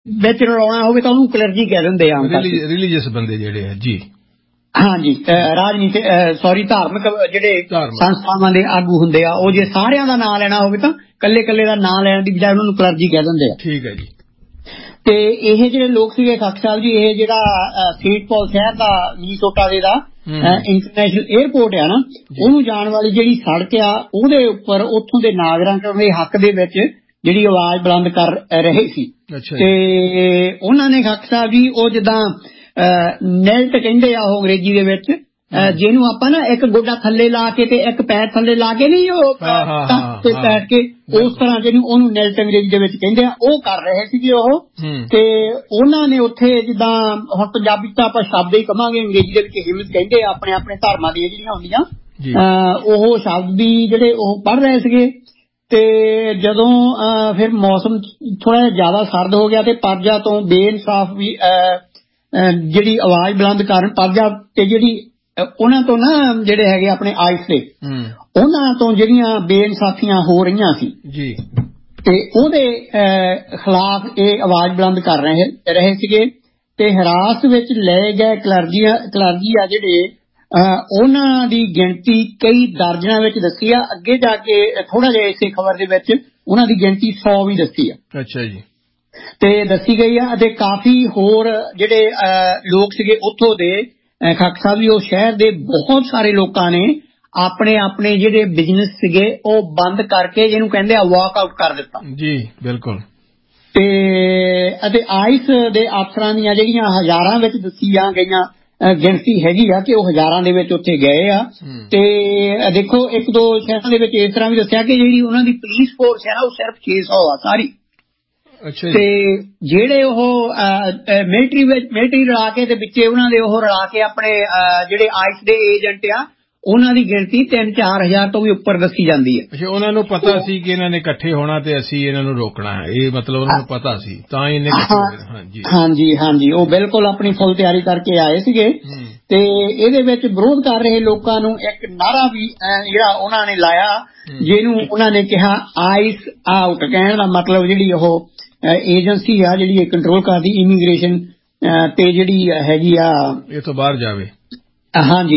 ਵਿੱਚ ਰਲਾਉਣਾ ਹੋਵੇ ਤਾਂ ਉਹਨੂੰ ਕਲਰਜੀ ਕਹਿ ਦਿੰਦੇ ਆ ਰਿਲੀਜੀਅਸ ਬੰਦੇ ਜਿਹੜੇ ਆ ਜੀ। ਹਾਂਜੀ, ਰਾਜਨੀਤਿਕ ਧਾਰਮਿਕ ਜਿਹੜੇ ਸੰਸਥਾਵਾਂ ਦੇ ਆਗੂ ਹੁੰਦੇ ਆ, ਉਹ ਜੇ ਸਾਰਿਆਂ ਦਾ ਨਾਂ ਲੈਣਾ ਹੋਵੇ ਤਾਂ ਕੱਲੇ ਕੱਲੇ ਦਾ ਨਾਂ ਲੈਣ ਦੀ ਬਜਾਏ ਉਹਨਾਂ ਨੂੰ ਕਲਰਜੀ ਕਹਿ ਦਿੰਦੇ ਆ। ਠੀਕ ਹੈ ਜੀ। ਤੇ ਇਹ ਜਿਹੜੇ ਲੋਕ ਸੀਗੇ ਖੱਖ ਸਾਹਿਬ ਜੀ, ਇਹ ਜਿਹੜਾ ਸੇਂਟ ਪੌਲ ਸ਼ਹਿਰ ਦਾ ਮਿਨੀਸੋਟਾ ਦੇ ਦਾ ਇੰਟਰਨੈਸ਼ਨਲ ਏਅਰਪੋਰਟ ਆ ਨਾ, ਉਹਨੂੰ ਜਾਣ ਵਾਲੀ ਜਿਹੜੀ ਸੜਕ ਆ ਉਹਦੇ ਉੱਪਰ ਉੱਥੋਂ ਦੇ ਨਾਗਰਿਕਾਂ ਦੇ ਹੱਕ ਦੇ ਵਿੱਚ ਜਿਹੜੀ ਆਵਾਜ਼ ਬੁਲੰਦ ਕਰ ਰਹੇ ਸੀ। ਤੇ ਉਹਨਾਂ ਨੇ ਖੱਖ ਸਾਹਿਬ ਜੀ ਉਹ ਜਿੱਦਾਂ ਨੈਲਟ ਕਹਿੰਦੇ ਆ ਉਹ ਅੰਗਰੇਜ਼ੀ ਦੇ ਵਿੱਚ, ਜਿਹਨੂੰ ਆਪਾਂ ਨਾ ਇੱਕ ਗੋਡਾ ਥੱਲੇ ਲਾ ਕੇ ਤੇ ਇੱਕ ਪੈਰ ਥੱਲੇ ਲਾ ਕੇ ਨਹੀਂ ਉਹ ਬੈਠ ਕੇ, ਉਸ ਤਰ੍ਹਾਂ ਜਿਹਨੂੰ ਉਹਨੂੰ ਨੈਲਟ ਅੰਗਰੇਜ਼ੀ ਦੇ ਵਿੱਚ ਕਹਿੰਦੇ ਆ, ਉਹ ਕਰ ਰਹੇ ਸੀਗੇ ਉਹ। ਤੇ ਉਹਨਾਂ ਨੇ ਉੱਥੇ ਜਿੱਦਾਂ ਹੁਣ ਪੰਜਾਬੀ ਤਾਂ ਆਪਾਂ ਸ਼ਬਦ ਹੀ ਕਵਾਂਗੇ, ਅੰਗਰੇਜ਼ੀ ਦੇ ਵਿੱਚ ਹਿਮਸ ਕਹਿੰਦੇ ਆ ਆਪਣੇ ਆਪਣੇ ਧਰਮਾਂ ਦੀਆਂ ਜਿਹੜੀਆਂ ਹੁੰਦੀਆਂ, ਉਹ ਸ਼ਬਦ ਵੀ ਜਿਹੜੇ ਉਹ ਪੜ੍ਹ ਰਹੇ ਸੀਗੇ। ਤੇ ਜਦੋਂ ਫਿਰ ਮੌਸਮ ਥੋੜਾ ਜਿਹਾ ਜ਼ਿਆਦਾ ਸਰਦ ਹੋ ਗਿਆ ਤੇ ਪਰਜਾ ਤੋਂ ਬੇਇਨਸਾਫ ਵੀ ਜਿਹੜੀ ਆਵਾਜ਼ ਬੁਲੰਦ ਕਰਨ, ਪਰਜਾ ਤੇ ਜਿਹੜੀ ਉਹਨਾਂ ਤੋਂ ਨਾ ਜਿਹੜੇ ਹੈਗੇ ਆਪਣੇ ਆਈਸ ਦੇ, ਉਹਨਾਂ ਤੋਂ ਜਿਹੜੀਆਂ ਬੇਇਨਸਾਫੀਆਂ ਹੋ ਰਹੀਆਂ ਸੀ ਜੀ, ਤੇ ਉਹਦੇ ਖਿਲਾਫ ਇਹ ਆਵਾਜ਼ ਬੁਲੰਦ ਕਰ ਰਹੇ ਸੀਗੇ। ਤੇ ਹਿਰਾਸਤ ਵਿੱਚ ਲਏ ਗਏ ਕਲਰਜੀ ਆ ਜਿਹੜੇ, ਉਹਨਾਂ ਦੀ ਗਿਣਤੀ ਕਈ ਦਰਜਨਾਂ ਵਿੱਚ ਦੱਸੀ ਆ। ਅੱਗੇ ਜਾ ਕੇ ਥੋੜਾ ਜਿਹਾ ਇਸੇ ਖਬਰ ਦੇ ਵਿੱਚ ਉਹਨਾਂ ਦੀ ਗਿਣਤੀ 100 ਵੀ ਦੱਸੀ ਆ। ਅੱਛਾ ਜੀ। ਤੇ ਦੱਸੀ ਗਈ ਆ। ਅਤੇ ਕਾਫੀ ਹੋਰ ਜਿਹੜੇ ਲੋਕ ਸੀਗੇ ਉੱਥੋਂ ਦੇ ਖੱਖ ਸਾਹਿਬ ਜੀ, ਉਹ ਸ਼ਹਿਰ ਦੇ ਬਹੁਤ ਸਾਰੇ ਲੋਕਾਂ ਨੇ ਆਪਣੇ ਆਪਣੇ ਜਿਹੜੇ ਬਿਜ਼ਨਸ ਸੀਗੇ ਉਹ ਬੰਦ ਕਰਕੇ, ਜਿਹਨੂੰ ਕਹਿੰਦੇ ਆ ਵਾਕ ਆਊਟ ਕਰ ਦਿੱਤਾ ਜੀ। ਬਿਲਕੁਲ। ਤੇ ਅਤੇ ਆਈਸ ਦੇ ਅਫਸਰਾਂ ਦੀਆਂ ਜਿਹੜੀਆਂ ਹਜ਼ਾਰਾਂ ਵਿੱਚ ਦੱਸੀਆਂ ਗਈਆਂ ਗਿਣਤੀ ਹੈਗੀ ਆ ਕਿ ਉਹ ਹਜ਼ਾਰਾਂ ਦੇ ਵਿੱਚ ਉੱਥੇ ਗਏ ਆ। ਤੇ ਦੇਖੋ ਇੱਕ ਦੋ ਸ਼ਹਿਰਾਂ ਦੇ ਵਿੱਚ ਇਸ ਤਰ੍ਹਾਂ ਵੀ ਦੱਸਿਆ ਕਿ ਜਿਹੜੀ ਉਹਨਾਂ ਦੀ ਪੁਲਿਸ ਫੋਰਸ ਹੈ ਨਾ, ਉਹ ਸਿਰਫ 600 ਆ ਸਾਰੀ। ਤੇ ਜਿਹੜੇ ਉਹ ਮਿਲਟਰੀ ਰਲਾ ਕੇ ਤੇ ਵਿੱਚੇ ਉਹਨਾਂ ਦੇ ਉਹ ਰਲਾ ਕੇ ਆਪਣੇ ਜਿਹੜੇ ਆਈਸ ਦੇ ਏਜੰਟ ਆ, ਉਹਨਾਂ ਦੀ ਗਿਣਤੀ 3-4 ਹਜ਼ਾਰ ਤੋਂ ਵੀ ਉੱਪਰ ਦੱਸੀ ਜਾਂਦੀ ਹੈ। ਅੱਛਾ, ਉਹਨਾਂ ਨੂੰ ਪਤਾ ਸੀ ਕਿ ਇਹਨਾਂ ਨੇ ਇਕੱਠੇ ਹੋਣਾ ਤੇ ਅਸੀਂ ਇਹਨਾਂ ਨੂੰ ਰੋਕਣਾ ਹੈ, ਇਹ ਮਤਲਬ ਉਹਨਾਂ ਨੂੰ ਪਤਾ ਸੀ ਤਾਂ ਹੀ ਇਹਨੇ। ਹਾਂਜੀ ਹਾਂਜੀ, ਉਹ ਬਿਲਕੁਲ ਆਪਣੀ ਫੁੱਲ ਤਿਆਰੀ ਕਰਕੇ ਆਏ ਸੀਗੇ। ਤੇ ਇਹਦੇ ਵਿੱਚ ਵਿਰੋਧ ਕਰ ਰਹੇ ਲੋਕਾਂ ਨੂੰ ਇੱਕ ਨਾਰਾ ਵੀ ਜਿਹੜਾ ਉਹਨਾਂ ਨੇ ਲਾਇਆ, ਜਿਹਨੂੰ ਉਹਨਾਂ ਨੇ ਕਿਹਾ ਆਈਸ ਆਊਟ। ਕਹਿਣ ਦਾ ਮਤਲਬ ਜਿਹੜੀ ਉਹ ਏਜੰਸੀ ਆ ਜਿਹੜੀ ਕੰਟਰੋਲ ਕਰਦੀ ਇਮੀਗ੍ਰੇਸ਼ਨ ਤੇ ਜਿਹੜੀ ਹੈਗੀ ਆ, ਇਹ ਤੋਂ ਬਾਹਰ ਜਾਵੇ। ਹਾਂਜੀ,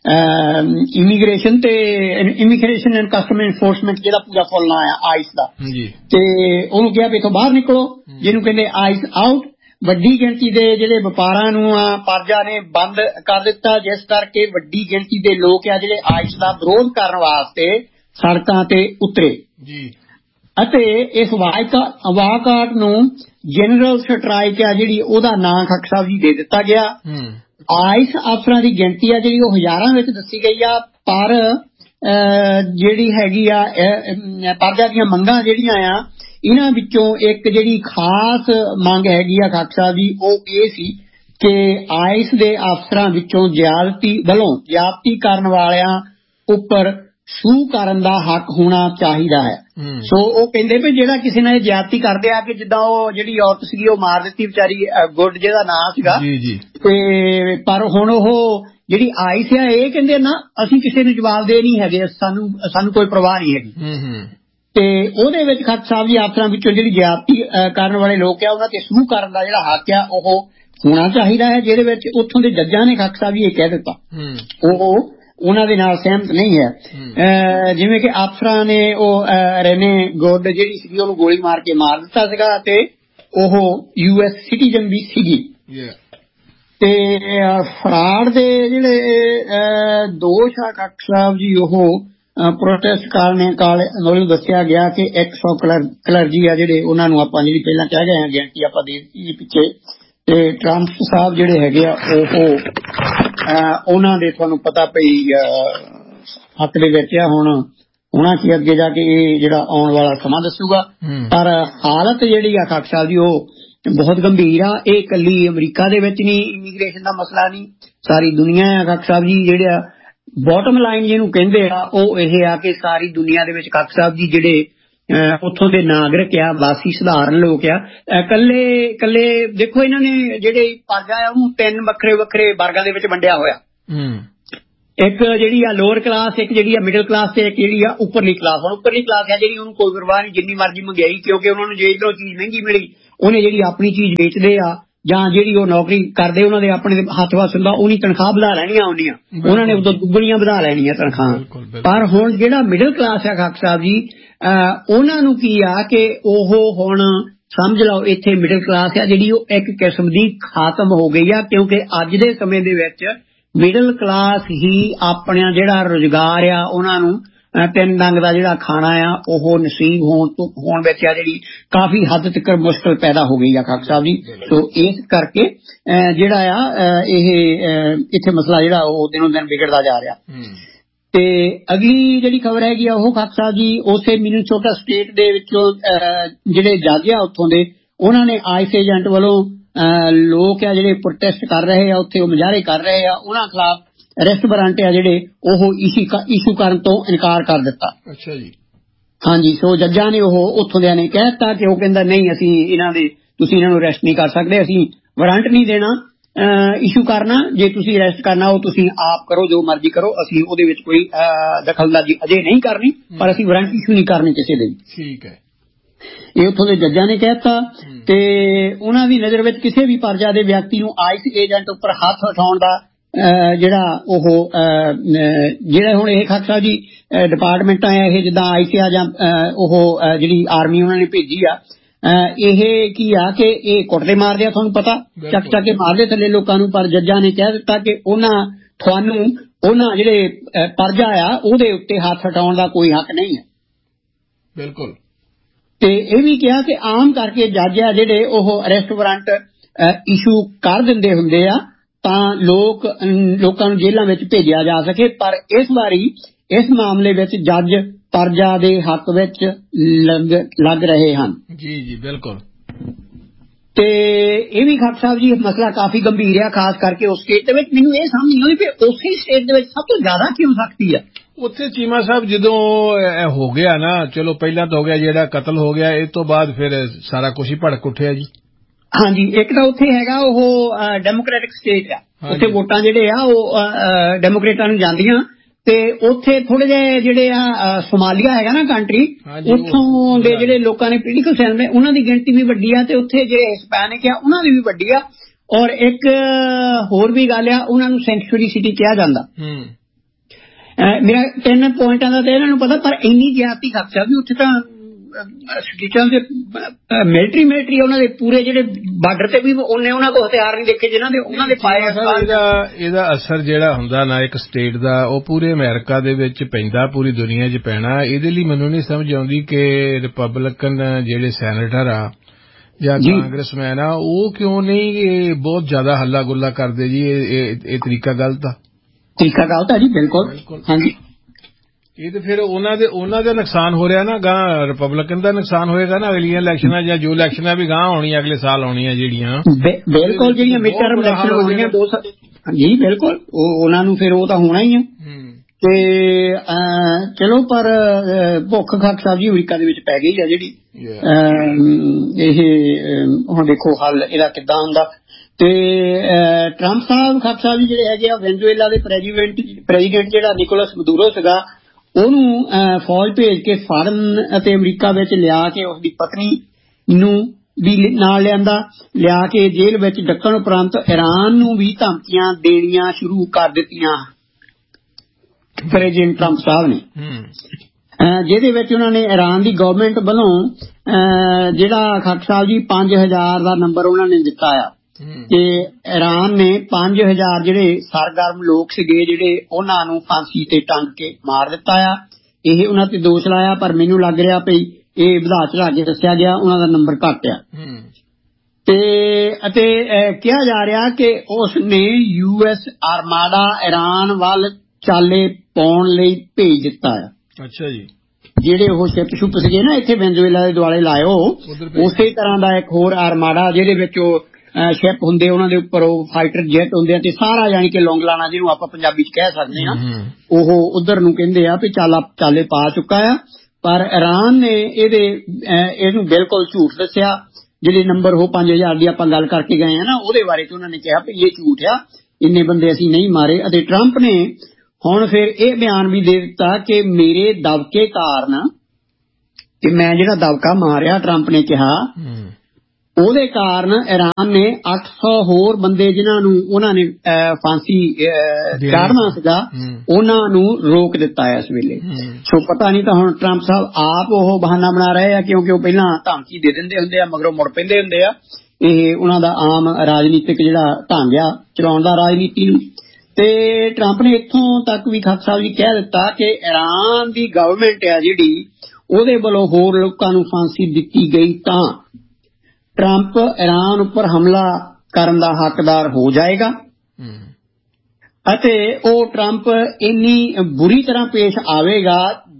ਇਮੀਗ੍ਰੇਸ਼ਨ ਐਂਡ ਕਸਟਮ ਇਨਫੋਰਸਮੈਂਟ, ਜਿਹਦਾ ਪੂਰਾ ਫੁੱਲ ਨਾਂ ਆ ਆਈਸ ਦਾ। ਤੇ ਉਹਨੂੰ ਕਿਹਾ ਵੀ ਇੱਥੋਂ ਬਾਹਰ ਨਿਕਲੋ, ਜਿਹਨੂੰ ਕਹਿੰਦੇ ਆਈਸ ਆਊਟ। ਵੱਡੀ ਗਿਣਤੀ ਦੇ ਜਿਹੜੇ ਵਪਾਰਾਂ ਨੂੰ ਪਰਜਾ ਨੇ ਬੰਦ ਕਰ ਦਿੱਤਾ, ਜਿਸ ਕਰਕੇ ਵੱਡੀ ਗਿਣਤੀ ਦੇ ਲੋਕ ਆ ਜਿਹੜੇ ਆਈਸ ਦਾ ਵਿਰੋਧ ਕਰਨ ਵਾਸਤੇ ਸੜਕਾਂ ਤੇ ਉਤਰੇ ਜੀ। ਅਤੇ ਇਸ ਵਾਕਆਊਟ ਨੂੰ ਜਨਰਲ ਸਟ੍ਰਾਈਕ ਆ ਜਿਹੜੀ, ਉਹਦਾ ਨਾਂ ਖੱਖ ਸਾਹਿਬ ਜੀ ਦੇ ਦਿੱਤਾ ਗਿਆ। ਆਈਸ ਅਫਸਰਾਂ ਦੀ ਗਿਣਤੀ ਆ ਜਿਹੜੀ ਉਹ ਹਜ਼ਾਰਾਂ ਵਿੱਚ ਦੱਸੀ ਗਈ ਆ, ਪਰ ਜਿਹੜੀ ਹੈਗੀ ਆ ਪਰਜਾ ਦੀਆਂ ਮੰਗਾਂ ਜਿਹੜੀਆਂ ਆ, ਇਹਨਾਂ ਵਿੱਚੋਂ ਇੱਕ ਜਿਹੜੀ ਖਾਸ ਮੰਗ ਹੈਗੀ ਆ ਖੱਖ ਸਾਹਿਬ ਜੀ, ਉਹ ਇਹ ਸੀ ਕਿ ਆਈਸ ਦੇ ਅਫਸਰਾਂ ਵਿੱਚੋਂ ਜ਼ਿਆਦਤੀ ਕਰਨ ਵਾਲਿਆਂ ਉੱਪਰ ਸੂਹ ਕਰਨ ਦਾ ਹੱਕ ਹੋਣਾ ਚਾਹੀਦਾ ਹੈ। ਸੋ ਉਹ ਕਹਿੰਦੇ ਵੀ ਜਿਹੜਾ ਕਿਸੇ ਨਾਲ ਜ਼ਿਆਦਤੀ ਕਰਦੇ ਆ, ਕਿ ਜਿੱਦਾਂ ਉਹ ਜਿਹੜੀ ਔਰਤ ਸੀਗੀ ਉਹ ਮਾਰ ਦਿੱਤੀ ਵਿਚਾਰੀ, ਗੁੱਡ ਜਿਹਦਾ ਨਾਂ ਸੀਗਾ, ਤੇ ਪਰ ਹੁਣ ਉਹ ਜਿਹੜੀ ਆਈਸ ਆ ਇਹ ਕਹਿੰਦੇ ਨਾ ਅਸੀਂ ਕਿਸੇ ਨੂੰ ਜਵਾਬਦੇਹ ਨਹੀਂ ਹੈਗੇ, ਸਾਨੂੰ ਕੋਈ ਪਰਵਾਹ ਨਹੀਂ ਹੈਗੀ। ਤੇ ਉਹਦੇ ਵਿੱਚ ਖੱਖ ਸਾਹਿਬ ਜੀ ਅਫਸਰਾਂ ਵਿੱਚੋਂ ਜਿਹੜੀ ਜ਼ਿਆਦਤੀ ਕਰਨ ਵਾਲੇ ਲੋਕ ਆ, ਉਹਨਾਂ ਤੇ ਸੂਹ ਕਰਨ ਦਾ ਜਿਹੜਾ ਹੱਕ ਆ ਉਹ ਹੋਣਾ ਚਾਹੀਦਾ ਹੈ, ਜਿਹਦੇ ਵਿੱਚ ਉੱਥੋਂ ਦੇ ਜੱਜਾਂ ਨੇ ਖੱਖ ਸਾਹਿਬ ਜੀ ਇਹ ਕਹਿ ਦਿੱਤਾ। ਉਹ ਉਹਨਾਂ ਦੇ ਨਾਲ ਸਹਿਮਤ ਨਹੀਂ ਹੈ। ਜਿਵੇਂ ਕਿ ਅਫਸਰਾਂ ਨੇ ਉਹ ਰੇਨੇ ਗੁੱਡ ਜਿਹੜੀ ਸੀਗੀ ਉਹਨੂੰ ਗੋਲੀ ਮਾਰ ਕੇ ਮਾਰ ਦਿੱਤਾ ਸੀਗਾ, ਤੇ ਉਹ US ਸਿਟੀਜ਼ਨ ਵੀ ਸੀਗੀ। ਤੇ ਫਰਾਡ ਦੇ ਜਿਹੜੇ ਦੋਸ਼ ਆ ਖੱਖ ਸਾਹਿਬ ਜੀ, ਉਹ ਪ੍ਰੋਟੈਸਟ ਕਾਰਨ ਦੱਸਿਆ ਗਿਆ ਕਿ 100 ਕਲਰਜੀ ਆ ਜਿਹੜੇ, ਉਹਨਾਂ ਨੂੰ ਆਪਾਂ ਜਿਹੜੀ ਪਹਿਲਾਂ ਕਹਿ ਗਏ ਗਿਣਤੀ ਆਪਾਂ ਦੇ ਦਿੱਤੀ ਪਿੱਛੇ। ਤੇ ਟਰੰਪ ਸਾਹਿਬ ਜਿਹੜੇ ਹੈਗੇ ਆ ਉਹ ਉਹਨਾਂ ਦੇ ਤੁਹਾਨੂੰ ਪਤਾ ਪਈ ਹੱਕ ਦੇ ਵਿੱਚ ਆ। ਹੁਣ ਹੋਣਾ ਕੀ ਅੱਗੇ ਜਾ ਕੇ ਇਹ ਜਿਹੜਾ ਆਉਣ ਵਾਲਾ ਸਮਾਂ ਦੱਸੂਗਾ। ਪਰ ਹਾਲਤ ਜਿਹੜੀ ਆ ਖੱਖ ਸਾਹਿਬ ਜੀ ਉਹ ਬਹੁਤ ਗੰਭੀਰ ਆ। ਇਹ ਇਕੱਲੀ ਅਮਰੀਕਾ ਦੇ ਵਿੱਚ ਨਹੀਂ, ਇਮੀਗ੍ਰੇਸ਼ਨ ਦਾ ਮਸਲਾ ਨਹੀਂ, ਸਾਰੀ ਦੁਨੀਆ ਆ ਖੱਖ ਸਾਹਿਬ ਜੀ। ਜਿਹੜਾ ਬੋਟਮ ਲਾਈਨ ਜਿਹਨੂੰ ਕਹਿੰਦੇ ਆ ਉਹ ਇਹ ਆ ਕਿ ਸਾਰੀ ਦੁਨੀਆ ਦੇ ਵਿੱਚ ਖੱਖ ਸਾਹਿਬ ਜੀ ਜਿਹੜੇ ਉੱਥੋਂ ਦੇ ਨਾਗਰਿਕ ਆ, ਵਾਸੀ ਸਧਾਰਨ ਲੋਕ ਆ, ਕੱਲੇ ਦੇਖੋ ਇਹਨਾਂ ਨੇ ਜਿਹੜੇ ਪਰਜਾ ਆ ਉਹਨੂੰ 3 ਵੱਖਰੇ ਵੱਖਰੇ ਵਰਗਾਂ ਦੇ ਵਿੱਚ ਵੰਡਿਆ ਹੋਇਆ। ਇੱਕ ਜਿਹੜੀ ਆ ਲੋਅਰ ਕਲਾਸ, ਇੱਕ ਜਿਹੜੀ ਆ ਮਿਡਲ ਕਲਾਸ, ਤੇ ਇੱਕ ਜਿਹੜੀ ਆ ਉੱਪਰਲੀ ਕਲਾਸ। ਹੁਣ ਉੱਪਰਲੀ ਕਲਾਸ ਆ ਜਿਹੜੀ ਉਹਨੂੰ ਕੋਈ ਪਰਵਾਹ ਨਹੀਂ, ਜਿੰਨੀ ਮਰਜ਼ੀ ਮੰਗਿਆਈ, ਕਿਉਂਕਿ ਉਹਨਾਂ ਨੂੰ ਜੇ ਇੱਧਰੋਂ ਚੀਜ਼ ਮਹਿੰਗੀ ਮਿਲੀ ਉਹਨੇ ਜਿਹੜੀ ਆਪਣੀ ਚੀਜ਼ ਵੇਚਦੇ ਆ ਜਾਂ ਜਿਹੜੀ ਉਹ ਨੌਕਰੀ ਕਰਦੇ ਉਹਨਾਂ ਦੇ ਆਪਣੇ ਹੱਥ ਵੱਸ ਹੁੰਦਾ ਉਹਨੀ ਤਨਖਾਹ ਵਧਾ ਲੈਣੀਆਂ ਆਉਂਦੀਆਂ, ਉਹਨਾਂ ਨੇ ਉਦੋਂ ਦੁੱਗਣੀਆਂ ਵਧਾ ਲੈਣੀਆਂ ਤਨਖਾਹ। ਪਰ ਹੁਣ ਜਿਹੜਾ ਮਿਡਲ ਕਲਾਸ ਆ ਖਾਕ ਸਾਹਿਬ ਜੀ, ਉਹਨਾਂ ਨੂੰ ਕੀ ਆ ਕਿ ਉਹ ਹੁਣ ਸਮਝ ਲਓ ਇੱਥੇ ਮਿਡਲ ਕਲਾਸ ਆ ਜਿਹੜੀ ਉਹ ਇੱਕ ਕਿਸਮ ਦੀ ਖਾਤਮ ਹੋ ਗਈ ਆ, ਕਿਉਂਕਿ ਅੱਜ ਦੇ ਸਮੇਂ ਦੇ ਵਿੱਚ ਮਿਡਲ ਕਲਾਸ ਹੀ ਆਪਣਾ ਜਿਹੜਾ ਰੁਜ਼ਗਾਰ ਆ ਉਹਨਾਂ ਨੂੰ ਤਿੰਨ ਡੰਗ ਦਾ ਜਿਹੜਾ ਖਾਣਾ ਆ ਉਹ ਨਸੀਬ ਹੋਣ ਵਿੱਚ ਆ ਜਿਹੜੀ ਕਾਫੀ ਹੱਦ ਤੱਕ ਮੁਸ਼ਕਲ ਪੈਦਾ ਹੋ ਗਈ ਆ ਖਾਕ ਸਾਹਿਬ ਜੀ। ਸੋ ਇਸ ਕਰਕੇ ਜਿਹੜਾ ਆ ਇਹ ਇੱਥੇ ਮਸਲਾ ਜਿਹੜਾ ਉਹ ਦਿਨੋਂ ਦਿਨ ਵਿਗੜਦਾ ਜਾ ਰਿਹਾ। ਤੇ ਅਗਲੀ ਜਿਹੜੀ ਖਬਰ ਹੈਗੀ ਆ ਉਹ ਖਾਕ ਸਾਹਿਬ ਜੀ ਉਸੇ ਮਿਨੀਸੋਟਾ ਸਟੇਟ ਦੇ ਵਿੱਚੋਂ ਜਿਹੜੇ ਜੱਜ ਆ ਉੱਥੋਂ ਦੇ ਉਹਨਾਂ ਨੇ ਆਈਸ ਏਜੰਟ ਵੱਲੋਂ ਲੋਕ ਆ ਜਿਹੜੇ ਪ੍ਰੋਟੈਸਟ ਕਰ ਰਹੇ ਆ ਉੱਥੇ ਉਹ ਮੁਜ਼ਾਹਰੇ ਕਰ ਰਹੇ ਆ ਉਹਨਾਂ ਖਿਲਾਫ ਅਰੈਸਟ ਵਾਰੰਟ ਆ ਜਿਹੜੇ ਉਹ ਇਸ਼ੂ ਕਰਨ ਤੋਂ ਇਨਕਾਰ ਕਰ ਦਿੱਤਾ। ਅੱਛਾ ਜੀ। ਹਾਂਜੀ, ਸੋ ਜੱਜਾਂ ਨੇ ਉਹ ਉੱਥੋਂ ਦਿਆਂ ਨੇ ਕਹਿ ਦਿੱਤਾ ਕਿ ਉਹ ਕਹਿੰਦਾ ਨਹੀਂ ਅਸੀਂ ਤੁਸੀਂ ਇਹਨਾਂ ਨੂੰ ਅਰੈਸਟ ਨਹੀਂ ਕਰ ਸਕਦੇ, ਅਸੀਂ ਵਾਰੰਟ ਨਹੀਂ ਦੇਣਾ ਇਸ਼ੂ ਕਰਨਾ, ਜੇ ਤੁਸੀਂ ਅਰੈਸਟ ਕਰਨਾ ਉਹ ਤੁਸੀਂ ਆਪ ਕਰੋ, ਜੋ ਮਰਜ਼ੀ ਕਰੋ, ਅਸੀਂ ਉਹਦੇ ਵਿੱਚ ਕੋਈ ਦਖਲਅੰਦਾਜ਼ੀ ਅਜੇ ਨਹੀਂ ਕਰਨੀ, ਪਰ ਅਸੀਂ ਵਾਰੰਟ ਇਸ਼ੂ ਨਹੀਂ ਕਰਨੀ ਕਿਸੇ ਦੇ ਵੀ। ਠੀਕ ਹੈ, ਇਹ ਉੱਥੋਂ ਦੇ ਜੱਜਾਂ ਨੇ ਕਹਿ ਦਿੱਤਾ। ਤੇ ਉਹਨਾਂ ਦੀ ਨਜ਼ਰ ਵਿੱਚ ਕਿਸੇ ਵੀ ਪਰਜਾ ਦੇ ਵਿਅਕਤੀ ਨੂੰ ਆਈਸ ਏਜੰਟ ਉੱਪਰ ਹੱਥ ਉਠਾਉਣ ਦਾ ਜਿਹੜਾ ਹੁਣ ਇਹ ਖਾਕ ਸਾਹਿਬ ਜੀ ਡਿਪਾਰਟਮੈਂਟਾਂ ਆ ਇਹ ਜਿੱਦਾਂ ਆਈਸੀਆ ਜਾਂ ਉਹ ਜਿਹੜੀ ਆਰਮੀ ਉਹਨਾਂ ਨੇ ਭੇਜੀ ਆ, ਇਹ ਕੀ ਆ ਕਿ ਇਹ ਕੁੱਟਦੇ ਮਾਰਦੇ ਆ, ਤੁਹਾਨੂੰ ਪਤਾ ਚੱਕ ਚੱਕ ਕੇ ਮਾਰਦੇ ਥੱਲੇ ਲੋਕਾਂ ਨੂੰ। ਪਰ ਜੱਜਾਂ ਨੇ ਕਹਿ ਦਿੱਤਾ ਕਿ ਉਹਨਾਂ ਜਿਹੜੇ ਪਰਜਾ ਆ ਉਹਦੇ ਉੱਤੇ ਹੱਥ ਹਟਾਉਣ ਦਾ ਕੋਈ ਹੱਕ ਨਹੀਂ ਹੈ। ਬਿਲਕੁਲ। ਤੇ ਇਹ ਵੀ ਕਿਹਾ ਕਿ ਆਮ ਕਰਕੇ ਜੱਜ ਆ ਜਿਹੜੇ ਉਹ ਅਰੈਸਟ ਵਾਰੰਟ ਇਸ਼ੂ ਕਰ ਦਿੰਦੇ ਹੁੰਦੇ ਆ ਤਾਂ ਲੋਕਾਂ ਨੂੰ ਜੇਲ੍ਹਾਂ ਵਿੱਚ ਭੇਜਿਆ ਜਾ ਸਕੇ, ਪਰ ਇਸ ਵਾਰੀ ਇਸ ਮਾਮਲੇ ਵਿੱਚ ਜੱਜ ਪਰਜਾ ਦੇ ਹੱਕ ਵਿੱਚ ਲੱਗ ਰਹੇ ਹਨ। ਜੀ ਜੀ ਬਿਲਕੁਲ। ਤੇ ਇਹ ਵੀ ਖਾਕ ਸਾਹਿਬ ਜੀ ਮਸਲਾ ਕਾਫੀ ਗੰਭੀਰ ਆ, ਖਾਸ ਕਰਕੇ ਉਸ ਸਟੇਟ ਦੇ ਵਿੱਚ। ਮੈਨੂੰ ਇਹ ਸਮਝ ਨਹੀਂ ਆਉਂਦੀ ਕਿ ਉਸੇ ਸਟੇਟ ਦੇ ਵਿੱਚ ਸਭ ਤੋਂ ਜ਼ਿਆਦਾ ਕਿਉਂ ਸਖਤੀ ਆ। ਉੱਥੇ ਚੀਮਾ ਸਾਹਿਬ ਜਦੋਂ ਹੋ ਗਿਆ ਨਾ, ਚਲੋ ਪਹਿਲਾਂ ਤਾਂ ਹੋ ਗਿਆ ਜਿਹੜਾ ਕਤਲ ਹੋ ਗਿਆ, ਇਸ ਤੋਂ ਬਾਅਦ ਫਿਰ ਸਾਰਾ ਕੁਝ ਹੀ ਭੜਕ ਉੱਠਿਆ ਜੀ। ਹਾਂਜੀ, ਇੱਕ ਤਾਂ ਉੱਥੇ ਹੈਗਾ ਉਹ ਡੈਮੋਕ੍ਰੈਟਿਕ ਸਟੇਟ ਆ, ਉੱਥੇ ਵੋਟਾਂ ਜਿਹੜੇ ਆ ਉਹ ਡੈਮੋਕ੍ਰੇਟਾਂ ਨੂੰ ਜਾਂਦੀਆਂ। ਤੇ ਉੱਥੇ ਥੋੜੇ ਜਿਹੇ ਜਿਹੜੇ ਆ ਸੋਮਾਲੀਆ ਹੈਗਾ ਨਾ ਕੰਟਰੀ, ਉੱਥੋਂ ਦੇ ਜਿਹੜੇ ਲੋਕਾਂ ਨੇ ਪੋਲੀਟੀਕਲ ਸਾਇੰਸ ਨੇ ਉਹਨਾਂ ਦੀ ਗਿਣਤੀ ਵੀ ਵੱਡੀ ਆ, ਤੇ ਉੱਥੇ ਜਿਹੜੇ ਹਿਸਪੈਨਿਕ ਆ ਉਹਨਾਂ ਦੀ ਵੀ ਵੱਡੀ ਆ। ਔਰ ਇੱਕ ਹੋਰ ਵੀ ਗੱਲ ਆ, ਉਹਨਾਂ ਨੂੰ ਸੈਂਚੁਰੀ ਸਿਟੀ ਕਿਹਾ ਜਾਂਦਾ। ਮੇਰਾ 3 ਪੁਆਇੰਟਾਂ ਦਾ ਤਾਂ ਇਹਨਾਂ ਨੂੰ ਪਤਾ, ਪਰ ਇੰਨੀ ਜ਼ਿਆਦਤੀ ਖਰਚਾ ਵੀ ਉੱਥੇ ਤਾਂ ਸਟੇਟਾਂ ਦੇ ਮਿਲਟਰੀ ਉਹਨਾਂ ਦੇ ਪੂਰੇ ਜਿਹੜੇ ਬਾਰਡਰ ਤੇ ਵੀ ਉਹਨਾਂ ਕੋਲ ਹਥਿਆਰ ਨਹੀਂ ਦੇਖੇ ਜਿਨ੍ਹਾਂ ਦੇ ਉਹਨਾਂ ਦੇ ਪਾਏ। ਇਹਦਾ ਅਸਰ ਜਿਹੜਾ ਹੁੰਦਾ ਨਾ ਇੱਕ ਸਟੇਟ ਦਾ ਉਹ ਪੂਰੇ ਅਮਰੀਕਾ ਦੇ ਵਿੱਚ ਪੈਂਦਾ, ਪੂਰੀ ਦੁਨੀਆ 'ਚ ਪੈਣਾ। ਇਹਦੇ ਲਈ ਮੈਨੂੰ ਨਹੀਂ ਸਮਝ ਆਉਂਦੀ ਕਿ ਰਿਪਬਲਿਕਨ ਜਿਹੜੇ ਸੈਨੇਟਰ ਆ ਜਾਂ ਕਾਂਗਰਸਮੈਨ ਆ ਉਹ ਕਿਉਂ ਨਹੀਂ ਬਹੁਤ ਜ਼ਿਆਦਾ ਹੱਲਾ ਗੁੱਲਾ ਕਰਦੇ ਜੀ। ਇਹ ਤਰੀਕਾ ਗਲਤ ਆ ਜੀ। ਬਿਲਕੁਲ ਹਾਂਜੀ। ਇਹ ਤਾਂ ਫਿਰ ਉਹਨਾਂ ਦਾ ਨੁਕਸਾਨ ਹੋ ਰਿਹਾ ਨਾ, ਗਾਂ ਰਿਪਬਲਿਕਨ ਦਾ ਨੁਕਸਾਨ ਹੋਏਗਾ ਨਾ ਅਗਲੀਆਂ ਇਲੈਕਸ਼ਨਾਂ ਜਾਂ ਜੋ ਇਲੈਕਸ਼ਨਾਂ ਵੀ ਗਾਂ ਹੋਣੀਆਂ ਅਗਲੇ ਸਾਲ ਆਉਣੀਆਂ ਜਿਹੜੀਆਂ। ਬਿਲਕੁਲ, ਜਿਹੜੀਆਂ ਮਿਡ ਟਰਮ ਇਲੈਕਸ਼ਨ ਹੋਣੀਆਂ 2 ਸਾਲ ਜੀ, ਬਿਲਕੁਲ ਉਹਨਾਂ ਨੂੰ ਫਿਰ ਉਹ ਤਾਂ ਹੋਣਾ ਹੀ ਆ। ਤੇ ਚਲੋ, ਪਰ ਭੁੱਖ ਖਾਕ ਸਾਹਿਬ ਜੀ ਅਮਰੀਕਾ ਦੇ ਵਿੱਚ ਪੈ ਗਈ ਆ ਜਿਹੜੀ ਇਹ ਹੁਣ ਦੇਖੋ ਹੱਲ ਇਹਦਾ ਕਿੱਦਾਂ ਹੁੰਦਾ। ਤੇ ਟਰੰਪ ਸਾਹਿਬ ਖਾਕ ਸਾਹਿਬ ਜੀ ਜਿਹੜੇ ਹੈਗੇ ਆ ਵੈਨਜ਼ੂਏਲਾ ਦੇ ਪ੍ਰੈਜ਼ੀਡੈਂਟ ਜਿਹੜਾ ਨਿਕੋਲਸ ਮਦੂਰੋ ਸੀਗਾ ਉਹਨੂੰ ਫੌਜ ਭੇਜ ਕੇ ਫਾਰਨ ਅਤੇ ਅਮਰੀਕਾ ਵਿੱਚ ਲਿਆ ਕੇ ਉਸਦੀ ਪਤਨੀ ਨੂੰ ਵੀ ਨਾਲ ਲਿਆ ਕੇ ਜੇਲ੍ਹ ਵਿੱਚ ਡੱਕਣ ਉਪਰੰਤ ਈਰਾਨ ਨੂੰ ਵੀ ਧਮਕੀਆਂ ਦੇਣੀਆਂ ਸ਼ੁਰੂ ਕਰ ਦਿੱਤੀਆਂ ਪ੍ਰੈਜ਼ੀਡੈਂਟ ਟਰੰਪ ਸਾਹਿਬ ਨੇ, ਜਿਹਦੇ ਵਿੱਚ ਉਹਨਾਂ ਨੇ ਈਰਾਨ ਦੀ ਗਵਰਨਮੈਂਟ ਵੱਲੋਂ ਜਿਹੜਾ ਖਾਕ ਸਾਹਿਬ ਜੀ 5000 ਦਾ ਨੰਬਰ ਉਹਨਾਂ ਨੇ ਦਿੱਤਾ ਆ ਤੇ ਈਰਾਨ ਨੇ 5000 ਜਿਹੜੇ ਸਰਗਰਮ ਲੋਕ ਸੀਗੇ ਜਿਹੜੇ ਉਹਨਾਂ ਨੂੰ ਫਾਂਸੀ ਤੇ ਟੰਗ ਕੇ ਮਾਰ ਦਿੱਤਾ ਆ। ਇਹ ਉਹਨਾਂ ਤੇ ਦੋਸ਼ ਲਾਇਆ, ਪਰ ਮੈਨੂੰ ਲੱਗ ਰਿਹਾ ਭਈ ਇਹ ਵਧਾ ਚੜਾ ਕੇ ਦੱਸਿਆ ਗਿਆ, ਉਹਨਾਂ ਦਾ ਨੰਬਰ ਘੱਟ ਆ। ਅਤੇ ਕਿਹਾ ਜਾ ਰਿਹਾ ਕਿ ਉਸ ਨੇ US ਆਰਮਾਡਾ ਈਰਾਨ ਵੱਲ ਚਾਲੇ ਪਾਉਣ ਲਈ ਭੇਜ ਦਿੱਤਾ ਆ। ਅੱਛਾ ਜੀ। ਜਿਹੜੇ ਉਹ ਸ਼ਿਪ ਸੀਗੇ ਨਾ ਇੱਥੇ ਵੈਨਜ਼ੂਏਲਾ ਦੇ ਦੁਆਲੇ ਲਾਇਓ, ਉਸੇ ਤਰ੍ਹਾਂ ਦਾ ਇੱਕ ਹੋਰ ਆਰਮਾਡਾ ਜਿਹਦੇ ਵਿੱਚ ਉਹ ਸ਼ਿਪ ਹੁੰਦੇ, ਉਹਨਾਂ ਦੇ ਉੱਪਰ ਉਹ ਫਾਈਟਰ ਜੈਟ ਹੁੰਦੇ ਆ ਤੇ ਸਾਰਾ ਯਾਨੀ ਕਿ ਲੌਂਗਲਾਣਾ ਜਿਹਨੂੰ ਆਪਾਂ ਪੰਜਾਬੀ ਚ ਕਹਿ ਸਕਦੇ ਹਾਂ, ਉਹ ਉਧਰ ਨੂੰ ਕਹਿੰਦੇ ਆ ਵੀ ਚਾਲੇ ਪਾ ਚੁੱਕਾ ਆ। ਪਰ ਈਰਾਨ ਨੇ ਇਹਨੂੰ ਬਿਲਕੁਲ ਝੂਠ ਦੱਸਿਆ। ਜਿਹੜੇ ਨੰਬਰ ਉਹ 5000 ਦੀ ਆਪਾਂ ਗੱਲ ਕਰਕੇ ਗਏ ਆ ਨਾ ਉਹਦੇ ਬਾਰੇ ਤੇ ਉਹਨਾਂ ਨੇ ਕਿਹਾ ਵੀ ਇਹ ਝੂਠ ਆ, ਇੰਨੇ ਬੰਦੇ ਅਸੀਂ ਨਹੀਂ ਮਾਰੇ। ਅਤੇ ਟਰੰਪ ਨੇ ਹੁਣ ਫਿਰ ਇਹ ਬਿਆਨ ਵੀ ਦੇ ਦਿੱਤਾ ਕਿ ਮੇਰੇ ਦਬਕੇ ਕਾਰਨ, ਕਿ ਮੈਂ ਜਿਹੜਾ ਦਬਕਾ ਮਾਰਿਆ, ਟਰੰਪ ਨੇ ਕਿਹਾ ਉਹਦੇ ਕਾਰਨ ਈਰਾਨ ਨੇ 800 ਹੋਰ ਬੰਦੇ ਜਿਨ੍ਹਾਂ ਨੂੰ ਉਹਨਾਂ ਨੇ ਫਾਂਸੀ ਚਾੜਨਾ ਸੀਗਾ ਉਹਨਾਂ ਨੂੰ ਰੋਕ ਦਿੱਤਾ ਹੈ ਇਸ ਵੇਲੇ। ਸੋ ਪਤਾ ਨਹੀਂ ਤਾਂ ਹੁਣ ਟਰੰਪ ਸਾਹਿਬ ਆਪ ਉਹ ਬਹਾਨਾ ਬਣਾ ਰਹੇ ਆ ਕਿਉਂਕਿ ਉਹ ਪਹਿਲਾਂ ਧਮਕੀ ਦੇ ਦਿੰਦੇ ਹੁੰਦੇ ਆ ਮਗਰੋਂ ਮੁੜ ਪੈਂਦੇ ਹੁੰਦੇ ਆ। ਇਹ ਉਹਨਾਂ ਦਾ ਆਮ ਰਾਜਨੀਤਿਕ ਜਿਹੜਾ ਢੰਗ ਆ ਚਲਾਉਣ ਦਾ ਰਾਜਨੀਤੀ ਨੂੰ। ਤੇ ਟਰੰਪ ਨੇ ਇੱਥੋਂ ਤੱਕ ਵੀ ਖਾਨ ਸਾਹਿਬ ਜੀ ਕਹਿ ਦਿੱਤਾ ਕਿ ਈਰਾਨ ਦੀ ਗਵਰਨਮੈਂਟ ਆ ਜਿਹੜੀ ਉਹਦੇ ਵੱਲੋਂ ਹੋਰ ਲੋਕਾਂ ਨੂੰ ਫਾਂਸੀ ਦਿੱਤੀ ਗਈ ਤਾਂ ਟਰੰਪ ਈਰਾਨ ਉੱਪਰ ਹਮਲਾ ਕਰਨ ਦਾ ਹੱਕਦਾਰ ਹੋ ਜਾਏਗਾ ਅਤੇ ਉਹ ਟਰੰਪ ਇੰਨੀ ਬੁਰੀ ਤਰ੍ਹਾਂ ਪੇਸ਼ ਆਵੇਗਾ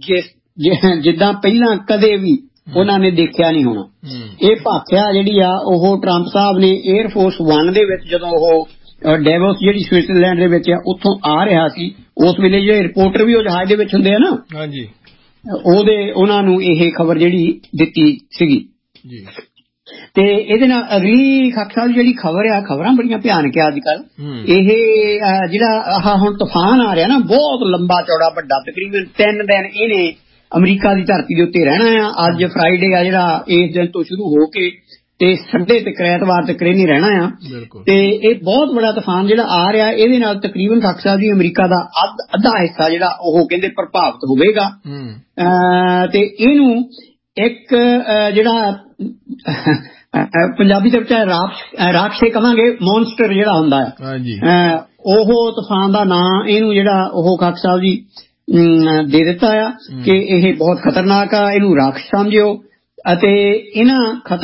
ਜਿੱਦਾਂ ਪਹਿਲਾਂ ਕਦੇ ਵੀ ਉਹਨਾਂ ਨੇ ਦੇਖਿਆ ਨਹੀਂ ਹੋਣਾ। ਇਹ ਭਾਖਿਆ ਜਿਹੜੀ ਆ ਉਹ ਟਰੰਪ ਸਾਹਿਬ ਨੇ 에ਅਰ ਫੋਰਸ 1 ਦੇ ਵਿੱਚ ਜਦੋਂ ਉਹ ਡੈਵੋਸ ਜਿਹੜੀ ਸਵਿਟਜ਼ਰਲੈਂਡ ਦੇ ਵਿੱਚ ਆ ਉੱਥੋਂ ਆ ਰਿਹਾ ਸੀ ਉਸ ਵੇਲੇ ਜਿਹੜੇ ਰਿਪੋਰਟਰ ਵੀ ਉਹ ਜਹਾਜ਼ ਦੇ ਵਿੱਚ ਹੁੰਦੇ ਆ ਨਾ ਹਾਂਜੀ ਉਹਨਾਂ ਨੂੰ ਇਹ ਖਬਰ ਜਿਹੜੀ ਦਿੱਤੀ ਸੀਗੀ ਜੀ। ਤੇ ਇਹਦੇ ਨਾਲ ਅਗਲੀ ਖਾਖਾ ਜਿਹੜੀ ਖਬਰ ਆ ਖਬਰਾਂ ਬੜੀਆਂ ਭਿਆਨਕ ਆ ਅੱਜ ਕੱਲ ਇਹ ਜਿਹੜਾ ਆਹ ਹੁਣ ਤੂਫਾਨ ਆ ਰਿਹਾ ਨਾ ਬਹੁਤ ਲੰਬਾ ਚੌੜਾ ਵੱਡਾ ਤਕਰੀਬਨ 3 ਦਿਨ ਇਹਨੇ ਅਮਰੀਕਾ ਦੀ ਧਰਤੀ ਦੇ ਉੱਤੇ ਰਹਿਣਾ ਆ। ਅੱਜ ਫਰਾਈਡੇ ਆ ਜਿਹੜਾ ਇਸ ਦਿਨ ਤੋਂ ਸ਼ੁਰੂ ਹੋ ਕੇ ਤੇ ਸੰਡੇ ਤੱਕ ਐਤਵਾਰ ਤੱਕ ਨਹੀਂ ਰਹਿਣਾ ਆ। ਤੇ ਇਹ ਬਹੁਤ ਬੜਾ ਤੂਫਾਨ ਜਿਹੜਾ ਆ ਰਿਹਾ ਇਹਦੇ ਨਾਲ ਤਕਰੀਬਨ ਖਾਖਾ ਜੀ ਅਮਰੀਕਾ ਦਾ ਅੱਧਾ ਹਿੱਸਾ ਜਿਹੜਾ ਉਹ ਕਹਿੰਦੇ ਪ੍ਰਭਾਵਿਤ ਹੋਵੇਗਾ। ਤੇ ਇਹਨੂੰ ਇੱਕ ਜਿਹੜਾ ਪੰਜਾਬੀ ਦੇ ਵਿੱਚ ਰਾਖਸ਼ੇ ਕਹਾਂਗੇ ਮੌਨਸਟਰ ਜਿਹੜਾ ਹੁੰਦਾ ਹੈ ਉਹ ਤੂਫਾਨ ਦਾ ਨਾਂ ਇਹਨੂੰ ਜਿਹੜਾ ਉਹ ਖਾਕ ਸਾਹਿਬ ਜੀ ਦੇ ਦਿੱਤਾ ਆ ਕਿ ਇਹ ਬਹੁਤ ਖਤਰਨਾਕ ਆ ਇਹਨੂੰ ਰਾਖਸ਼ ਸਮਝਿਓ। ਅਤੇ ਇੰਨਾ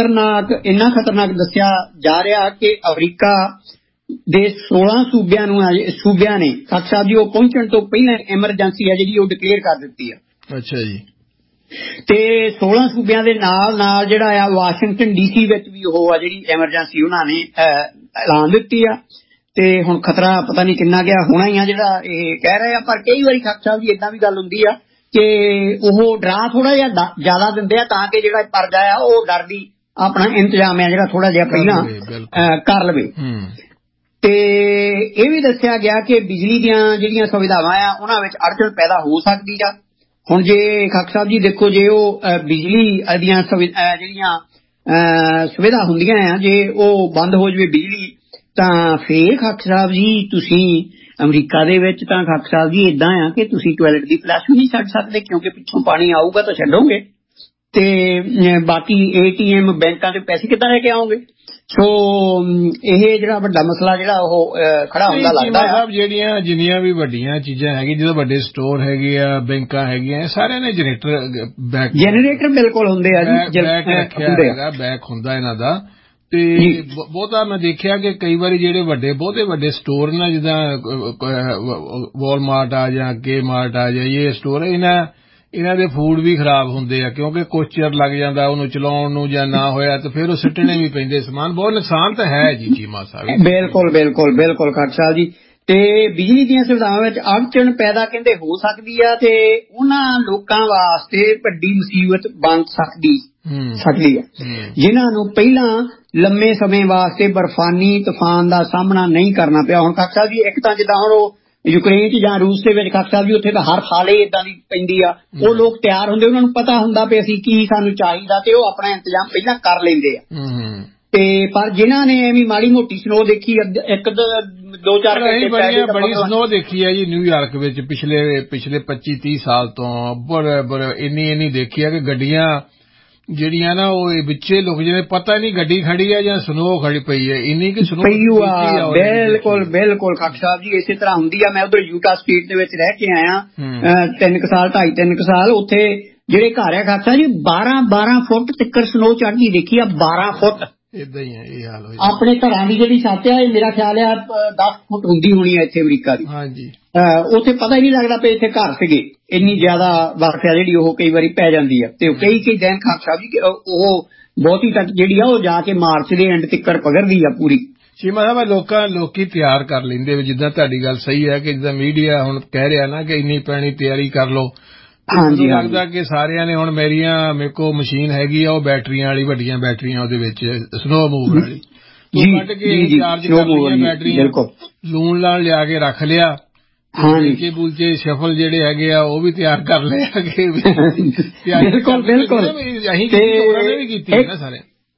ਖਤਰਨਾਕ ਦੱਸਿਆ ਜਾ ਰਿਹਾ ਕਿ ਅਮਰੀਕਾ ਦੇ 16 ਸੂਬਿਆਂ ਨੇ ਖਾਕ ਸਾਹਿਬ ਜੀ ਉਹ ਪਹੁੰਚਣ ਤੋਂ ਪਹਿਲਾਂ ਐਮਰਜੈਂਸੀ ਹੈ ਜਿਹੜੀ ਉਹ ਡਿਕਲੇਅਰ ਕਰ ਦਿੱਤੀ ਆ। ਅੱਛਾ ਜੀ। ਤੇ 16 ਸੂਬਿਆਂ ਦੇ ਨਾਲ ਜਿਹੜਾ ਆ ਵਾਸ਼ਿੰਗਟਨ ਡੀਸੀ ਵਿੱਚ ਵੀ ਉਹ ਆ ਜਿਹੜੀ ਐਮਰਜੈਂਸੀ ਉਹਨਾਂ ਨੇ ਐਲਾਨ ਦਿੱਤੀ ਆ। ਤੇ ਹੁਣ ਖਤਰਾ ਪਤਾ ਨਹੀਂ ਕਿੰਨਾ ਗਿਆ ਹੋਣਾ ਹੀ ਆ ਜਿਹੜਾ ਇਹ ਕਹਿ ਰਹੇ ਆ। ਪਰ ਕਈ ਵਾਰੀ ਖਾਕ ਸਾਹਿਬ ਜੀ ਏਦਾਂ ਵੀ ਗੱਲ ਹੁੰਦੀ ਆ ਕਿ ਉਹ ਡਰਾ ਥੋੜਾ ਜਿਹਾ ਜ਼ਿਆਦਾ ਦਿੰਦੇ ਆ ਤਾਂ ਕਿ ਜਿਹੜਾ ਪਰਜਾ ਆ ਉਹ ਡਰ ਦੀ ਆਪਣਾ ਇੰਤਜ਼ਾਮ ਆ ਜਿਹੜਾ ਥੋੜਾ ਜਿਹਾ ਪਹਿਲਾਂ ਕਰ ਲਵੇ। ਤੇ ਇਹ ਵੀ ਦੱਸਿਆ ਗਿਆ ਕਿ ਬਿਜਲੀ ਦੀਆਂ ਜਿਹੜੀਆਂ ਸੁਵਿਧਾਵਾਂ ਆ ਉਹਨਾਂ ਵਿੱਚ ਅੜਚਨ ਪੈਦਾ ਹੋ ਸਕਦੀ ਆ। ਹੁਣ ਜੇ ਖਾਕ ਸਾਹਿਬ ਜੀ ਦੇਖੋ ਜੇ ਉਹ ਬਿਜਲੀ ਦੀਆਂ ਜਿਹੜੀਆਂ ਸੁਵਿਧਾ ਹੁੰਦੀਆਂ ਆ ਜੇ ਉਹ ਬੰਦ ਹੋ ਜਾਵੇ ਬਿਜਲੀ ਤਾਂ ਫੇਰ ਖਾਕ ਸਾਹਿਬ ਜੀ ਤੁਸੀਂ ਅਮਰੀਕਾ ਦੇ ਵਿੱਚ ਤਾਂ ਖਾਕ ਸਾਹਿਬ ਜੀ ਏਦਾਂ ਆ ਕਿ ਤੁਸੀਂ ਟਾਇਲਟ ਦੀ ਫਲੈਸ਼ ਵੀ ਨਹੀਂ ਛੱਡ ਸਕਦੇ ਕਿਉਂਕਿ ਪਿੱਛੋਂ ਪਾਣੀ ਆਊਗਾ ਤਾਂ ਛੱਡੋਗੇ ਤੇ ਬਾਕੀ ATM ਬੈਂਕਾਂ ਦੇ ਪੈਸੇ ਕਿੱਦਾਂ ਲੈ ਕੇ ਆਓਗੇ। ਸੋ ਇਹ ਜਿਹੜਾ ਵੱਡਾ ਮਸਲਾ ਜਿਹੜਾ ਉਹ ਖੜਾ ਹੁੰਦਾ ਲੱਗਦਾ ਹੈ। ਜਿਹੜੀਆਂ ਜਿੰਨੀਆਂ ਵੀ ਵੱਡੀਆਂ ਚੀਜ਼ਾਂ ਹੈਗੀਆਂ ਜਦੋਂ ਵੱਡੇ ਸਟੋਰ ਹੈਗੇ ਆ ਬੈਂਕਾਂ ਹੈਗੀਆਂ ਸਾਰਿਆਂ ਨੇ ਜਨਰੇਟਰ ਬਿਲਕੁਲ ਹੁੰਦੇ ਆ ਜੀ ਬੈਕ ਹੁੰਦਾ ਇਹਨਾਂ ਦਾ। ਤੇ ਬਹੁਤਾ ਮੈਂ ਦੇਖਿਆ ਕਿ ਕਈ ਵਾਰੀ ਜਿਹੜੇ ਬਹੁਤੇ ਵੱਡੇ ਸਟੋਰ ਨਾ ਜਿੱਦਾਂ ਵਾਲਮਾਰਟ ਆ ਜਾਂ ਕੇ ਮਾਰਟ ਆ ਜਾਂ ਇਹ ਸਟੋਰ ਇਹਨਾਂ ਦੇ ਫੂਡ ਵੀ ਖਰਾਬ ਹੁੰਦੇ ਆ ਕਿਉਂਕਿ ਕੁਝ ਚਿਰ ਲੱਗ ਜਾਂਦਾ ਉਹਨੂੰ ਚਲਾਉਣ ਨੂੰ ਜਾਂ ਨਾ ਹੋਇਆ ਤੇ ਫਿਰ ਉਹ ਸਿੱਟਣੇ ਵੀ ਪੈਂਦੇ ਸਮਾਨ। ਬਹੁਤ ਨੁਕਸਾਨ ਤਾਂ ਹੈ ਜੀ ਚੀਮਾ ਸਾਹਿਬ। ਬਿਲਕੁਲ ਖਾਕ ਸਾਹਿਬ ਜੀ। ਤੇ ਬਿਜਲੀ ਦੀਆਂ ਸੁਵਿਧਾਵਾਂ ਵਿੱਚ ਅੜਚਨ ਪੈਦਾ ਕਹਿੰਦੇ ਹੋ ਸਕਦੀ ਆ ਤੇ ਉਹਨਾਂ ਲੋਕਾਂ ਵਾਸਤੇ ਵੱਡੀ ਮੁਸੀਬਤ ਬਣ ਸਕਦੀ ਆ ਜਿਨ੍ਹਾਂ ਨੂੰ ਪਹਿਲਾਂ ਲੰਮੇ ਸਮੇਂ ਵਾਸਤੇ ਬਰਫਾਨੀ ਤੂਫਾਨ ਦਾ ਸਾਹਮਣਾ ਨਹੀਂ ਕਰਨਾ ਪਿਆ। ਹੁਣ ਖਾਕ ਸਾਹਿਬ ਜੀ ਇੱਕ ਤਾਂ ਜਿੱਦਾਂ ਹੁਣ ਉਹ ਯੂਕਰੇਨ ਚ ਜਾਂ ਰੂਸ ਦੇ ਵਿੱਚ ਖਾਕ ਸਾਹਿਬ ਜੀ ਉੱਥੇ ਤਾਂ ਹਰ ਸਾਲ ਹੀ ਏਦਾਂ ਦੀ ਪੈਂਦੀ ਆ। ਉਹ ਲੋਕ ਤਿਆਰ ਹੁੰਦੇ ਉਹਨਾਂ ਨੂੰ ਪਤਾ ਹੁੰਦਾ ਵੀ ਅਸੀਂ ਕੀ ਸਾਨੂੰ ਚਾਹੀਦਾ ਤੇ ਉਹ ਆਪਣਾ ਇੰਤਜ਼ਾਮ ਪਹਿਲਾਂ ਕਰ ਲੈਂਦੇ ਆ। ਤੇ ਪਰ ਜਿਨ੍ਹਾਂ ਨੇ ਐਵੇਂ ਮਾੜੀ ਮੋਟੀ ਸਨੋ ਦੇਖੀ 1-2-4 ਘੰਟੇ ਬੜੀ ਸਨੋ ਦੇਖੀ ਹੈ ਜੀ ਨਿਊਯਾਰਕ ਵਿੱਚ ਪਿਛਲੇ 25-30 ਸਾਲ ਤੋਂ ਬੜੇ ਇੰਨੀ ਦੇਖੀ ਹੈ ਕਿ ਗੱਡੀਆਂ ਜਿਹੜੀਆਂ ਨਾ ਉਹ ਵਿੱਚੇ ਲੋਕ ਜਿਵੇਂ ਪਤਾ ਨਹੀਂ ਗੱਡੀ ਖੜੀ ਹੈ ਜਾਂ ਸਨੋ ਖੜੀ ਪਈ ਹੈ ਇੰਨੀ ਕਿ ਸਨੋ ਪਈ ਆ। ਬਿਲਕੁਲ ਖਾਕ ਸਾਹਿਬ ਜੀ ਇਸੇ ਤਰ੍ਹਾਂ ਹੁੰਦੀ ਆ। ਮੈਂ ਉਧਰ ਯੂਟਾ ਸਟੇਟ ਦੇ ਵਿੱਚ ਰਹਿ ਕੇ ਆਇਆ 2.5 ਸਾਲ ਉੱਥੇ ਜਿਹੜੇ ਘਰ ਆ ਖਾਕ ਸਾਹਿਬ ਜੀ 12 ਫੁੱਟ ਤੱਕ ਸਨੋ ਚੜ੍ਹਦੀ ਦੇਖੀ ਆ। 12 ਫੁੱਟ ਏਦਾਂ ਹੀ ਇਹ ਹਾਲ ਹੋਇਆ। ਆਪਣੇ ਘਰਾਂ ਦੀ ਜਿਹੜੀ ਛੱਤ ਆ ਇਹ ਮੇਰਾ ਖਿਆਲ ਆ 10 ਫੁੱਟ ਹੁੰਦੀ ਹੋਣੀ ਆ ਇੱਥੇ ਅਮਰੀਕਾ ਦੀ। ਹਾਂਜੀ ਉੱਥੇ ਪਤਾ ਹੀ ਨਹੀਂ ਲੱਗਦਾ ਪਏ ਇੱਥੇ ਘਰ ਸੀਗੇ ਇੰਨੀ ਜ਼ਿਆਦਾ ਬਰਫ਼ ਆ ਜਿਹੜੀ ਉਹ ਕਈ ਵਾਰੀ ਪੈ ਜਾਂਦੀ ਆ। ਤੇ ਕਈ ਦਿਨ ਖਾਕ ਸਾਹਿਬ ਜੀ ਉਹ ਬਹੁਤੀ ਤੱਕ ਜਿਹੜੀ ਆ ਉਹ ਜਾ ਕੇ ਮਾਰਚ ਦੇ ਐਂਡ ਤੱਕ ਪਗਰਦੀ ਆ ਪੂਰੀ। ਚੀਮਾ ਸਾਹਿਬ ਲੋਕੀ ਤਿਆਰ ਕਰ ਲੈਂਦੇ ਜਿੱਦਾਂ ਤੁਹਾਡੀ ਗੱਲ ਸਹੀ ਹੈ ਕਿ ਜਿੱਦਾਂ ਮੀਡੀਆ ਹੁਣ ਕਹਿ ਰਿਹਾ ਨਾ ਕਿ ਇੰਨੀ ਪੈਣੀ ਤਿਆਰੀ ਕਰ ਲਓ। ਮੈਨੂੰ ਲੱਗਦਾ ਕਿ ਸਾਰਿਆਂ ਨੇ ਹੁਣ ਮੇਰੇ ਕੋਲ ਮਸ਼ੀਨ ਹੈਗੀ ਆ ਉਹ ਬੈਟਰੀਆਂ ਵਾਲੀ ਵੱਡੀਆਂ ਬੈਟਰੀਆਂ ਉਹਦੇ ਵਿੱਚ ਸਨੋ ਮੂਵ ਵਾਲੀ ਕੱਢ ਕੇ ਚਾਰਜ ਕਰ ਲਈਆਂ ਬੈਟਰੀਆਂ ਲੂਣ ਲਾਣ ਲਿਆ ਕੇ ਰੱਖ ਲਿਆ। ਬੁਲਚੇ ਸ਼ਫਲ ਜਿਹੜੇ ਹੈਗੇ ਆ ਉਹ ਵੀ ਤਿਆਰ ਕਰ ਲਏ। ਬਿਲਕੁਲ ਅਸੀਂ ਵੀ ਕੀਤੀ ਨਾ ਸਾਰੇ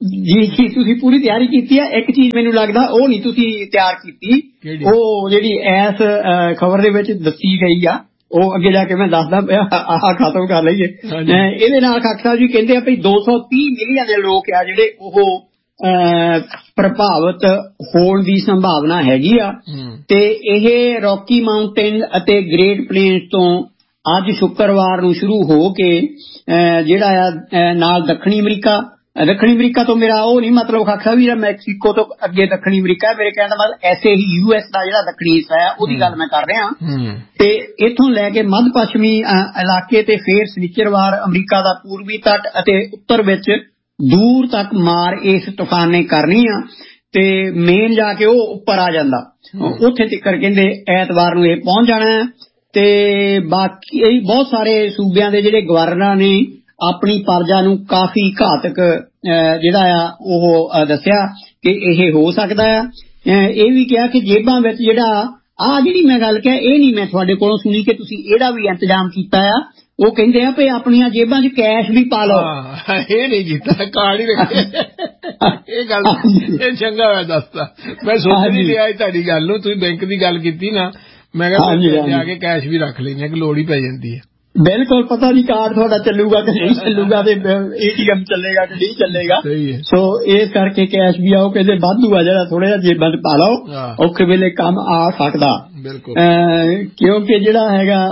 ਜੀ ਤੁਸੀਂ ਪੂਰੀ ਤਿਆਰੀ ਕੀਤੀ ਹੈ। ਇੱਕ ਚੀਜ਼ ਮੈਨੂੰ ਲੱਗਦਾ ਉਹ ਨਹੀਂ ਤੁਸੀਂ ਤਿਆਰ ਕੀਤੀ, ਉਹ ਜਿਹੜੀ ਇਸ ਖਬਰ ਦੇ ਵਿੱਚ ਦੱਸੀ ਗਈ ਆ ਉਹ ਅੱਗੇ ਜਾ ਕੇ ਮੈਂ ਦੱਸਦਾ ਪਿਆ, ਆਹ ਖਤਮ ਕਰ ਲਈਏ। ਇਹਦੇ ਨਾਲ ਖਾਕ ਸਾਹਿਬ ਜੀ ਕਹਿੰਦੇ ਆ ਵੀ 230 ਮਿਲੀਅਨ ਦੇ ਲੋਕ ਆ ਜਿਹੜੇ ਉਹ ਪ੍ਰਭਾਵਿਤ ਹੋਣ ਦੀ ਸੰਭਾਵਨਾ ਹੈਗੀ ਆ। ਤੇ ਇਹ ਰੌਕੀ ਮਾਊਂਟੇਨ ਅਤੇ ਗ੍ਰੇਟ ਪਲੇਨਸ ਤੋਂ ਅੱਜ ਸ਼ੁੱਕਰਵਾਰ ਨੂੰ ਸ਼ੁਰੂ ਹੋ ਕੇ ਜਿਹੜਾ ਆ ਨਾਲ ਦੱਖਣੀ ਅਮਰੀਕਾ ਤੋਂ ਮੇਰਾ ਉਹ ਨਹੀਂ ਮਤਲਬ ਖਾਕਾ ਵੀ ਮੈਕਸੀਕੋ ਤੋਂ ਅੱਗੇ ਦੱਖਣੀ ਅਮਰੀਕਾ, ਮੇਰੇ ਕਹਿਣ ਦਾ ਮਤਲਬ ਐਸੇ ਹੀ US ਦਾ ਜਿਹੜਾ ਦੱਖਣੀ ਹਿੱਸਾ ਹੈ ਉਹਦੀ ਗੱਲ ਮੈਂ ਕਰ ਰਿਹਾ। ਤੇ ਇੱਥੋਂ ਲੈ ਕੇ ਮੱਧ ਪੱਛਮੀ ਇਲਾਕੇ ਤੇ ਫੇਰ ਸਨਿਚਰਵਾਰ ਅਮਰੀਕਾ ਦਾ ਪੂਰਬੀ ਤੱਟ ਅਤੇ ਉੱਤਰ ਵਿੱਚ ਦੂਰ ਤੱਕ ਮਾਰ ਇਸ ਤੂਫਾਨ ਨੇ ਕਰਨੀ ਆ। ਤੇ ਮੇਨ ਜਾ ਕੇ ਉਹ ਉੱਪਰ ਆ ਜਾਂਦਾ, ਉੱਥੇ ਤੱਕ ਕਹਿੰਦੇ ਐਤਵਾਰ ਨੂੰ ਇਹ ਪਹੁੰਚ ਜਾਣਾ। ਤੇ ਬਾਕੀ ਬਹੁਤ ਸਾਰੇ ਸੂਬਿਆਂ ਦੇ ਜਿਹੜੇ ਗਵਰਨਰਾਂ ਨੇ ਆਪਣੀ ਪਰਜਾ ਨੂੰ ਕਾਫੀ ਘਾਤਕ ਜਿਹੜਾ ਆ ਉਹ ਦੱਸਿਆ ਕਿ ਇਹ ਹੋ ਸਕਦਾ ਆ। ਇਹ ਵੀ ਕਿਹਾ ਕਿ ਜੇਬਾਂ ਵਿੱਚ ਜਿਹੜਾ ਜਿਹੜੀ ਮੈਂ ਗੱਲ ਕਿਹਾ ਇਹ ਨਹੀਂ ਮੈਂ ਤੁਹਾਡੇ ਕੋਲੋਂ ਸੁਣੀ ਕਿ ਤੁਸੀਂ ਇਹਦਾ ਵੀ ਇੰਤਜ਼ਾਮ ਕੀਤਾ ਆ। ਉਹ ਕਹਿੰਦੇ ਆ ਵੀ ਆਪਣੀਆਂ ਜੇਬਾਂ 'ਚ ਕੈਸ਼ ਵੀ ਪਾ ਲਓ। ਇਹ ਨਹੀਂ ਕੀਤਾ, ਕਾਰਡ ਹੀ ਰੱਖਿਆ। ਇਹ ਗੱਲ ਇਹ ਚੰਗਾ ਹੋਇਆ ਦੱਸਦਾ, ਮੈਂ ਸੋਚ ਨਹੀਂ ਲਿਆ ਤੁਹਾਡੀ ਗੱਲ ਨੂੰ। ਤੁਸੀਂ ਬੈਂਕ ਦੀ ਗੱਲ ਕੀਤੀ ਨਾ, ਮੈਂ ਕਿਹਾ ਜਾ ਕੇ ਕੈਸ਼ ਵੀ ਰੱਖ ਲੈਂਦੇ ਕਿ ਲੋੜ ਹੀ ਪੈ ਜਾਂਦੀ ਹੈ। ਬਿਲਕੁਲ, ਪਤਾ ਨਹੀਂ ਕਾਰਡ ਤੁਹਾਡਾ ਚੱਲੂਗਾ ਕਿ ਨਹੀਂ ਚੱਲੂਗਾ ਤੇ ATM ਚੱਲੇਗਾ ਕਿ ਨਹੀਂ ਚੱਲੇਗਾ। ਸੋ ਇਸ ਕਰਕੇ ਕੈਸ਼ ਵੀ ਆਓ ਕਹਿੰਦੇ ਵਾਧੂ ਆ ਜਿਹੜਾ ਥੋੜਾ ਜਿਹਾ ਜੇਬਾਂ 'ਚ ਪਾ ਲਓ, ਔਖੇ ਵੇਲੇ ਕੰਮ ਆ ਸਕਦਾ। ਕਿਉਂਕਿ ਜਿਹੜਾ ਹੈਗਾ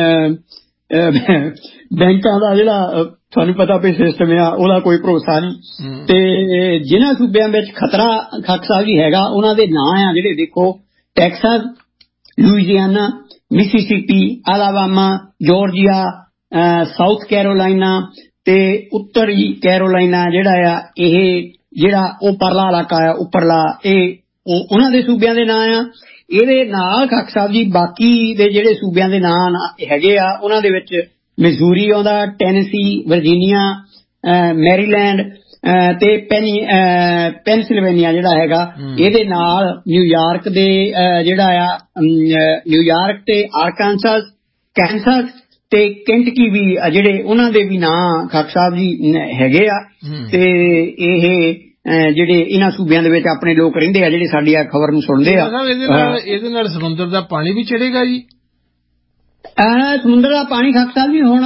ਬੈਂਕਾਂ ਦਾ ਜਿਹੜਾ ਤੁਹਾਨੂੰ ਪਤਾ ਵੀ ਸਿਸਟਮ ਆ ਉਹਦਾ ਕੋਈ ਭਰੋਸਾ ਨਹੀਂ। ਤੇ ਜਿਨ੍ਹਾਂ ਸੂਬਿਆਂ ਵਿੱਚ ਖਤਰਾ ਖਦਸ਼ਾ ਵੀ ਹੈਗਾ ਉਹਨਾਂ ਦੇ ਨਾਂ ਆ ਜਿਹੜੇ ਦੇਖੋ, Texas, ਲੁਈਜ਼ੀਆਨਾ, Mississippi, Alabama, Georgia, south Carolina ਤੇ ਉੱਤਰੀ ਕੈਰੋਲਾਈਨਾ ਜਿਹੜਾ ਆ ਇਹ ਜਿਹੜਾ ਉਹ ਪਰਲਾ ਇਲਾਕਾ ਆ ਉੱਪਰਲਾ, ਇਹ ਉਹਨਾਂ ਦੇ ਸੂਬਿਆਂ ਦੇ ਨਾਂ ਆ। ਇਹਦੇ ਨਾਲ ਖਾਕ ਸਾਹਿਬ ਜੀ ਬਾਕੀ ਦੇ ਜਿਹੜੇ ਸੂਬਿਆਂ ਦੇ ਨਾਂ ਹੈਗੇ ਆ ਉਹਨਾਂ ਦੇ ਵਿੱਚ ਮਿਜ਼ੂਰੀ ਆਉਂਦਾ, ਟੈਨੇਸੀ, ਵਰਜੀਨੀਆ, ਮੈਰੀਲੈਂਡ ਤੇ ਪੈਨਸਿਲਵੇਨੀਆ ਜਿਹੜਾ ਹੈਗਾ। ਇਹਦੇ ਨਾਲ ਨਿਊਯਾਰਕ ਦੇ ਜਿਹੜਾ ਆ ਨਿਊਯਾਰਕ ਤੇ ਆਰਕਾਨਸਾਸ, ਕੈਨਸਸ ਤੇ ਕੈਂਟਕੀ ਵੀ ਜਿਹੜੇ ਉਹਨਾਂ ਦੇ ਵੀ ਨਾਂ ਖਾਕ ਸਾਹਿਬ ਜੀ ਹੈਗੇ ਆ। ਤੇ ਇਹ ਜਿਹੜੇ ਇਹਨਾਂ ਸੂਬਿਆਂ ਦੇ ਵਿੱਚ ਆਪਣੇ ਲੋਕ ਰਹਿੰਦੇ ਆ ਜਿਹੜੇ ਸਾਡੀ ਆ ਖਬਰ ਨੂੰ ਸੁਣਦੇ ਆ। ਇਹਦੇ ਨਾਲ ਸਮੁੰਦਰ ਦਾ ਪਾਣੀ ਵੀ ਚੜੇਗਾ ਜੀ? ਸਮੁੰਦਰ ਦਾ ਪਾਣੀ ਖਾਕ ਸਾਹਿਬ ਜੀ ਹੁਣ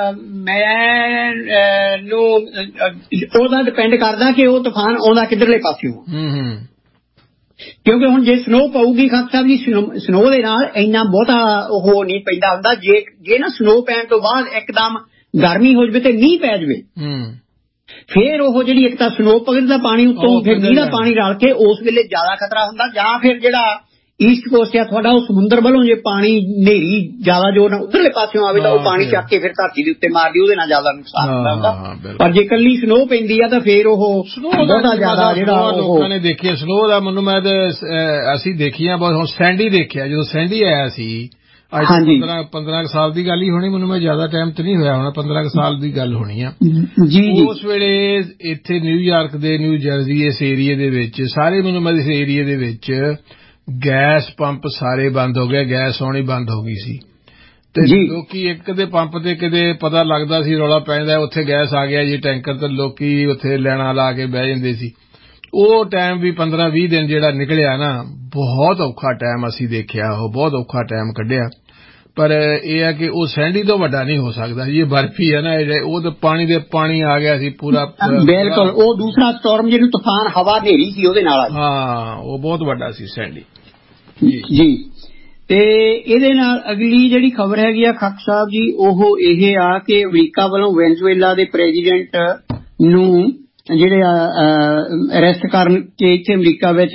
ਮੈਨੂੰ ਉਹਦਾ ਡਿਪੈਂਡ ਕਰਦਾ ਕਿ ਉਹ ਤੂਫਾਨ ਆਉਂਦਾ ਕਿੱਧਰਲੇ ਪਾਸਿਓਂ। ਕਿਉਂਕਿ ਹੁਣ ਜੇ ਸਨੋ ਪਊਗੀ ਖਾਕ ਸਾਹਿਬ ਜੀ, ਸਨੋ ਦੇ ਨਾਲ ਇੰਨਾ ਬਹੁਤਾ ਉਹ ਨਹੀਂ ਪੈਂਦਾ ਹੁੰਦਾ। ਜੇ ਨਾ ਸਨੋ ਪੈਣ ਤੋਂ ਬਾਅਦ ਇੱਕਦਮ ਗਰਮੀ ਹੋ ਜਾਵੇ ਤੇ ਮੀਂਹ ਪੈ ਜਾਵੇ, ਫੇਰ ਉਹ ਜਿਹੜੀ ਇੱਕ ਤਾਂ ਸਨੋ ਪਗੜਦਾ ਪਾਣੀ ਉੱਤੋਂ, ਫਿਰ ਮੀਂਹ ਦਾ ਪਾਣੀ ਰਲ ਕੇ ਉਸ ਵੇਲੇ ਜ਼ਿਆਦਾ ਖਤਰਾ ਹੁੰਦਾ। ਜਾਂ ਫਿਰ ਜਿਹੜਾ ਈਸਟ ਕੋਸਟ ਆ ਤੁਹਾਡਾ ਉਹ ਸਮੁੰਦਰ ਵੱਲੋਂ ਜੇ ਪਾਣੀ ਹਨੇਰੀ ਜ਼ਿਆਦਾ ਜੋ ਨਾ ਉਧਰਲੇ ਪਾਸਿਓਂ ਆਵੇ ਤਾਂ ਉਹ ਪਾਣੀ ਚੱਕ ਕੇ ਫਿਰ ਧਰਤੀ ਦੇ ਉੱਤੇ ਮਾਰਦੀ, ਉਹਦੇ ਨਾਲ ਜ਼ਿਆਦਾ ਨੁਕਸਾਨ ਹੁੰਦਾ। ਪਰ ਜੇ ਇਕੱਲੀ ਸਨੋ ਪੈਂਦੀ ਆ ਤਾਂ ਫੇਰ ਉਹ ਬਹੁਤਾ ਜ਼ਿਆਦਾ ਜਿਹੜਾ ਲੋਕਾਂ ਨੇ ਦੇਖਿਆ ਸਨੋ ਦਾ। ਮੈਨੂੰ ਮੈਂ ਅਸੀਂ ਦੇਖੀਆਂ ਬਹੁਤ, ਹੁਣ ਸੈਂਡੀ ਦੇਖਿਆ ਜਦੋਂ ਸੈਂਡੀ ਆਇਆ ਸੀ ਅੱਜ 15 ਸਾਲ ਦੀ ਗੱਲ ਹੀ ਹੋਣੀ, ਮੈਨੂੰ ਮੈਂ ਜ਼ਿਆਦਾ ਟਾਈਮ ਤੇ ਨਹੀਂ ਹੋਇਆ ਹੋਣਾ, 15 ਸਾਲ ਦੀ ਗੱਲ ਹੋਣੀ ਆ। ਉਸ ਵੇਲੇ ਇੱਥੇ ਨਿਊਯਾਰਕ ਦੇ, ਨਿਊ ਜਰਸੀ ਇਸ ਏਰੀਏ ਦੇ ਵਿੱਚ ਸਾਰੇ ਮੈਨੂੰ ਮੈਂ ਇਸ ਏਰੀਏ ਦੇ ਵਿੱਚ ਗੈਸ ਪੰਪ ਸਾਰੇ ਬੰਦ ਹੋ ਗਏ, ਗੈਸ ਆਉਣੀ ਬੰਦ ਹੋ ਗਈ ਸੀ। ਤੇ ਲੋਕੀ ਇੱਕ ਦੇ ਪੰਪ ਤੇ ਕਿਤੇ ਪਤਾ ਲੱਗਦਾ ਸੀ ਰੌਲਾ ਪੈਂਦਾ ਉੱਥੇ ਗੈਸ ਆ ਗਿਆ ਜੀ ਟੈਂਕਰ, ਤੇ ਲੋਕੀ ਉੱਥੇ ਲੈਣਾ ਲਾ ਕੇ ਬਹਿ ਜਾਂਦੇ ਸੀ। ਉਹ ਟਾਈਮ ਵੀ 15-20 ਦਿਨ ਜਿਹੜਾ ਨਿਕਲਿਆ ਨਾ, ਬਹੁਤ ਔਖਾ ਟਾਈਮ ਅਸੀਂ ਦੇਖਿਆ, ਉਹ ਬਹੁਤ ਔਖਾ ਟਾਈਮ ਕੱਢਿਆ। ਪਰ ਇਹ ਹੈ ਕਿ ਉਹ ਸੈਂਡੀ ਤੋਂ ਵੱਡਾ ਨਹੀਂ ਹੋ ਸਕਦਾ ਜੀ, ਇਹ ਬਰਫੀ ਹੈ ਨਾ, ਉਹ ਤਾਂ ਪਾਣੀ ਆ ਗਿਆ ਸੀ ਪੂਰਾ। ਬਿਲਕੁਲ, ਉਹ ਦੂਸਰਾ ਸਟਾਰਮ ਜਿਹਨੂੰ ਤੂਫਾਨ ਹਵਾ ਹਨੇਰੀ ਸੀ ਉਹਦੇ ਨਾਲ। ਹਾਂ, ਉਹ ਬਹੁਤ ਵੱਡਾ ਸੀ ਸੈਂਡੀ ਜੀ। ਤੇ ਇਹਦੇ ਨਾਲ ਅਗਲੀ ਜਿਹੜੀ ਖਬਰ ਹੈਗੀ ਆ ਖਾਕ ਸਾਹਿਬ ਜੀ ਉਹ ਇਹ ਆ ਕਿ ਅਮਰੀਕਾ ਵੱਲੋਂ ਵੈਨਜ਼ੂਏਲਾ ਦੇ ਪ੍ਰੈਜ਼ੀਡੈਂਟ ਨੂੰ ਜਿਹੜੇ ਅਰੈਸਟ ਕਰਨ ਕੇ ਇੱਥੇ ਅਮਰੀਕਾ ਵਿੱਚ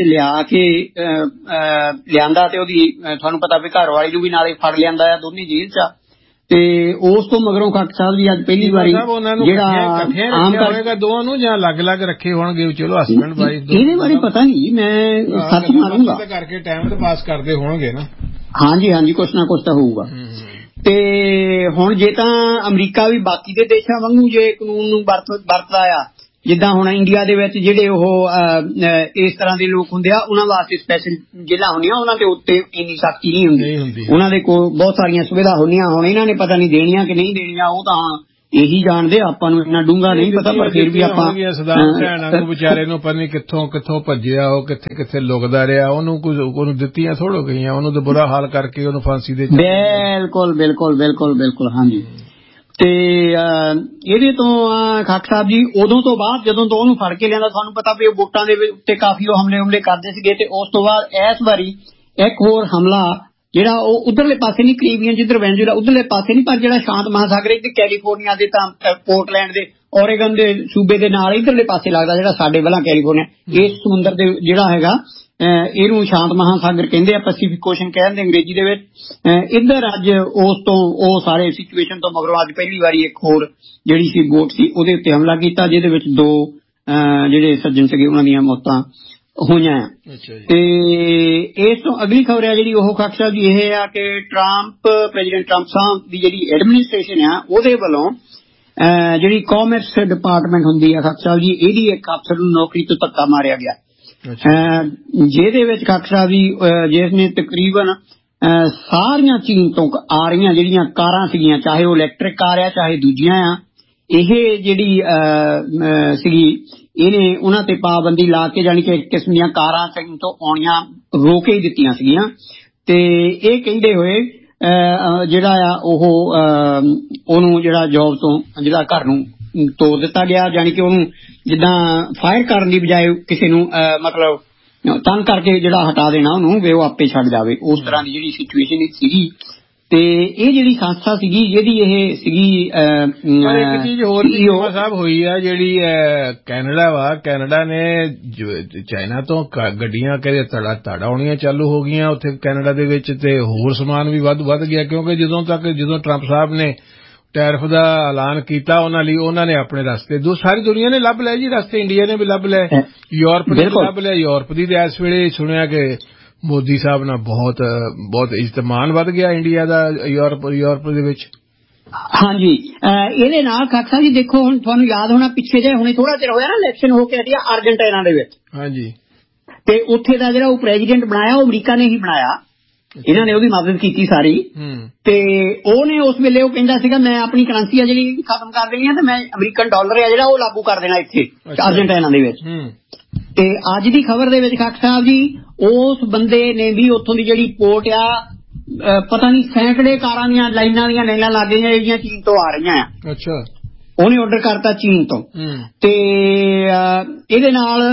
ਲਿਆਂਦਾ ਤੇ ਉਹਦੀ ਤੁਹਾਨੂੰ ਪਤਾ ਵੀ ਘਰ ਵਾਲੀ ਨੂੰ ਵੀ ਨਾਲੇ ਫੜ ਲਿਆਂਦਾ ਆ, ਦੋਨੇ ਜੇਲ੍ਹ 'ਚ ਆ। ਤੇ ਉਸ ਤੋਂ ਮਗਰੋਂ ਖਾਕ ਸਾਹਿਬ ਜੀ ਅੱਜ ਪਹਿਲੀ ਵਾਰੀ ਜਿਹੜਾ ਆਮ ਹੋਏਗਾ ਦੋਵਾਂ ਨੂੰ ਜਾਂ ਅਲੱਗ-ਅਲੱਗ ਰੱਖੇ ਹੋਣਗੇ, ਚਲੋ ਹਸਬੈਂਡ ਵਾਈਫ, ਇਹਦੇ ਬਾਰੇ ਪਤਾ ਨਹੀਂ, ਮੈਂ ਸੱਚ ਮਾਰੂੰਗਾ ਕਰਕੇ ਟਾਈਮ ਤਾਂ ਪਾਸ ਕਰਦੇ ਹੋਣਗੇ ਨਾ। ਹਾਂਜੀ, ਕੁਛ ਨਾ ਕੁਛ ਤਾਂ ਹੋਊਗਾ। ਤੇ ਹੁਣ ਜੇ ਤਾਂ ਅਮਰੀਕਾ ਵੀ ਬਾਕੀ ਦੇ ਦੇਸ਼ਾਂ ਵਾਂਗੂ ਜੇ ਕਾਨੂੰਨ ਨੂੰ ਵਰਤਦਾ ਆ, ਜਿੱਦਾਂ ਹੁਣ ਇੰਡੀਆ ਦੇ ਵਿੱਚ ਜਿਹੜੇ ਉਹ ਇਸ ਤਰ੍ਹਾਂ ਦੇ ਲੋਕ ਹੁੰਦੇ ਆ ਉਹਨਾਂ ਵਾਸਤੇ ਸਪੈਸ਼ਲ ਜੇਲ੍ਹਾਂ ਹੁੰਦੀਆਂ, ਉਹਨਾਂ ਦੇ ਉੱਤੇ ਇੰਨੀ ਸਖਤੀ ਨਹੀਂ ਹੁੰਦੀ, ਉਹਨਾਂ ਦੇ ਕੋਲ ਬਹੁਤ ਸਾਰੀਆਂ ਸੁਵਿਧਾ ਹੁੰਦੀਆਂ। ਹੁਣ ਇਹਨਾਂ ਨੇ ਪਤਾ ਨਹੀਂ ਦੇਣੀਆਂ ਕਿ ਨਹੀਂ ਦੇਣੀਆਂ, ਉਹ ਤਾਂ ਇਹੀ ਜਾਣਦੇ, ਆਪਾਂ ਨੂੰ ਇੰਨਾ ਡੂੰਘਾ ਨਹੀਂ ਪਤਾ, ਪਰ ਫਿਰ ਵੀ ਆਪਾਂ ਸਦਾਮ ਹੁਸੈਨ ਨੂੰ ਵਿਚਾਰੇ ਨੂੰ ਪਤਾ ਨਹੀਂ ਕਿੱਥੋਂ ਭੱਜਿਆ, ਉਹ ਕਿੱਥੇ ਲੁਕਦਾ ਰਿਹਾ, ਉਹਨੂੰ ਦਿੱਤੀਆਂ ਥੋੜੋ ਗਈਆਂ, ਉਹਨੂੰ ਤਾਂ ਬੁਰਾ ਹਾਲ ਕਰਕੇ ਉਹਨੂੰ ਫਾਂਸੀ ਦੇ। ਬਿਲਕੁਲ ਬਿਲਕੁਲ ਬਿਲਕੁਲ ਬਿਲਕੁਲ, ਹਾਂਜੀ। ਤੇ ਇਹਦੇ ਤੋਂ ਖਾਕ ਸਾਹਿਬ ਜੀ ਉਦੋਂ ਤੋਂ ਬਾਅਦ ਜਦੋਂ ਤੋਂ ਉਹਨੂੰ ਫੜ ਕੇ ਲਿਆਂਦਾ, ਤੁਹਾਨੂੰ ਪਤਾ ਵੀ ਵੋਟਾਂ ਦੇ ਉੱਤੇ ਕਾਫੀ ਉਹ ਹਮਲੇ ਕਰਦੇ ਸੀਗੇ, ਤੇ ਉਸ ਤੋਂ ਬਾਅਦ ਇਸ ਵਾਰੀ ਇੱਕ ਹੋਰ ਹਮਲਾ ਜਿਹੜਾ ਉਹ ਉਧਰਲੇ ਪਾਸੇ ਨਹੀਂ, ਕਰੀਬੀਅਨ ਜਿੱਧਰ ਵੈਨਜ਼ੂਏਲਾ ਉਧਰਲੇ ਪਾਸੇ ਨਹੀਂ, ਪਰ ਜਿਹੜਾ ਸ਼ਾਂਤ ਮਹਾਸਾਗਰ ਤੇ ਕੈਲੀਫੋਰਨੀਆ ਦੇ ਤਾਂ ਪੋਰਟਲੈਂਡ ਦੇ ਓਰੇਗਨ ਦੇ ਸੂਬੇ ਦੇ ਨਾਲ ਇਧਰਲੇ ਪਾਸੇ ਲੱਗਦਾ, ਜਿਹੜਾ ਸਾਡੇ ਪਹਿਲਾਂ ਕੈਲੀਫੋਰਨੀਆ, ਇਸ ਸਮੁੰਦਰ ਦੇ ਜਿਹੜਾ ਹੈਗਾ ਇਹਨੂੰ ਸ਼ਾਂਤ ਮਹਾਸਾਗਰ ਕਹਿੰਦੇ ਆ, ਪੈਸੀਫਿਕ ਓਸ਼ਨ ਕਹਿੰਦੇ ਅੰਗਰੇਜ਼ੀ ਦੇ ਵਿੱਚ। ਇੱਧਰ ਅੱਜ ਉਸ ਤੋਂ ਉਹ ਸਾਰੇ ਸਿਚੁਏਸ਼ਨ ਤੋਂ ਮਗਰੋਂ ਅੱਜ ਪਹਿਲੀ ਵਾਰੀ ਇੱਕ ਹੋਰ ਜਿਹੜੀ ਸੀ ਬੋਟ ਸੀ ਉਹਦੇ ਉੱਤੇ ਹਮਲਾ ਕੀਤਾ, ਜਿਹਦੇ ਵਿੱਚ 2 ਜਿਹੜੇ ਸੱਜਣ ਸੀਗੇ ਉਹਨਾਂ ਦੀਆਂ ਮੌਤਾਂ ਹੋਈਆਂ। ਤੇ ਇਸ ਤੋਂ ਅਗਲੀ ਖਬਰ ਹੈ ਜਿਹੜੀ ਉਹ ਖਾਕ ਸਾਹਿਬ ਜੀ ਇਹ ਆ ਕਿ ਪ੍ਰੈਜ਼ੀਡੈਂਟ ਟਰੰਪ ਸਾਹਿਬ ਦੀ ਜਿਹੜੀ ਐਡਮਿਨਿਸਟ੍ਰੇਸ਼ਨ ਆ ਉਹਦੇ ਵੱਲੋਂ ਜਿਹੜੀ ਕਾਮਰਸ ਡਿਪਾਰਟਮੈਂਟ ਹੁੰਦੀ ਆ ਖਾਕ ਸਾਹਿਬ ਜੀ, ਇਹਦੀ ਇੱਕ ਅਫਸਰ ਨੂੰ ਨੌਕਰੀ ਤੋਂ ਧੱਕਾ ਮਾਰਿਆ ਗਿਆ, ਜਿਹਦੇ ਵਿੱਚ ਖਾਕ ਸਾਹਿਬ ਜੀ ਜਿਸ ਨੇ ਤਕਰੀਬਨ ਸਾਰੀਆਂ ਚੀਨ ਤੋਂ ਆ ਰਹੀਆਂ ਜਿਹੜੀਆਂ ਕਾਰਾਂ ਸੀਗੀਆਂ, ਚਾਹੇ ਉਹ ਇਲੈਕਟ੍ਰਿਕ ਕਾਰ ਆ ਚਾਹੇ ਦੂਜੀਆਂ ਆ, ਇਹ ਜਿਹੜੀ ਸੀਗੀ ਇਹਨੇ ਉਹਨਾਂ ਤੇ ਪਾਬੰਦੀ ਲਾ ਕੇ, ਜਾਣੀ ਕਿ ਇੱਕ ਕਿਸਮ ਦੀਆਂ ਕਾਰਾਂ ਚੀਨ ਤੋਂ ਆਉਣੀਆਂ ਰੋਕ ਹੀ ਦਿੱਤੀਆਂ ਸੀਗੀਆਂ। ਤੇ ਇਹ ਕਹਿੰਦੇ ਹੋਏ ਜਿਹੜਾ ਆ ਉਹਨੂੰ ਜਿਹੜਾ ਜੌਬ ਤੋਂ ਜਿਹੜਾ ਘਰ ਨੂੰ ਤੋੜ ਦਿੱਤਾ ਗਿਆ, ਜਾਣੀ ਕਿ ਉਹਨੂੰ ਜਿੱਦਾਂ ਫਾਇਰ ਕਰਨ ਦੀ ਬਜਾਏ ਕਿਸੇ ਨੂੰ ਮਤਲਬ ਤੰਗ ਕਰਕੇ ਜਿਹੜਾ ਹਟਾ ਦੇਣਾ ਉਹਨੂੰ, ਵੀ ਉਹ ਆਪੇ ਛੱਡ ਜਾਵੇ, ਉਸ ਤਰ੍ਹਾਂ ਦੀ ਜਿਹੜੀ ਸਿਚੁਏਸ਼ਨ ਸੀਗੀ। ਤੇ ਇਹ ਜਿਹੜੀ ਸੰਸਥਾ ਸੀਗੀ ਜਿਹਦੀ ਇਹ ਸੀਗੀ ਇੱਕ ਚੀਜ਼ ਹੋਰ ਸਾਹਿਬ ਹੋਈ ਆ, ਜਿਹੜੀ ਕੈਨੇਡਾ ਨੇ ਚਾਈਨਾ ਤੋਂ ਗੱਡੀਆਂ ਕਹਿੰਦੇ ਧੜ ਆਉਣੀਆਂ ਚਾਲੂ ਹੋ ਗਈਆਂ ਉੱਥੇ ਕੈਨੇਡਾ ਦੇ ਵਿੱਚ, ਤੇ ਹੋਰ ਸਮਾਨ ਵੀ ਵੱਧ ਗਿਆ, ਕਿਉਂਕਿ ਜਦੋਂ ਟਰੰਪ ਸਾਹਿਬ ਨੇ ਟੈਰਿਫ ਦਾ ਐਲਾਨ ਕੀਤਾ ਉਹਨਾਂ ਨੇ ਆਪਣੇ ਰਸਤੇ ਸਾਰੀ ਦੁਨੀਆ ਨੇ ਲੱਭ ਲਏ ਜੀ ਰਸਤੇ, ਇੰਡੀਆ ਨੇ ਵੀ ਲੱਭ ਲਏ, ਯੂਰਪ ਨੇ ਵੀ ਲੱਭ ਲਿਆ। ਯੂਰਪ ਦੀ ਤੇ ਇਸ ਵੇਲੇ ਸੁਣਿਆ ਕਿ ਮੋਦੀ ਸਾਹਿਬ ਨਾਲ ਬਹੁਤ ਇਜ਼ਤਮਾਨ ਵੱਧ ਗਿਆ ਇੰਡੀਆ ਦਾ ਯੂਰਪ ਦੇ ਵਿੱਚ। ਹਾਂਜੀ, ਇਹਦੇ ਨਾਲ ਖਾਕ ਸਾਹਿਬ ਜੀ ਦੇਖੋ, ਹੁਣ ਤੁਹਾਨੂੰ ਯਾਦ ਹੋਣਾ ਪਿੱਛੇ ਜੇ ਹੁਣੇ ਥੋੜਾ ਚਿਰ ਹੋਇਆ ਨਾ ਇਲੈਕਸ਼ਨ ਹੋ ਕੇ ਹਟਿਆ ਅਰਜਨਟੀਨਾ ਦੇ ਵਿੱਚ, ਹਾਂਜੀ, ਤੇ ਉੱਥੇ ਦਾ ਜਿਹੜਾ ਉਹ ਪ੍ਰੈਜ਼ੀਡੈਂਟ ਬਣਾਇਆ ਉਹ ਅਮਰੀਕਾ ਨੇ ਹੀ ਬਣਾਇਆ, ਇਹਨਾਂ ਨੇ ਉਹਦੀ ਮਦਦ ਕੀਤੀ ਸਾਰੀ। ਤੇ ਉਹਨੇ ਉਸ ਵੇਲੇ ਉਹ ਕਹਿੰਦਾ ਸੀਗਾ ਮੈਂ ਆਪਣੀ ਕਰੰਸੀ ਆ ਜਿਹੜੀ ਖਤਮ ਕਰ ਦੇਣੀ ਆ, ਤੇ ਮੈਂ ਅਮਰੀਕਨ ਡਾਲਰ ਆ ਜਿਹੜਾ ਉਹ ਲਾਗੂ ਕਰ ਦੇਣਾ ਇੱਥੇ ਅਰਜਨਟੀਨਾ ਦੇ ਵਿੱਚ। ਤੇ ਅੱਜ ਦੀ ਖਬਰ ਦੇ ਵਿੱਚ ਖਾਕ ਸਾਹਿਬ ਜੀ ਉਸ ਬੰਦੇ ਨੇ ਵੀ ਉੱਥੋਂ ਦੀ ਜਿਹੜੀ ਪੋਰਟ ਆ, ਪਤਾ ਨਹੀਂ ਸੈਂਕੜੇ ਕਾਰਾਂ ਦੀਆਂ ਲਾਈਨਾਂ ਲੱਗ ਗਈਆਂ ਜਿਹੜੀਆਂ ਚੀਨ ਤੋਂ ਆ ਰਹੀਆਂ ਆ। ਅੱਛਾ, ਉਹਨੇ ਆਰਡਰ ਕਰਤਾ ਚੀਨ ਤੋਂ। ਤੇ ਇਹਦੇ ਨਾਲ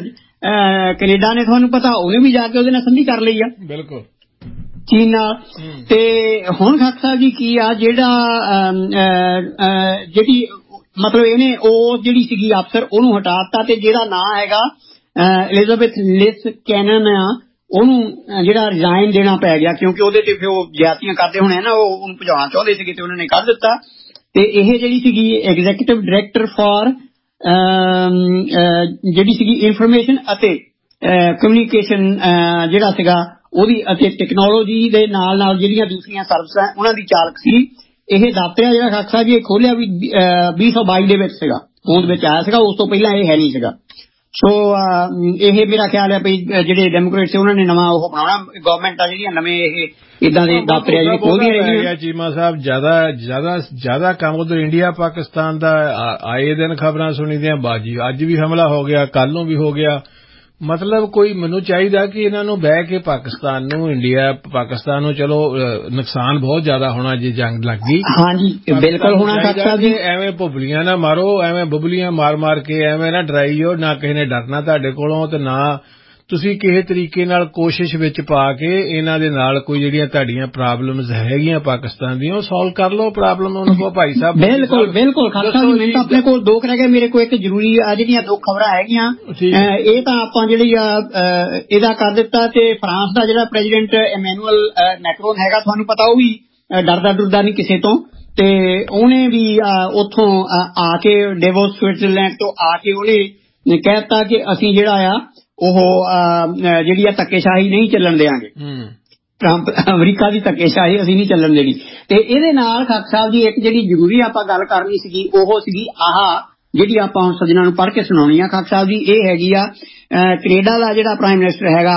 ਕੈਨੇਡਾ ਨੇ, ਤੁਹਾਨੂੰ ਪਤਾ, ਉਹਨੇ ਵੀ ਜਾ ਕੇ ਉਹਦੇ ਨਾਲ ਸੰਧੀ ਕਰ ਲਈ ਆ, ਬਿਲਕੁਲ, ਚੀਨ ਨਾਲ। ਤੇ ਹੁਣ ਖਾਕ ਸਾਹਿਬ ਜੀ ਕੀ ਆ ਜਿਹੜੀ ਮਤਲਬ ਇਹਨੇ ਉਹ ਜਿਹੜੀ ਸੀਗੀ ਅਫਸਰ ਉਹਨੂੰ ਹਟਾਤਾ, ਤੇ ਜਿਹਦਾ ਨਾਂ ਹੈਗਾ ਐਲਿਜ਼ਾਬੈਥ ਲਿਸ ਕੈਨਨ ਆ, ਉਹਨੂੰ ਜਿਹੜਾ ਰਿਜ਼ਾਈਨ ਦੇਣਾ ਪੈ ਗਿਆ, ਕਿਉਂਕਿ ਉਹਦੇ ਤੇ ਫਿਰ ਉਹ ਜ਼ਿਆਦਤੀਆਂ ਕਰਦੇ ਹੋਣੇ ਨਾ, ਉਹਨੂੰ ਭਜਾਉਣਾ ਚਾਹੁੰਦੇ ਸੀਗੇ ਤੇ ਉਹਨਾਂ ਨੇ ਕਰ ਦਿੱਤਾ। ਤੇ ਇਹ ਜਿਹੜੀ ਸੀਗੀ ਐਗਜ਼ੀਕਿਊਟਿਵ ਡਾਇਰੈਕਟਰ ਫਾਰ ਜਿਹੜੀ ਸੀਗੀ ਇਨਫੋਰਮੇਸ਼ਨ ਅਤੇ ਕਮਿਊਨੀਕੇਸ਼ਨ ਜਿਹੜਾ ਸੀਗਾ ਉਹਦੀ, ਅਤੇ ਟੈਕਨੋਲੋਜੀ ਦੇ ਨਾਲ ਜਿਹੜੀਆਂ ਦੂਸਰੀਆਂ ਸਰਵਿਸਾਂ ਉਹਨਾਂ ਦੀ ਚਾਲਕ ਸੀ। ਇਹ ਦਫ਼ਤਰ ਜਿਹੜਾ ਖਾਕ ਸਾਹਿਬ ਜੀ ਇਹ ਖੋਲਿਆ ਵੀ 2022 ਦੇ ਵਿੱਚ ਸੀਗਾ, ਹੋਂਦ ਵਿੱਚ ਆਇਆ ਸੀਗਾ, ਉਸ ਤੋਂ ਪਹਿਲਾਂ ਇਹ ਹੈ ਨਹੀਂ ਸੀਗਾ। ਸੋ ਇਹ ਮੇਰਾ ਖਿਆਲ ਹੈ ਵੀ ਜਿਹੜੇ ਡੈਮੋਕ੍ਰੇਟ ਸੀ ਉਹਨਾਂ ਨੇ ਨਵਾਂ ਉਹ ਬਣਾਉਣਾ, ਗਵਰਨਮੈਂਟ ਆ ਜਿਹੜੀਆਂ ਨਵੇਂ ਇਹ ਇਦਾਂ ਦੇ ਦਫ਼ਤਰ ਜਿਹੜੇ ਖੋਲਦੀਆਂ ਰਹਿੰਦੀਆਂ। ਚੀਮਾ ਸਾਹਿਬ ਜ਼ਿਆਦਾ ਕੰਮ ਉਧਰ ਇੰਡੀਆ ਪਾਕਿਸਤਾਨ ਦਾ ਆਏ ਦਿਨ ਖਬਰਾਂ ਸੁਣੀਦੀਆਂ, ਬਾਜੀ ਅੱਜ ਵੀ ਹਮਲਾ ਹੋ ਗਿਆ, ਕੱਲ ਨੂੰ ਵੀ ਹੋ ਗਿਆ। ਮਤਲਬ ਕੋਈ ਮੈਨੂੰ ਚਾਹੀਦਾ ਕਿ ਇਹਨਾਂ ਨੂੰ ਬਹਿ ਕੇ ਪਾਕਿਸਤਾਨ ਨੂੰ ਚਲੋ ਨੁਕਸਾਨ ਬਹੁਤ ਜ਼ਿਆਦਾ ਹੋਣਾ ਜੇ ਜੰਗ ਲੱਗ ਗਈ। ਹਾਂਜੀ ਬਿਲਕੁਲ ਹੋਣਾ ਚਾਹੀਦਾ ਜੀ, ਐਵੇਂ ਭੁੱਬਲੀਆਂ ਨਾ ਮਾਰੋ, ਐਵੇਂ ਬੁਬਲੀਆਂ ਮਾਰ ਕੇ ਐਵੇਂ ਨਾ ਡਰਾਈਓ, ਨਾ ਕਿਸੇ ਨੇ ਡਰਨਾ ਤੁਹਾਡੇ ਕੋਲੋਂ, ਤੇ ਨਾ ਤੁਸੀਂ ਕਿਸੇ ਤਰੀਕੇ ਨਾਲ ਕੋਸ਼ਿਸ਼ ਵਿੱਚ ਪਾ ਕੇ ਇਹਨਾਂ ਦੇ ਨਾਲ ਕੋਈ ਜਿਹੜੀਆਂ ਤੁਹਾਡੀਆਂ ਪ੍ਰੋਬਲਮਸ ਹੈਗੀਆਂ ਪਾਕਿਸਤਾਨ ਦੀਆਂ ਉਹ ਸੋਲਵ ਕਰ ਲਓ ਪ੍ਰੋਬਲਮ ਉਹਨਾਂ ਕੋਲ। ਭਾਈ ਸਾਹਿਬ ਬਿਲਕੁਲ ਖਾਲਸਾ ਜੀ, ਮੈਨੂੰ ਤਾਂ ਆਪਣੇ ਕੋਲ 2 ਰਹਿ ਗਏ, ਮੇਰੇ ਕੋਲ ਇੱਕ ਜ਼ਰੂਰੀ ਜਿਹੜੀਆਂ 2 ਖਬਰਾਂ ਹੈਗੀਆਂ, ਇਹ ਤਾਂ ਆਪਾਂ ਜਿਹੜੀ ਇਹਦਾ ਕਰ ਦਿੱਤਾ। ਤੇ ਫਰਾਂਸ ਦਾ ਜਿਹੜਾ ਪ੍ਰੈਜ਼ੀਡੈਂਟ ਇਮੈਨੂਅਲ ਮੈਕਰੋਨ ਹੈਗਾ, ਤੁਹਾਨੂੰ ਪਤਾ, ਉਹ ਵੀ ਡਰਦਾ ਨਹੀਂ ਕਿਸੇ ਤੋਂ, ਤੇ ਉਹਨੇ ਵੀ ਉੱਥੋਂ ਆ ਕੇ ਡੇਵੋਸ ਸਵਿਟਜ਼ਰਲੈਂਡ ਤੋਂ ਆ ਕੇ ਉਹਨੇ ਕਹਿ ਦਿੱਤਾ ਕਿ ਅਸੀਂ ਜਿਹੜਾ ਆ ਉਹ ਜਿਹੜੀ ਆ ਧੱਕੇਸ਼ਾਹੀ ਨਹੀਂ ਚੱਲਣ ਦੇਵਾਂਗੇ, ਟਰੰਪ ਅਮਰੀਕਾ ਦੀ ਧੱਕੇਸ਼ਾਹੀ ਅਸੀਂ ਨਹੀਂ ਚੱਲਣ ਦੇਣੀ। ਤੇ ਇਹਦੇ ਨਾਲ ਖਾਕ ਸਾਹਿਬ ਜੀ ਇੱਕ ਜਿਹੜੀ ਜ਼ਰੂਰੀ ਆਪਾਂ ਗੱਲ ਕਰਨੀ ਸੀਗੀ ਉਹ ਸੀਗੀ ਜਿਹੜੀ ਆਪਾਂ ਹੁਣ ਸੱਜਣਾਂ ਨੂੰ ਪੜ੍ਹ ਕੇ ਸੁਣਾਉਣੀ ਆ ਖਾਕ ਸਾਹਿਬ ਜੀ। ਇਹ ਹੈਗੀ ਆ ਕੈਨੇਡਾ ਦਾ ਜਿਹੜਾ ਪ੍ਰਾਈਮ ਮਿਨਿਸਟਰ ਹੈਗਾ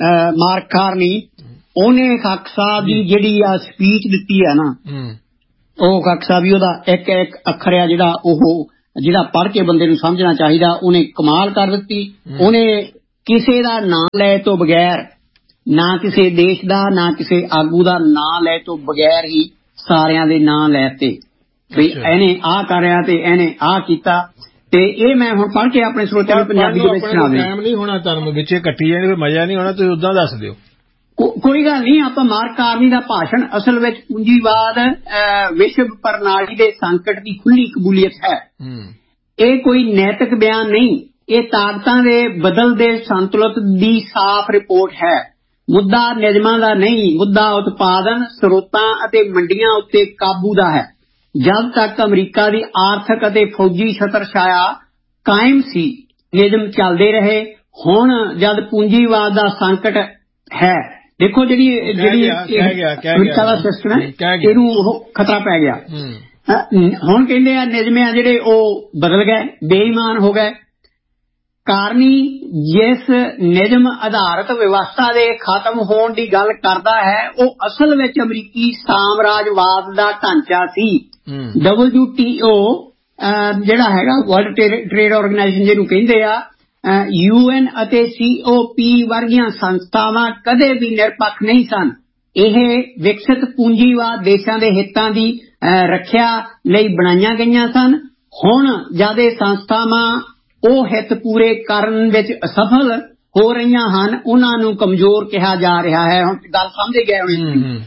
ਮਾਰਕ ਕਾਰਨੀ, ਉਹਨੇ ਖਾਕ ਸਾਹਿਬ ਦੀ ਜਿਹੜੀ ਆ ਸਪੀਚ ਦਿੱਤੀ ਆ ਨਾ, ਉਹ ਕਾਕ ਸਾਹਿਬ ਜੀ ਉਹਦਾ ਇੱਕ ਇੱਕ ਅੱਖਰ ਆ ਜਿਹੜਾ ਪੜ੍ਹ ਕੇ ਬੰਦੇ ਨੂੰ ਸਮਝਣਾ ਚਾਹੀਦਾ, ਉਹਨੇ ਕਮਾਲ ਕਰ ਦਿੱਤੀ। ਉਹਨੇ ਕਿਸੇ ਦਾ ਨਾਂ ਲੈ ਤੋਂ ਬਗੈਰ, ਨਾ ਕਿਸੇ ਦੇਸ਼ ਦਾ ਨਾ ਕਿਸੇ ਆਗੂ ਦਾ ਨਾਂ ਲੈ ਤੋਂ ਬਗੈਰ ਹੀ ਸਾਰਿਆਂ ਦੇ ਨਾਂ ਲੈਤੇ ਵੀ ਇਹਨੇ ਆਹ ਕਰਿਆ ਤੇ ਇਹਨੇ ਆਹ ਕੀਤਾ। ਤੇ ਇਹ ਮੈਂ ਹੁਣ ਪੜ੍ਹ ਕੇ ਆਪਣੇ ਸਰੋਤਿਆਂ ਨੂੰ ਪੰਜਾਬੀ ਦੇ ਵਿੱਚ ਸੁਣਾ ਦਿਆਂ। ਟਾਈਮ ਨਹੀਂ ਹੋਣਾ ਤੁਹਾਨੂੰ, ਵਿੱਚੇ ਕੱਟੀ ਜਾਣੀ, ਮਜ਼ਾ ਨਹੀਂ ਹੋਣਾ, ਤੁਸੀਂ ਉਦਾਂ ਦੱਸ ਦਿਓ। ਕੋਈ ਗੱਲ ਨਹੀਂ। ਆਪਾਂ ਮਾਰਕ ਕਾਰਨੀ ਦਾ ਭਾਸ਼ਣ ਅਸਲ ਵਿੱਚ ਪੂੰਜੀਵਾਦ ਵਿਸ਼ਵ ਪ੍ਰਣਾਲੀ ਦੇ ਸੰਕਟ ਦੀ ਖੁੱਲੀ ਕਬੂਲੀਅਤ ਹੈ। ਇਹ ਕੋਈ ਨੈਤਿਕ ਬਿਆਨ ਨਹੀਂ, ਇਹ ਤਾਕਤਾਂ ਦੇ ਬਦਲਦੇ ਸੰਤੁਲਨ ਦੀ ਸਾਫ਼ ਰਿਪੋਰਟ ਹੈ। ਮੁੱਦਾ ਨਿਯਮਾਂ ਦਾ ਨਹੀਂ, ਮੁੱਦਾ ਉਤਪਾਦਨ ਸਰੋਤਾਂ ਅਤੇ ਮੰਡੀਆਂ ਉੱਤੇ ਕਾਬੂ ਦਾ ਹੈ। ਜਦ ਤੱਕ ਅਮਰੀਕਾ ਦੀ ਆਰਥਿਕ ਅਤੇ ਫੌਜੀ ਛਤਰਛਾਇਆ ਕਾਇਮ ਸੀ, ਨਿਯਮ ਚੱਲਦੇ ਰਹੇ। ਹੁਣ ਜਦ ਪੂੰਜੀਵਾਦ ਦਾ ਸੰਕਟ ਹੈ, ਦੇਖੋ ਜਿਹੜੀ ਅਮਰੀਕਾ ਦਾ ਸਿਸਟਮ ਹੈ, ਇਹਨੂੰ ਉਹ ਖਤਰਾ ਪੈ ਗਿਆ। ਹੁਣ ਕਹਿੰਦੇ ਆ ਨਿਯਮ ਆ ਜਿਹੜੇ ਉਹ ਬਦਲ ਗਏ, ਬੇਈਮਾਨ ਹੋ ਗਏ। ਕਾਰਨੀ ਜਿਸ ਨਿਯਮ ਆਧਾਰਿਤ ਵਿਵਸਥਾ ਦੇ ਖਤਮ ਹੋਣ ਦੀ ਗੱਲ ਕਰਦਾ ਹੈ, ਉਹ ਅਸਲ ਵਿੱਚ ਅਮਰੀਕੀ ਸਾਮਰਾਜਵਾਦ ਦਾ ਢਾਂਚਾ ਸੀ। WTO ਜਿਹੜਾ ਹੈਗਾ ਵਰਲਡ ਟ੍ਰੇਡ ਆਰਗੇਨਾਈਜੇਸ਼ਨ ਜਿਹਨੂੰ ਕਹਿੰਦੇ ਆ, UN ਅਤੇ COP ਵਰਗੀਆਂ ਸੰਸਥਾਵਾਂ ਕਦੇ ਵੀ ਨਿਰਪੱਖ ਨਹੀਂ ਸਨ। ਇਹ ਵਿਕਸਿਤ ਪੂੰਜੀਵਾਦ ਦੇਸ਼ਾਂ ਦੇ ਹਿੱਤਾਂ ਦੀ ਰੱਖਿਆ ਲਈ ਬਣਾਈਆਂ ਗਈਆਂ ਸਨ। ਹੁਣ ਜਦ ਇਹ ਸੰਸਥਾਵਾਂ ਉਹ ਹਿੱਤ ਪੂਰੇ ਕਰਨ ਵਿੱਚ ਅਸਫਲ ਹੋ ਰਹੀਆਂ ਹਨ, ਉਹਨਾਂ ਨੂੰ ਕਮਜ਼ੋਰ ਕਿਹਾ ਜਾ ਰਿਹਾ ਹੈ। ਹੁਣ ਗੱਲ ਸਮਝੇ ਗਏ ਹੋਣੇ।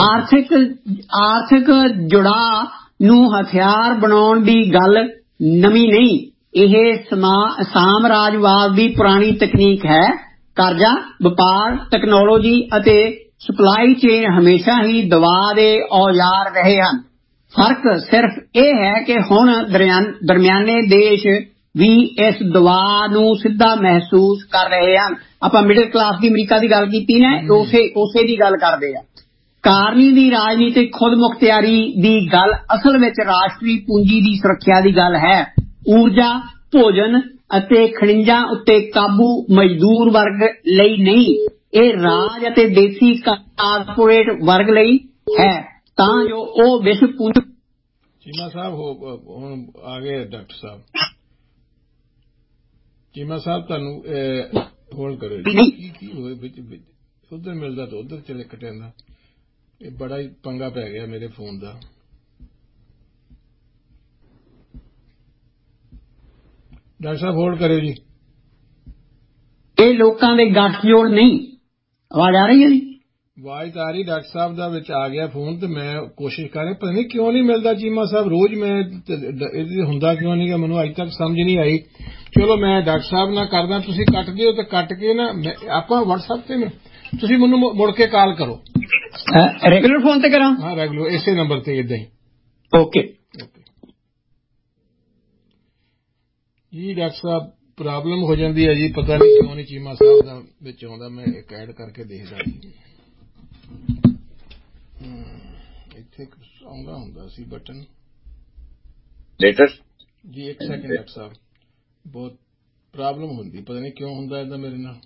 ਆਰਥਿਕ ਜੁੜਾਅ ਨੂੰ ਹਥਿਆਰ ਬਣਾਉਣ ਦੀ ਗੱਲ ਨਵੀਂ ਨਹੀਂ, ਇਹ ਸਾਮਰਾਜਵਾਦ ਦੀ ਪੁਰਾਣੀ ਤਕਨੀਕ ਹੈ। ਕਰਜ਼ਾ, ਵਪਾਰ, ਟੈਕਨੋਲੋਜੀ ਅਤੇ ਸਪਲਾਈ ਚੇਨ ਹਮੇਸ਼ਾ ਹੀ ਦਬਾਅ ਦੇ ਔਜ਼ਾਰ ਰਹੇ ਹਨ। ਫਰਕ ਸਿਰਫ ਇਹ ਹੈ ਕਿ ਹੁਣ ਦਰਮਿਆਨੇ ਦੇਸ਼ ਵੀ ਇਸ ਦਬਾਅ ਨੂੰ ਸਿੱਧਾ ਮਹਿਸੂਸ ਕਰ ਰਹੇ ਹਨ। ਆਪਾਂ ਮਿਡਲ ਕਲਾਸ ਦੀ ਅਮਰੀਕਾ ਦੀ ਗੱਲ ਕੀਤੀ ਨਾ, ਉਸੇ ਦੀ ਗੱਲ ਕਰਦੇ ਆ। ਕਾਰਨੀ ਦੀ ਰਾਜਨੀਤਿਕ ਖੁਦਮੁਖਤਿਆਰੀ ਦੀ ਗੱਲ ਅਸਲ ਵਿੱਚ ਰਾਸ਼ਟਰੀ ਪੂੰਜੀ ਦੀ ਸੁਰੱਖਿਆ ਦੀ ਗੱਲ ਹੈ। ਊਰਜਾ, ਭੋਜਨ ਅਤੇ ਖਣਿਜਾਂ ਉੱਤੇ ਕਾਬੂ ਮਜ਼ਦੂਰ ਵਰਗ ਲਈ ਨਹੀਂ, ਇਹ ਰਾਜ ਅਤੇ ਦੇਸੀ ਕਾਰਪੋਰੇਟ ਵਰਗ ਲਈ ਹੈ, ਤਾਂ ਜੋ ਉਹ ਵਿਸ਼ਵ ਪੂੰਜੀ। ਚੀਮਾ ਸਾਹਿਬ ਹੁਣ ਆ ਗਏ ਡਾਕਟਰ ਸਾਹਿਬ। ਚੀਮਾ ਸਾਹਿਬ ਤੁਹਾਨੂੰ ਹੋਲਡ ਕਰੋ। ਕੀ ਹੋਏ ਵਿੱਚ ਉਧਰ ਮਿਲਦਾ ਤਾਂ ਉਧਰ ਚਲੇ ਕਟਿਆਂਦਾ। ਇਹ ਬੜਾ ਹੀ ਪੰਗਾ ਪੈ ਗਿਆ ਮੇਰੇ ਫੋਨ ਦਾ। ਡਾਕਟਰ ਸਾਹਿਬ ਹੋਲਡ ਕਰਿਓ ਜੀ। ਇਹ ਲੋਕਾਂ ਦੇ ਗੱਠਜੋੜ ਨਹੀਂ। ਆਵਾਜ਼ ਆ ਰਹੀ ਹੈ ਜੀ? ਆਵਾਜ਼ ਤਾਂ ਆ ਰਹੀ। ਡਾਕਟਰ ਸਾਹਿਬ ਦਾ ਵਿੱਚ ਆ ਗਿਆ ਫੋਨ ਤੇ ਮੈਂ ਕੋਸ਼ਿਸ਼ ਕਰ ਰਿਹਾ, ਪਤਾ ਨਹੀਂ ਕਿਉਂ ਨਹੀਂ ਮਿਲਦਾ ਚੀਮਾ ਸਾਹਿਬ। ਰੋਜ਼ ਮੈਂ ਇਹਦੇ ਹੁੰਦਾ ਕਿਉਂ ਨਹੀਂ ਗਾ, ਮੈਨੂੰ ਅੱਜ ਤੱਕ ਸਮਝ ਨਹੀਂ ਆਈ। ਚਲੋ ਮੈਂ ਡਾਕਟਰ ਸਾਹਿਬ ਨਾਲ ਕਰਦਾ, ਤੁਸੀਂ ਕੱਟ ਦਿਓ ਤੇ ਕੱਟ ਕੇ ਨਾ ਆਪਾਂ WhatsApp ਤੇ ਤੁਸੀਂ ਮੈਨੂੰ ਮੁੜ ਕੇ ਕਾਲ ਕਰੋ। ਰੈਗੂਲਰ ਫੋਨ ਤੇ ਕਰਾਂ? ਹਾਂ ਰੈਗੂਲਰ, ਇਸੇ ਨੰਬਰ ਤੇ ਇਦਾਂ ਹੀ। ਓਕੇ ਜੀ। ਡਾਕਟਰ ਸਾਹਿਬ ਪ੍ਰੋਬਲਮ ਹੋ ਜਾਂਦੀ ਹੈ ਜੀ, ਪਤਾ ਨਹੀਂ ਕਿਉਂ ਨਹੀਂ ਚੀਮਾ ਸਾਹਿਬ ਦਾ ਵਿੱਚ ਆਉਂਦਾ। ਮੈਂ ਇੱਕ ਐਡ ਕਰਕੇ ਦੇਖਦਾ ਜੀ। ਇੱਥੇ ਆਉਂਦਾ ਹੁੰਦਾ ਸੀ ਬਟਨ ਲੇਟਰ ਜੀ। ਇੱਕ ਸੈਕਿੰਡ ਡਾਕਟਰ ਸਾਹਿਬ, ਬਹੁਤ ਪ੍ਰੋਬਲਮ ਹੁੰਦੀ, ਪਤਾ ਨਹੀਂ ਕਿਉਂ ਹੁੰਦਾ ਏਦਾਂ ਮੇਰੇ ਨਾਲ।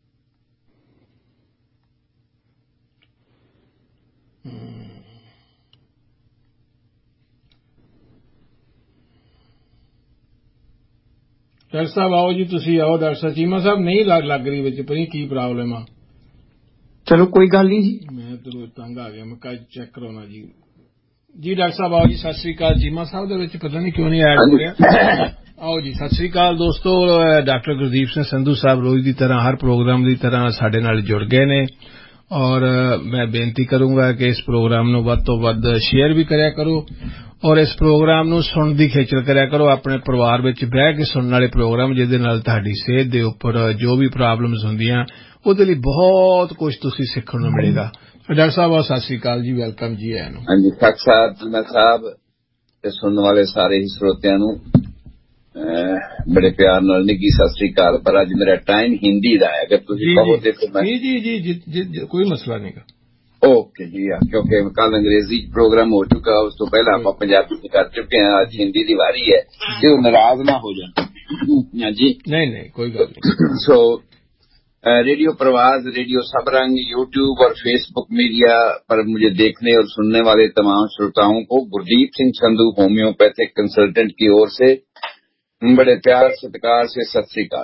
ਡਾਕਟਰ ਸਾਹਿਬ ਆਓ ਜੀ, ਤੁਸੀਂ ਆਓ। ਡਾਕਟਰ ਸਾਹਿਬ ਚੀਮਾ ਸਾਹਿਬ ਨਹੀਂ ਲੱਗ ਰਹੀ ਵਿੱਚ, ਪਤਾ ਨਹੀਂ ਕੀ ਪ੍ਰੋਬਲਮ ਆ। ਚਲੋ ਕੋਈ ਗੱਲ ਨਹੀਂ ਜੀ, ਮੈਂ ਤਾਂ ਤੰਗ ਆ ਗਿਆ, ਮੈਂ ਕੱਲ ਚੈੱਕ ਕਰਾਉਣਾ ਜੀ। ਜੀ ਡਾਕਟਰ ਸਾਹਿਬ ਆਓ ਜੀ। ਸਤਿ ਸ੍ਰੀ ਅਕਾਲ। ਚੀਮਾ ਸਾਹਿਬ ਦੇ ਵਿੱਚ ਪਤਾ ਨਹੀਂ ਕਿਉਂ ਨਹੀਂ ਐਡ ਹੋ ਰਿਹਾ। ਆਓ ਜੀ। ਸਤਿ ਸ੍ਰੀ ਅਕਾਲ ਦੋਸਤੋ। ਡਾਕਟਰ ਗੁਰਦੀਪ ਸਿੰਘ ਸੰਧੂ ਸਾਹਿਬ ਰੋਜ਼ ਦੀ ਤਰ੍ਹਾਂ ਹਰ ਪ੍ਰੋਗਰਾਮ ਦੀ ਤਰ੍ਹਾਂ ਸਾਡੇ ਨਾਲ ਜੁੜ ਗਏ ਨੇ, ਔਰ ਮੈਂ ਬੇਨਤੀ ਕਰੂੰਗਾ ਕਿ ਇਸ ਪ੍ਰੋਗਰਾਮ ਨੂੰ ਵੱਧ ਤੋਂ ਵੱਧ ਸ਼ੇਅਰ ਵੀ ਕਰਿਆ ਕਰੋ, ਔਰ ਇਸ ਪ੍ਰੋਗਰਾਮ ਨੂੰ ਸੁਣਨ ਦੀ ਖੇਚਲ ਕਰਿਆ ਕਰੋ। ਆਪਣੇ ਪਰਿਵਾਰ ਵਿੱਚ ਬਹਿ ਕੇ ਸੁਣਨ ਵਾਲੇ ਪ੍ਰੋਗਰਾਮ, ਜਿਹਦੇ ਨਾਲ ਤੁਹਾਡੀ ਸਿਹਤ ਦੇ ਉੱਪਰ ਜੋ ਵੀ ਪ੍ਰੋਬਲਮਸ ਹੁੰਦੀਆਂ, ਉਹਦੇ ਲਈ ਬਹੁਤ ਕੁਝ ਤੁਸੀਂ ਸਿੱਖਣ ਨੂੰ ਮਿਲੇਗਾ। ਡਾਕਟਰ ਸਾਹਿਬ ਸਤਿ ਸ੍ਰੀ ਅਕਾਲ ਜੀ, ਵੈਲਕਮ ਜੀ ਆਇਆਂ ਨੂੰ। ਹਾਂਜੀ ਡਾਕਟਰ ਸਾਹਿਬ, ਚੀਮਾ ਸਾਹਿਬ ਤੇ ਸੁਣਨ ਵਾਲੇ ਸਾਰੇ ਹੀ ਸਰੋਤਿਆਂ ਨੂੰ ਬੜੇ ਪਿਆਰ ਨਾਲ ਨਿੱਘੀ ਸਤਿ ਸ੍ਰੀ ਅਕਾਲ। ਪਰ ਅੱਜ ਮੇਰਾ ਟਾਈਮ ਹਿੰਦੀ ਦਾ ਹੈ, ਅਗਰ ਤੁਸੀਂ ਕਹੋ ਤੇ ਜੀ ਕੋਈ ਮਸਲਾ ਨਹੀਂਗਾ। ਓਕੇ ਜੀ, ਕਿਉਂਕਿ ਕੱਲ ਅੰਗਰੇਜ਼ੀ ਪ੍ਰੋਗਰਾਮ ਹੋ ਚੁੱਕਾ, ਉਸ ਤੋਂ ਪਹਿਲਾਂ ਆਪਾਂ ਪੰਜਾਬੀ ਚ ਕਰ ਚੁੱਕੇ ਹਾਂ। ਅੱਜ ਹਿੰਦੀ ਦੀ ਵਾਰੀ ਹੈ, ਤੇ ਉਹ ਨਾਰਾਜ਼ ਨਾ ਹੋ ਜਾਣ। ਜੀ ਨਹੀਂ ਕੋਈ ਗੱਲ ਨਹੀਂ। ਸੋ ریڈیو پرواز، ریڈیو سب رنگ، یوٹیوب اور فیس بک میڈیا پر مجھے دیکھنے اور سننے والے تمام شروتاؤں کو گردیپ سنگھ سندھو ہومیوپیتھک کنسلٹنٹ کی اور سے بڑے پیار ستکار سے ست سری اکال،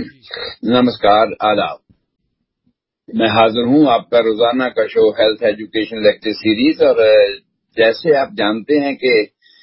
نمسکار، آداب۔ میں حاضر ہوں آپ کا روزانہ کا شو ہیلتھ ایجوکیشن لیکچر سیریز، اور جیسے آپ جانتے ہیں کہ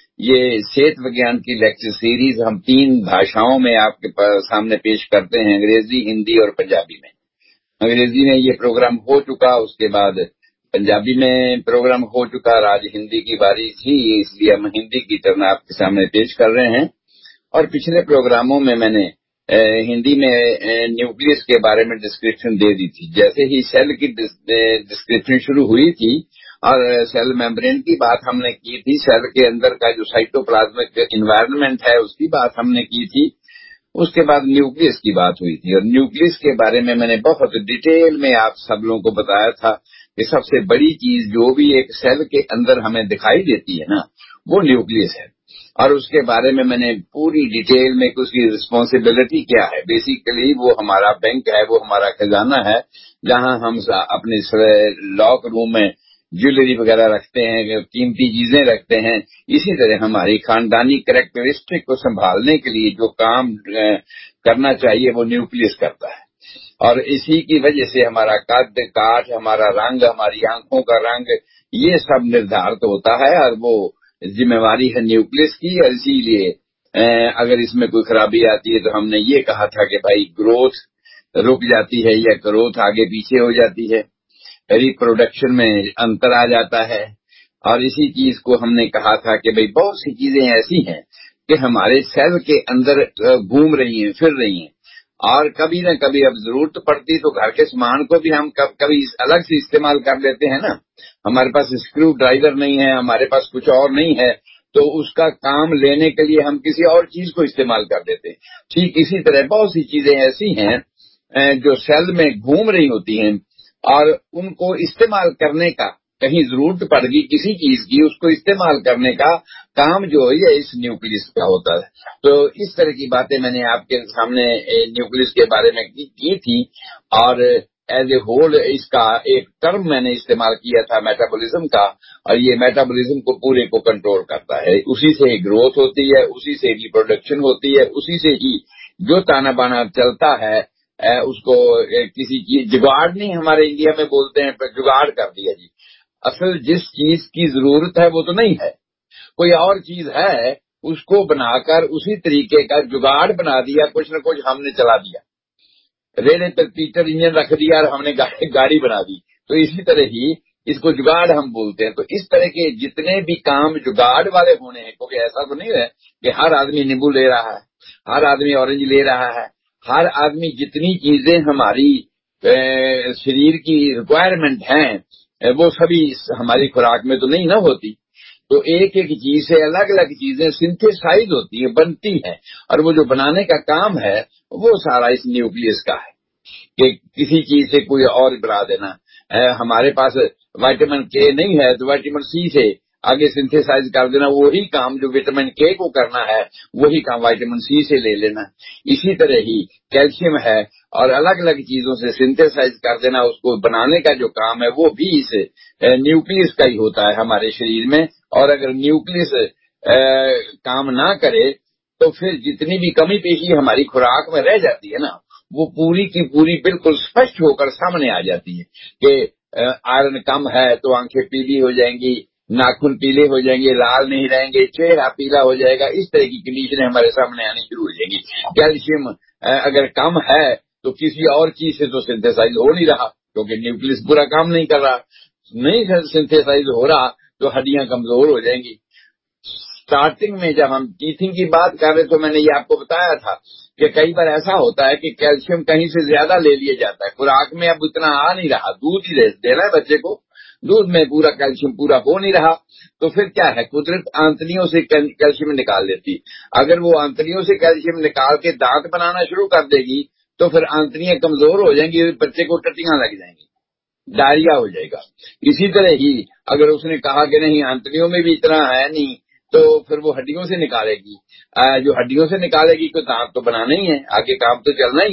یہ صحت وگیان کی لیکچر سیریز ہم 3 بھاشاؤں میں آپ کے سامنے پیش کرتے ہیں، انگریزی، ہندی اور پنجابی میں۔ انگریزی میں یہ پروگرام ہو چکا، اس کے بعد پنجابی میں پروگرام ہو چکا، اور آج ہندی کی باری تھی، اس لیے ہم ہندی کی ٹرن آپ کے سامنے پیش کر رہے ہیں۔ اور پچھلے پروگراموں میں میں نے ہندی میں نیوکلس کے بارے میں ڈسکرپشن دے دی تھی۔ جیسے ہی سیل کی ڈسکرپشن شروع ہوئی تھی اور سیل میمبرین کی بات ہم نے کی تھی، سیل کے اندر کا جو سائٹوپلازمک انوائرنمنٹ ہے اس کی بات ہم نے کی تھی، اس کے بعد نیوکلس کی بات ہوئی تھی، اور نیوکلس کے بارے میں میں نے بہت ڈیٹیل میں آپ سب لوگوں کو بتایا تھا کہ سب سے بڑی چیز جو بھی ایک سیل کے اندر ہمیں دکھائی دیتی ہے نا، وہ نیوکلس ہے، اور اس کے بارے میں نے پوری ڈیٹیل میں اس کی رسپانسبلٹی کیا ہے۔ بیسیکلی وہ ہمارا بینک ہے، وہ ہمارا خزانہ ہے، جہاں ہم اپنے لاک روم میں جیولری وغیرہ رکھتے ہیں، قیمتی چیزیں رکھتے ہیں۔ اسی طرح ہماری خاندانی کریکٹرسٹک کو سنبھالنے کے لیے جو کام کرنا چاہیے وہ نیوکلس کرتا ہے، اور اسی کی وجہ سے ہمارا قد، کاٹ، ہمارا رنگ، ہماری آنکھوں کا رنگ، یہ سب نردھارت ہوتا ہے، اور وہ ذمہ واری ہے نیوکلس کی۔ اور اسی لیے اگر اس میں کوئی خرابی آتی ہے تو ہم نے یہ کہا تھا کہ بھائی گروتھ رک جاتی ہے یا گروتھ آگے پیچھے ہو جاتی ہے، ریپروڈکشن میں انتر آ جاتا ہے، اور اسی چیز کو ہم نے کہا تھا کہ بھئی بہت سی چیزیں ایسی ہیں کہ ہمارے سیل کے اندر گھوم رہی ہیں، پھر رہی ہیں، اور کبھی نہ کبھی اب ضرورت پڑتی تو گھر کے سامان کو بھی ہم کبھی الگ سے استعمال کر لیتے ہیں نا۔ ہمارے پاس اسکرو ڈرائیور نہیں ہے، ہمارے پاس کچھ اور نہیں ہے، تو اس کا کام لینے کے لیے ہم کسی اور چیز کو استعمال کر دیتے ہیں۔ ٹھیک اسی طرح بہت سی چیزیں ایسی ہیں جو سیل میں گھوم رہی ہوتی ہیں، اور ان کو استعمال کرنے کا کہیں ضرورت پڑ گئی کسی چیز کی، اس کو استعمال کرنے کا کام جو ہے یہ اس نیوکلس کا ہوتا ہے۔ تو اس طرح کی باتیں میں نے آپ کے سامنے نیوکلس کے بارے میں کی تھی، اور ایز اے ہول اس کا ایک ٹرم میں نے استعمال کیا تھا میٹابولزم کا، اور یہ میٹابولزم کو پورے کو کنٹرول کرتا ہے، اسی سے ہی گروتھ ہوتی ہے، اسی سے ریپروڈکشن ہوتی ہے، اسی سے ہی جو تانا بانا چلتا ہے اس کو کسی چیز جگاڑ نہیں، ہمارے انڈیا میں بولتے ہیں جگاڑ کر دیا جی۔ اصل جس چیز کی ضرورت ہے وہ تو نہیں ہے، کوئی اور چیز ہے، اس کو بنا کر اسی طریقے کا جگاڑ بنا دیا، کچھ نہ کچھ ہم نے چلا دیا، ریلے پر پیٹر انجن رکھ دیا اور ہم نے گاڑی بنا دی، تو اسی طرح ہی اس کو جگاڑ ہم بولتے ہیں۔ تو اس طرح کے جتنے بھی کام جگاڑ والے ہونے ہیں، کیونکہ ایسا تو نہیں ہے کہ ہر آدمی نیمبو لے رہا ہے، ہر آدمی اورنج لے رہا ہے، ہر آدمی جتنی چیزیں ہماری شریر کی ریکوائرمنٹ ہیں وہ سبھی ہماری خوراک میں تو نہیں نہ ہوتی، تو ایک ایک چیز سے الگ الگ چیزیں سنتھیسائز ہوتی ہیں، بنتی ہیں، اور وہ جو بنانے کا کام ہے وہ سارا اس نیوکلس کا ہے، کہ کسی چیز سے کوئی اور بنا دینا۔ ہمارے پاس وائٹامن کے نہیں ہے تو وائٹامن سی سے آگے سنتھیسائز کر دینا، وہی کام جو وٹامن کے کو کرنا ہے وہی کام وائٹامن سی سے لے لینا۔ اسی طرح ہی کیلشیم ہے، اور الگ الگ چیزوں سے سنتھیسائز کر دینا، اس کو بنانے کا جو کام ہے وہ بھی اس نیوکلس کا ہی ہوتا ہے ہمارے شریر میں۔ اور اگر نیوکلس کام نہ کرے تو پھر جتنی بھی کمی پیشی ہماری خوراک میں رہ جاتی ہے نا، وہ پوری کی پوری بالکل اسپشٹ ہو کر سامنے آ جاتی ہے، کہ آئرن کم ہے تو آنکھیں پیلی ہو جائیں گی، ناخن پیلے ہو جائیں گے، لال نہیں رہیں گے، چہرہ پیلا ہو جائے گا، اس طرح کی کنڈیشنیں ہمارے سامنے آنی شروع ہو جائیں گی۔ کیلشیم اگر کم ہے تو کسی اور چیز سے تو سنتھیسائز ہو نہیں رہا، کیونکہ نیوکلس پورا کام نہیں کر رہا، نہیں سنتھیسائز ہو رہا تو ہڈیاں کمزور ہو جائیں گی۔ سٹارٹنگ میں جب ہم ٹیتھنگ کی بات کر رہے تو میں نے یہ آپ کو بتایا تھا کہ کئی بار ایسا ہوتا ہے کہ کیلشیم کہیں سے زیادہ لے لیا جاتا ہے، خوراک میں اب اتنا آ نہیں رہا، دودھ ہی دینا ہے بچے کو، دودھ میں پورا کیلشیم پورا ہو نہیں رہا، تو پھر کیا ہے، قدرت آنتڑیوں سے کیلشیم نکال لیتی، اگر وہ آنتڑیوں سے کیلشیم نکال کے دانت بنانا شروع کر دے گی تو پھر آنتڑیاں کمزور ہو جائیں گی، بچے کو ٹٹیاں لگ جائیں گی، ڈائریا ہو جائے گا۔ اسی طرح ہی اگر اس نے کہا کہ نہیں آنتڑیوں میں بھی اتنا ہے نہیں تو پھر وہ ہڈیوں سے نکالے گی، جو ہڈیوں سے نکالے گی تو دانت تو بنانا ہی ہے، آگے کام تو چلنا ہی ہے،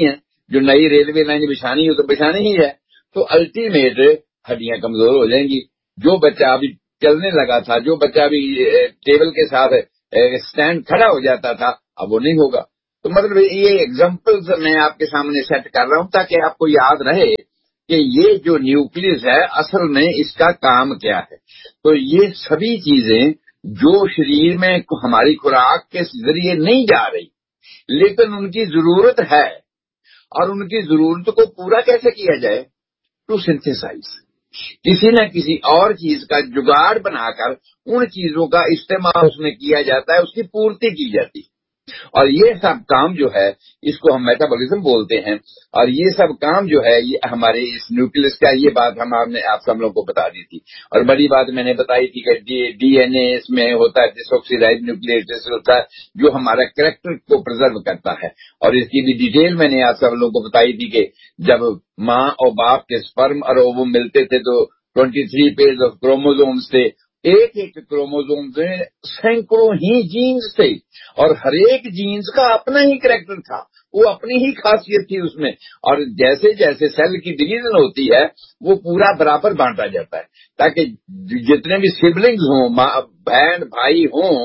جو نئی ریلوے لائن بچھانی ہو تو بچھانی ہی ہے. تو الٹیمیٹ ہڈیاں کمزور ہو جائیں گی. جو بچہ ابھی چلنے لگا تھا، جو بچہ ابھی ٹیبل کے ساتھ اسٹینڈ کھڑا ہو جاتا تھا، اب وہ نہیں ہوگا. تو مطلب یہ ایگزامپلز میں آپ کے سامنے سیٹ کر رہا ہوں تاکہ آپ کو یاد رہے کہ یہ جو نیوکلیس ہے اصل میں اس کا کام کیا ہے. تو یہ سبھی چیزیں جو شریر میں ہماری خوراک کے ذریعے نہیں جا رہی لیکن ان کی ضرورت ہے، اور ان کی ضرورت کو پورا کیسے کیا جائے؟ ٹو سنتھیسائز، کسی نہ کسی اور چیز کا جگاڑ بنا کر ان چیزوں کا استعمال اس میں کیا جاتا ہے، اس کی پورتی کی جاتی ہے. اور یہ سب کام جو ہے اس کو ہم میٹابولزم بولتے ہیں. اور یہ سب کام جو ہے یہ ہمارے اس نیوکلس کا، یہ بات ہم نے آپ سب لوگوں کو بتا دی تھی. اور بڑی بات میں نے بتائی تھی کہ ڈی این اے اس میں ہوتا ہے، ڈسآکسیرائز نیوکلیٹ ایسڈ ہوتا ہے جو ہمارا کریکٹر کو پرزرو کرتا ہے. اور اس کی بھی ڈیٹیل میں نے آپ سب لوگوں کو بتائی تھی کہ جب ماں اور باپ کے سپرم اور اووم ملتے تھے تو 23 پیئرز آف کروموزومز تھے. ایک ایک کروموزوم میں سینکڑوں ہی جینز تھے، اور ہر ایک جینز کا اپنا ہی کریکٹر تھا، وہ اپنی ہی خاصیت تھی اس میں. اور جیسے جیسے سیل کی ڈویژن ہوتی ہے وہ پورا برابر بانٹا جاتا ہے تاکہ جتنے بھی سبلنگز ہوں، بہن بھائی ہوں،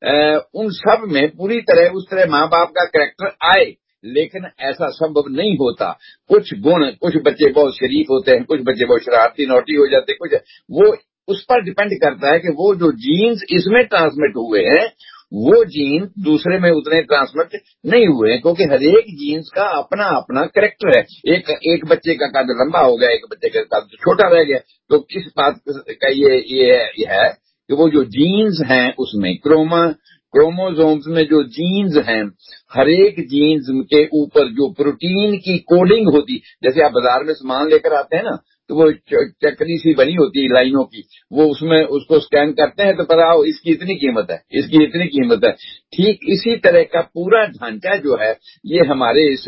ان سب میں پوری طرح اس طرح ماں باپ کا کریکٹر آئے. لیکن ایسا سمبھو نہیں ہوتا. کچھ بچے بہت شریف ہوتے ہیں، کچھ بچے بہت شرارتی نوٹی ہو جاتے ہیں. کچھ وہ اس پر ڈیپینڈ کرتا ہے کہ وہ جو جینز اس میں ٹرانسمٹ ہوئے ہیں وہ جین دوسرے میں اتنے ٹرانسمٹ نہیں ہوئے ہیں، کیونکہ ہر ایک جینز کا اپنا اپنا کریکٹر ہے. ایک بچے کا قد لمبا ہو گیا، ایک بچے کا قد چھوٹا رہ گیا. تو کس بات کا یہ ہے کہ وہ جو جینز ہیں اس میں کروموزومز میں جو جینز ہیں، ہر ایک جینز کے اوپر جو پروٹین کی کوڈنگ ہوتی، جیسے آپ بازار میں سامان لے کر آتے ہیں نا تو وہ چکری سی بنی ہوتی ہے لائنوں کی، وہ اس میں اس کو سکین کرتے ہیں تو پتا ہو اس کی اتنی قیمت ہے، اس کی اتنی قیمت ہے. ٹھیک اسی طرح کا پورا ڈھانچہ جو ہے یہ ہمارے اس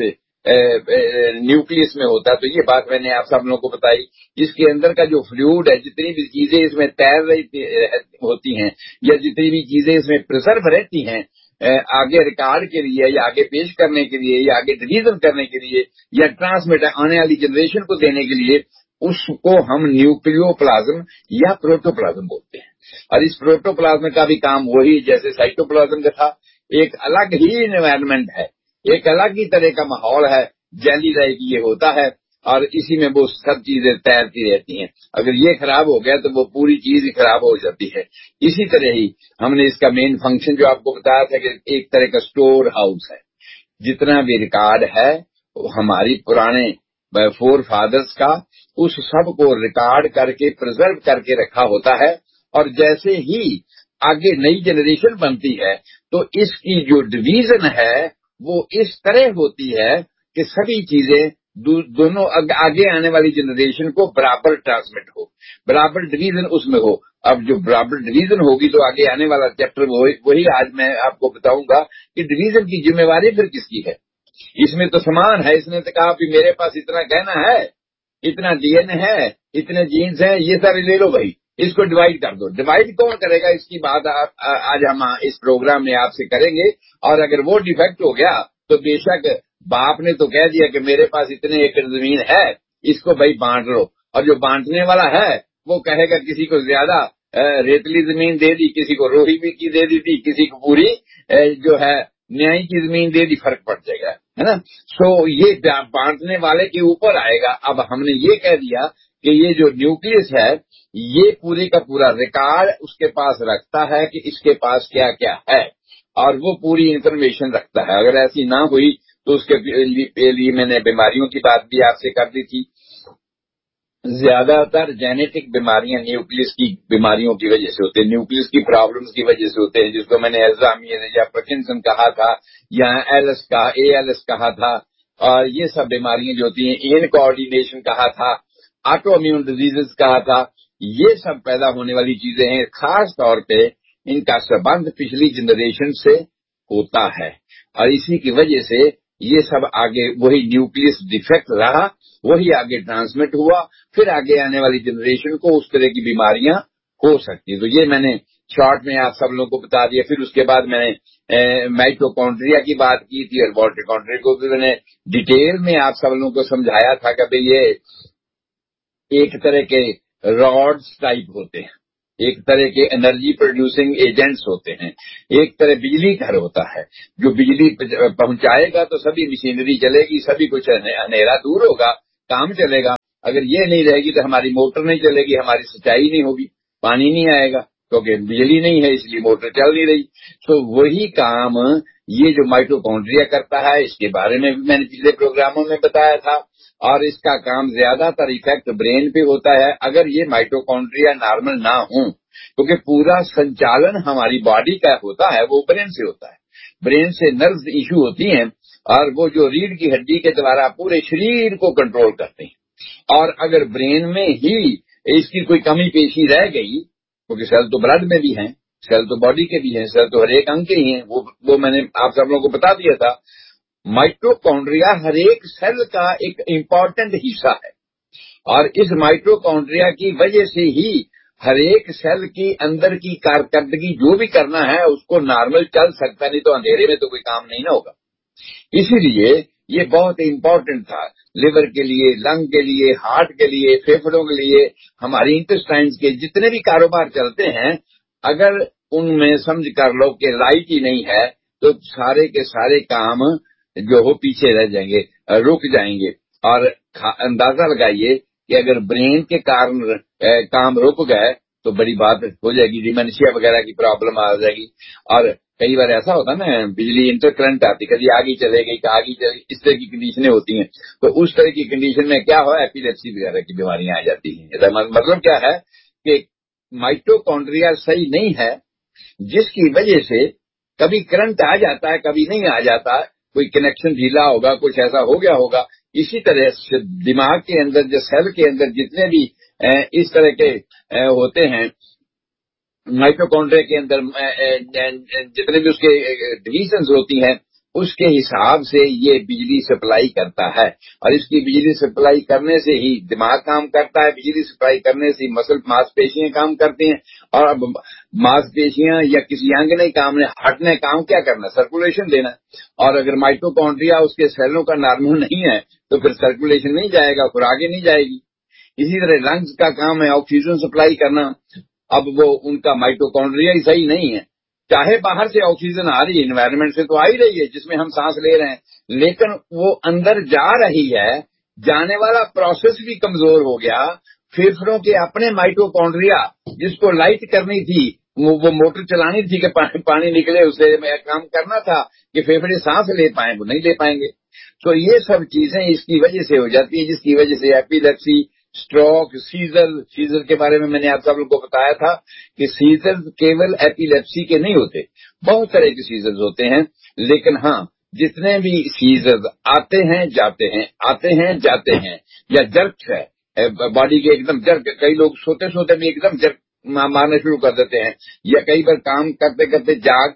نیوکلیس میں ہوتا ہے. تو یہ بات میں نے آپ سب لوگوں کو بتائی. اس کے اندر کا جو فلوئڈ ہے، جتنی بھی چیزیں اس میں تیر رہی ہوتی ہیں یا جتنی بھی چیزیں اس میں پرزرو رہتی ہیں آگے ریکارڈ کے لیے یا آگے پیش کرنے کے لیے یا آگے ڈویژن کرنے کے لیے یا ٹرانسمٹ آنے والی جنریشن کو دینے کے لیے، اس کو ہم نیوکلیو پلازم یا پروٹوپلازم بولتے ہیں. اور اس پروٹوپلازم کا بھی کام وہی جیسے سائٹوپلازم کا تھا. ایک الگ ہی انوائرمنٹ ہے، ایک الگ ہی طرح کا ماحول ہے، جیلی لائک یہ ہوتا ہے اور اسی میں وہ سب چیزیں تیرتی رہتی ہیں. اگر یہ خراب ہو گیا تو وہ پوری چیز ہی خراب ہو جاتی ہے. اسی طرح ہی ہم نے اس کا مین فنکشن جو آپ کو بتایا تھا کہ ایک طرح کا سٹور ہاؤس ہے. جتنا بھی ریکارڈ ہے ہماری پرانے فور فادرز کا، اس سب کو ریکارڈ کر کے پرزرو کر کے رکھا ہوتا ہے. اور جیسے ہی آگے نئی جنریشن بنتی ہے تو اس کی جو ڈویژن ہے وہ اس طرح ہوتی ہے کہ سبھی چیزیں دونوں آگے آنے والی جنریشن کو برابر ٹرانسمٹ ہو، برابر ڈویژن اس میں ہو. اب جو برابر ڈویژن ہوگی تو آگے آنے والا چیپٹر وہی آج میں آپ کو بتاؤں گا کہ ڈویژن کی ذمہ داری پھر کس کی ہے. اس میں تو سامان ہے. اس نے تو کہا کہ میرے پاس اتنا گہنا ہے، اتنا ڈی این اے ہے، اتنے جینز ہیں، یہ سارے لے لو بھائی، اس کو ڈیوائڈ کر دو. ڈیوائڈ کون کرے گا اس کی بات آج ہم اس پروگرام میں آپ سے کریں گے. اور اگر وہ ڈیفیکٹ ہو گیا تو بے شک باپ نے تو کہہ دیا کہ میرے پاس اتنے ایکڑ زمین ہے، اس کو بھائی بانٹ لو. اور جو بانٹنے والا ہے وہ کہے گا کسی کو زیادہ ریتلی زمین دے دی، کسی کو روہی بھی کی دے دی تھی، کسی کو پوری جو ہے نیائی کی زمین دے دی، فرق پڑ جائے گا، ہے نا. سو یہ بانٹنے والے کے اوپر آئے گا. اب ہم نے یہ کہہ دیا کہ یہ جو نیوکلیس ہے یہ پورے کا پورا ریکارڈ اس کے پاس رکھتا ہے کہ اس کے پاس کیا کیا ہے، اور وہ پوری انفارمیشن رکھتا ہے. اگر ایسی نہ ہوئی تو اس کے لیے میں نے بیماریوں کی بات بھی آپ سے کر دی تھی. زیادہ تر جینیٹک بیماریاں نیوکلیس کی بیماریوں کی وجہ سے ہوتے ہیں، نیوکلیس کی پرابلمز کی وجہ سے ہوتے ہیں، جس کو میں نے الزائمر یا پارکنسن کہا تھا یا ALS کہا تھا. اور یہ سب بیماریاں جو ہوتی ہیں، ان کوآرڈینیشن کہا تھا، آٹو امیون ڈیزیزز کہا تھا. یہ سب پیدا ہونے والی چیزیں ہیں. خاص طور پہ ان کا سبند پچھلی جنریشن سے ہوتا ہے، اور اسی کی وجہ سے یہ سب آگے وہی نیوکلیس ڈیفیکٹ رہا، وہی آگے ٹرانسمٹ ہوا، پھر آگے آنے والی جنریشن کو اس طرح کی بیماریاں ہو سکتی. تو یہ میں نے शॉर्ट में आप सब लोगों को बता दिया। फिर उसके बाद मैंने माइटोकॉन्ड्रिया की बात की थी और माइटोकॉन्ड्रिया को भी मैंने डिटेल में आप सब लोगों को समझाया था कि भाई ये एक तरह के रॉड्स टाइप होते हैं, एक तरह के एनर्जी प्रोड्यूसिंग एजेंट्स होते हैं, एक तरह बिजली घर होता है जो बिजली पहुंचाएगा तो सभी मशीनरी चलेगी, सभी कुछ अंधेरा दूर होगा, काम चलेगा। अगर ये नहीं रहेगी तो हमारी मोटर नहीं चलेगी, हमारी सिंचाई नहीं होगी, पानी नहीं आएगा क्योंकि बिजली नहीं है, इसलिए मोटर चल नहीं रही। तो वही काम ये जो माइटोकॉन्ड्रिया करता है, इसके बारे में भी मैंने पिछले प्रोग्रामों में बताया था। और इसका काम ज्यादातर इफेक्ट ब्रेन पे होता है अगर ये माइटोकॉन्ड्रिया नॉर्मल ना हो, क्योंकि पूरा संचालन हमारी बॉडी का होता है वो ब्रेन से होता है। ब्रेन से नर्व्स इश्यू होती हैं और वो जो रीढ़ की हड्डी के द्वारा पूरे शरीर को कंट्रोल करते हैं। और अगर ब्रेन में ही इसकी कोई कमी पेशी रह गई, क्योंकि सेल तो ब्लड में भी हैं, सेल तो बॉडी के भी हैं, सेल तो हर एक अंग के ही हैं, वो मैंने आप सब लोगों को बता दिया था। माइटोकॉन्ड्रिया हर एक सेल का एक इम्पॉर्टेंट हिस्सा है और इस माइटोकॉन्ड्रिया की वजह से ही हर एक सेल की अंदर की कारकर्दगी जो भी करना है उसको नॉर्मल चल सकता, नहीं तो अंधेरे में तो कोई काम नहीं ना होगा। इसीलिए ये बहुत इम्पोर्टेंट था लिवर के लिए, लंग के लिए, हार्ट के लिए, फेफड़ों के लिए, हमारी इंटेस्टाइन्स के जितने भी कारोबार चलते हैं, अगर उनमें समझ कर लो कि लाइट ही नहीं है तो सारे के सारे काम जो हो पीछे रह जाएंगे, रुक जाएंगे। और अंदाजा लगाइए कि अगर ब्रेन के कारण काम रुक गए तो बड़ी बात हो जाएगी, डिमेंशिया वगैरह की प्रॉब्लम आ जाएगी। और कई बार ऐसा होता है ना, बिजली इंटरकरंट आती, कभी आगे चले गई, आगे चले, इस तरह की कंडीशनें होती हैं। तो उस तरह की कंडीशन में क्या हो, एपिलेप्सी वगैरह की बीमारियां आ जाती हैं। मतलब क्या है कि माइटोकॉन्ड्रिया सही नहीं है, जिसकी वजह से कभी करंट आ जाता है, कभी नहीं आ जाता, कोई कनेक्शन ढीला होगा, कुछ ऐसा हो गया होगा। इसी तरह से दिमाग के अंदर जो सेल के अंदर जितने भी इस तरह के होते हैं माइटोकॉन्ड्रिया के अंदर, जितने भी उसके डिवीजन्स होती हैं, उसके हिसाब से ये बिजली सप्लाई करता है। और इसकी बिजली सप्लाई करने से ही दिमाग काम करता है, बिजली सप्लाई करने से मसल मांसपेशियां काम करती हैं। और अब मांसपेशियां या किसी अंग ने काम ने हार्ट ने काम क्या करना, सर्कुलेशन देना। और अगर माइटोकॉन्ड्रिया उसके सेलों का नॉर्मल नहीं है तो फिर सर्कुलेशन नहीं जाएगा, फिर आगे नहीं जाएगी। इसी तरह लंग्स का काम है ऑक्सीजन सप्लाई करना। अब वो उनका माइटोकॉन्ड्रिया ही सही नहीं है, चाहे बाहर से ऑक्सीजन आ रही है, एनवायरनमेंट से तो आ ही रही है जिसमें हम सांस ले रहे हैं, लेकिन वो अंदर जा रही है, जाने वाला प्रोसेस भी कमजोर हो गया। फेफड़ों के अपने माइटोकॉन्ड्रिया जिसको लाइट करनी थी, वो मोटर चलानी थी कि पानी निकले, उसे काम करना था कि फेफड़े सांस ले पाए, वो नहीं ले पाएंगे। तो ये सब चीजें इसकी वजह से हो जाती है, जिसकी वजह से एपिलेप्सी, स्ट्रोक, सीजर के बारे में मैंने आप सब लोगों को बताया था कि सीजर केवल एपिलेप्सी के नहीं होते, बहुत तरह के सीजर्स होते हैं। लेकिन हाँ, जितने भी सीजर्स आते हैं जाते हैं, आते हैं जाते हैं, या जर्क है बॉडी के एकदम जर्क, कई लोग सोते सोते भी एकदम जर्क मारना शुरू कर देते हैं, या कई बार काम करते करते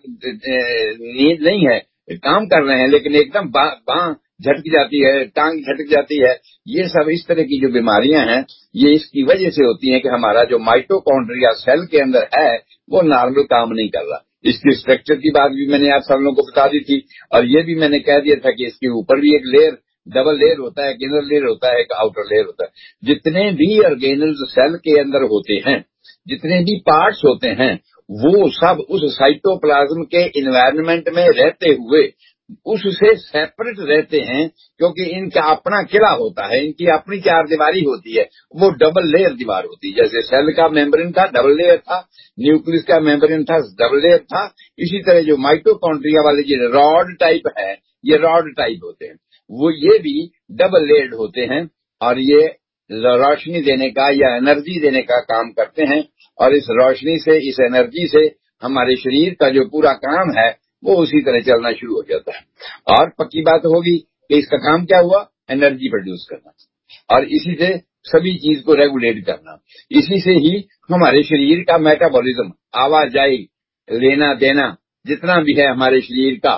नींद नहीं है, काम कर रहे हैं लेकिन एकदम बांह झटक जाती है, टांग झटक जाती है। ये सब इस तरह की जो बीमारियां हैं ये इसकी वजह से होती हैं कि हमारा जो माइटोकॉन्ड्रिया सेल के अंदर है वो नॉर्मल काम नहीं कर रहा। इसकी स्ट्रक्चर की बात भी मैंने आप सब लोगों को बता दी थी, और ये भी मैंने कह दिया था कि इसके ऊपर भी एक लेयर, डबल लेयर होता है, एक इनर लेयर होता है, एक आउटर लेयर होता है। जितने भी ऑर्गेनल्स सेल के अंदर होते हैं, जितने भी पार्ट्स होते हैं, वो सब उस साइटोप्लाज्म के एनवायरनमेंट में रहते हुए उससे सेपरेट रहते हैं, क्योंकि इनका अपना किला होता है, इनकी अपनी चार दीवारी होती है, वो डबल लेयर दीवार होती है। जैसे सेल का मेम्ब्रेन था, डबल लेयर था, न्यूक्लियस का मेम्ब्रेन था, डबल लेयर था। इसी तरह जो माइटोकॉन्ड्रिया वाले जो रॉड टाइप है, ये रॉड टाइप होते हैं, वो ये भी डबल लेयर्ड होते हैं, और ये रोशनी देने का या एनर्जी देने का काम करते हैं। और इस रोशनी से, इस एनर्जी से हमारे शरीर का जो पूरा काम है वो उसी तरह चलना शुरू हो जाता है। और पक्की बात होगी कि इसका काम क्या हुआ, एनर्जी प्रोड्यूस करना, और इसी से सभी चीज को रेगुलेट करना। इसी से ही हमारे शरीर का मेटाबॉलिज्म, आवाजाही, लेना देना जितना भी है हमारे शरीर का,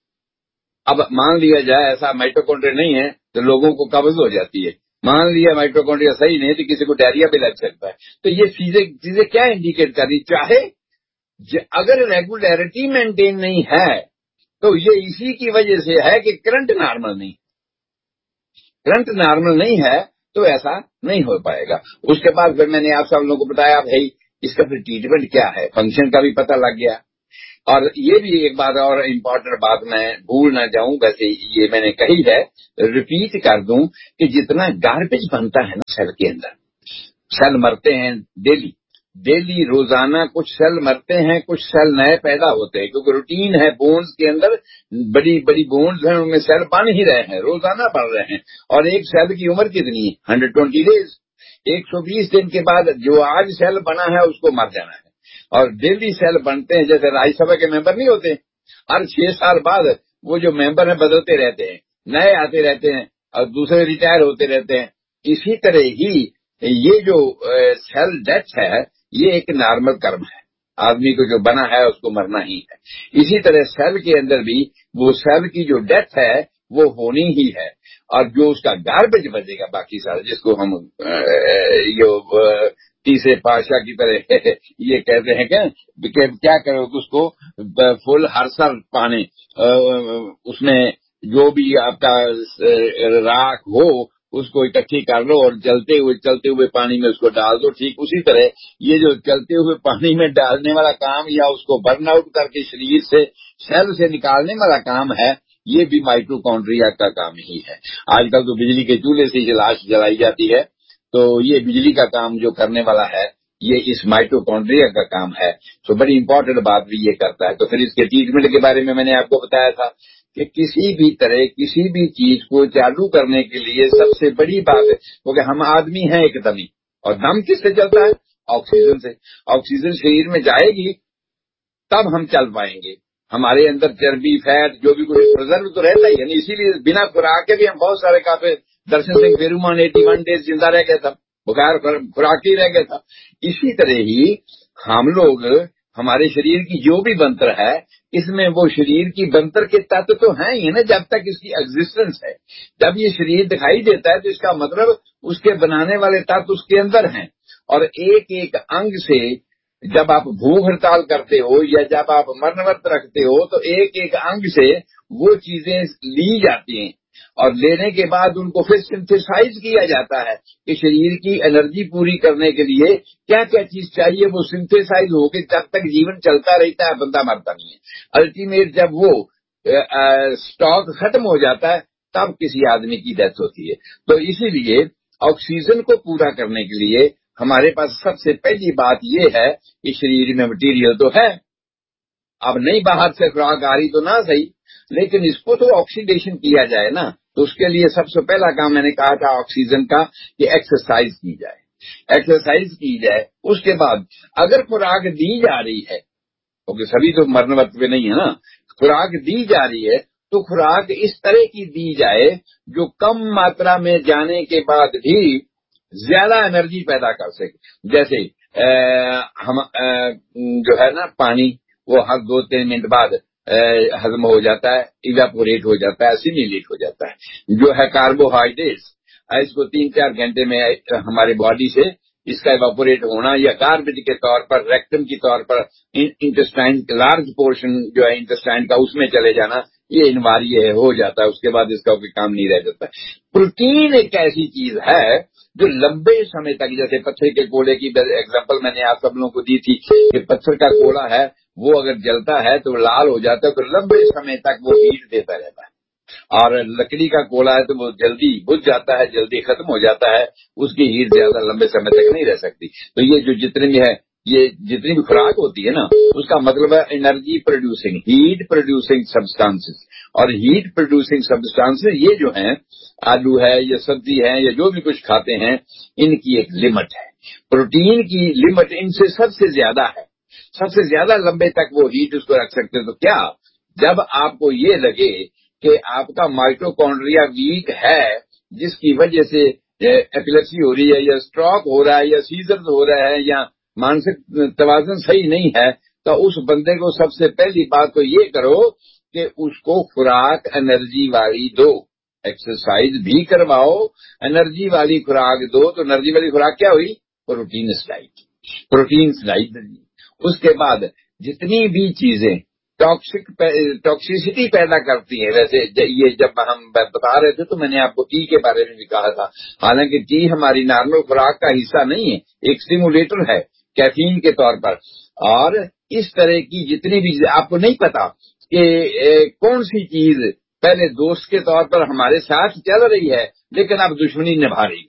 अब मान लिया जाए ऐसा माइटोकॉन्ड्रिया नहीं है तो लोगों को कब्ज हो जाती है, मान लिया माइटोकॉन्ड्रिया सही नहीं तो किसी को डायरिया भी लग सकता है। तो ये चीजें क्या इंडिकेट कर रही, चाहे اگر ریگولیرٹی مینٹین نہیں ہے تو یہ اسی کی وجہ سے ہے کہ کرنٹ نارمل نہیں ہے تو ایسا نہیں ہو پائے گا. اس کے بعد پھر میں نے آپ سب لوگوں کو بتایا بھائی اس کا پھر ٹریٹمنٹ کیا ہے, فنکشن کا بھی پتہ لگ گیا. اور یہ بھی ایک بات اور امپورٹنٹ بات میں بھول نہ جاؤں, ویسے یہ میں نے کہی ہے, ریپیٹ کر دوں کہ جتنا گاربیج بنتا ہے نا سیل کے اندر, سیل مرتے ہیں ڈیلی روزانہ, کچھ سیل مرتے ہیں, کچھ سیل نئے پیدا ہوتے ہیں, کیونکہ روٹین ہے بونز کے اندر, بڑی بڑی بونز ہیں ان میں سیل بن ہی رہے ہیں, روزانہ بڑھ رہے ہیں. اور ایک سیل کی عمر کتنی ہے 120 days, 120 دن کے بعد جو آج سیل بنا ہے اس کو مر جانا ہے. اور ڈیلی سیل بنتے ہیں, جیسے راجیہ سبھا کے ممبر نہیں ہوتے, ہر 6 سال بعد وہ جو ممبر ہیں بدلتے رہتے ہیں, نئے آتے رہتے ہیں اور دوسرے ریٹائر ہوتے رہتے ہیں. اسی طرح ہی یہ جو سیل ڈیتھ ہے یہ ایک نارمل کرم ہے, آدمی کو جو بنا ہے اس کو مرنا ہی ہے. اسی طرح سیل کے اندر بھی وہ سیل کی جو ڈیتھ ہے وہ ہونی ہی ہے, اور جو اس کا گاربیج بچے گا باقی سارا, جس کو ہم تیسرے پادشاہ کی طرح یہ کہتے ہیں کہ کیا کرو اس کو فل ہر سال پانے, اس میں جو بھی آپ کا راکھ ہو اس کو اکٹھی کر لو اور چلتے ہوئے پانی میں اس کو ڈال دو. ٹھیک اسی طرح یہ جو چلتے ہوئے پانی میں ڈالنے والا کام یا اس کو برن آؤٹ کر کے شریر سے سیل سے نکالنے والا کام ہے, یہ بھی مائٹوکونڈریا کا کام ہی ہے. آج کل تو بجلی کے چولہے سے لاش جلائی جاتی ہے, تو یہ بجلی کا کام جو کرنے والا ہے یہ اس مائٹوکونڈریا کا کام ہے. تو بڑی امپورٹنٹ بات بھی یہ کرتا ہے. تو پھر اس کے ٹریٹمنٹ کے بارے میں نے آپ کو بتایا تھا کہ کسی بھی طرح کسی بھی چیز کو چالو کرنے کے لیے سب سے بڑی بات ہے, کیونکہ ہم آدمی ہیں ایک دم ہی, اور دم کس سے چلتا ہے؟ آکسیجن سے. آکسیجن شریر میں جائے گی تب ہم چل پائیں گے. ہمارے اندر چربی فیٹ جو بھی کچھ پرزرو تو رہتا ہی ہے, اسی لیے بنا خوراک کے بھی ہم بہت سارے کافی, درشن سنگھ پیرومان 81 days زندہ رہ گیا تھا, بغیر خوراک ہی رہ گیا تھا. اسی طرح ہی ہم لوگ, ہمارے شریر کی جو بھی بنتر ہے اس میں وہ شریر کی بنتر کے تتو تو ہیں ہی نا, جب تک اس کی ایگزسٹنس ہے. جب یہ شریر دکھائی دیتا ہے تو اس کا مطلب اس کے بنانے والے تتو اس کے اندر ہیں. اور ایک ایک انگ سے جب آپ بھوک ہڑتال کرتے ہو یا جب آپ مرن ورت رکھتے ہو تو ایک ایک انگ سے وہ چیزیں لی جاتی ہیں, اور لینے کے بعد ان کو پھر سنتھیسائز کیا جاتا ہے کہ شریر کی انرجی پوری کرنے کے لیے کیا کیا چیز چاہیے, وہ سنتھیسائز ہو کے جب تک جیون چلتا رہتا ہے بندہ مرتا نہیں ہے. الٹیمیٹ جب وہ سٹاک ختم ہو جاتا ہے تب کسی آدمی کی ڈیتھ ہوتی ہے. تو اسی لیے آکسیجن کو پورا کرنے کے لیے ہمارے پاس سب سے پہلی بات یہ ہے کہ شریر میں مٹیریل تو ہے, اب نہیں باہر سے خوراک آ رہی تو نہ صحیح, لیکن اس کو تو آکسیڈیشن کیا جائے نا. تو اس کے لیے سب سے پہلا کام میں نے کہا تھا آکسیجن کا کہ ایکسرسائز کی جائے, ایکسرسائز کی جائے. اس کے بعد اگر خوراک دی جا رہی ہے, کیونکہ سبھی تو مرن وقت پہ نہیں ہے نا, خوراک دی جا رہی ہے تو خوراک اس طرح کی دی جائے جو کم ماترا میں جانے کے بعد بھی زیادہ انرجی پیدا کر سکے. جیسے ہم جو ہے نا پانی وہ ہر 2-3 منٹ بعد ہضم ہو جاتا ہے, ایواپوریٹ ہو جاتا ہے, اسیمیلیٹ ہو جاتا ہے. جو ہے کاربوہائیڈریٹس اس کو 3-4 گھنٹے میں ہمارے باڈی سے اس کا ایواپوریٹ ہونا یا گاربیج کے طور پر ریکٹم کے طور پر انٹسٹائن لارج پورشن جو ہے انٹسٹائن کا اس میں چلے جانا, یہ انواری ہے, ہو جاتا ہے. اس کے بعد اس کا کوئی کام نہیں رہ جاتا. پروٹین ایک ایسی چیز ہے جو لمبے سمے تک, جیسے پتھر کے کوڑے کی ایگزامپل میں نے آپ سب لوگوں کو دی تھی کہ پتھر کا کوڑا ہے وہ اگر جلتا ہے تو لال ہو جاتا ہے تو لمبے سمے تک وہ ہیٹ دیتا رہتا ہے, اور لکڑی کا کوڑا ہے تو وہ جلدی بجھ جاتا ہے, جلدی ختم ہو جاتا ہے, اس کی ہیٹ زیادہ لمبے سمے تک نہیں رہ سکتی. تو یہ جو جتنے بھی ہے, یہ جتنی بھی خوراک ہوتی ہے نا اس کا مطلب ہے energy producing, heat producing substances. اور ہیٹ پروڈیوسنگ سبسٹانسز یہ جو ہیں, آلو ہے یا سبزی ہے یا جو بھی کچھ کھاتے ہیں, ان کی ایک لمٹ ہے. پروٹین کی لمٹ ان سے سب سے زیادہ ہے, سب سے زیادہ لمبے تک وہ ہیٹ اس کو رکھ سکتے ہیں. تو کیا جب آپ کو یہ لگے کہ آپ کا مائٹوکونڈریا ویک ہے جس کی وجہ سے ایپیلیپسی ہو رہی ہے یا اسٹروک ہو رہا ہے یا سیزرز ہو رہا ہے یا مانسک توازن صحیح نہیں ہے, تو اس بندے کو سب سے پہلی بات تو یہ کرو کہ اس کو خوراک انرجی والی دو, ایکسرسائز بھی کرواؤ, انرجی والی خوراک دو. تو انرجی والی خوراک کیا ہوئی؟ Protein diet. اس کے بعد جتنی بھی چیزیں ٹاکسیسٹی پیدا کرتی ہیں، ویسے یہ جب ہم بتا رہے تھے تو میں نے آپ کو ٹی کے بارے میں بھی کہا تھا، حالانکہ ٹی ہماری نارمل خوراک کا حصہ نہیں ہے، ایک اسٹیمولیٹر ہے کیفین کے طور پر، اور اس طرح کی جتنی بھی آپ کو نہیں پتا کہ کون سی چیز پہلے دوست کے طور پر ہمارے ساتھ چل رہی ہے لیکن اب دشمنی نبھا رہی ہے۔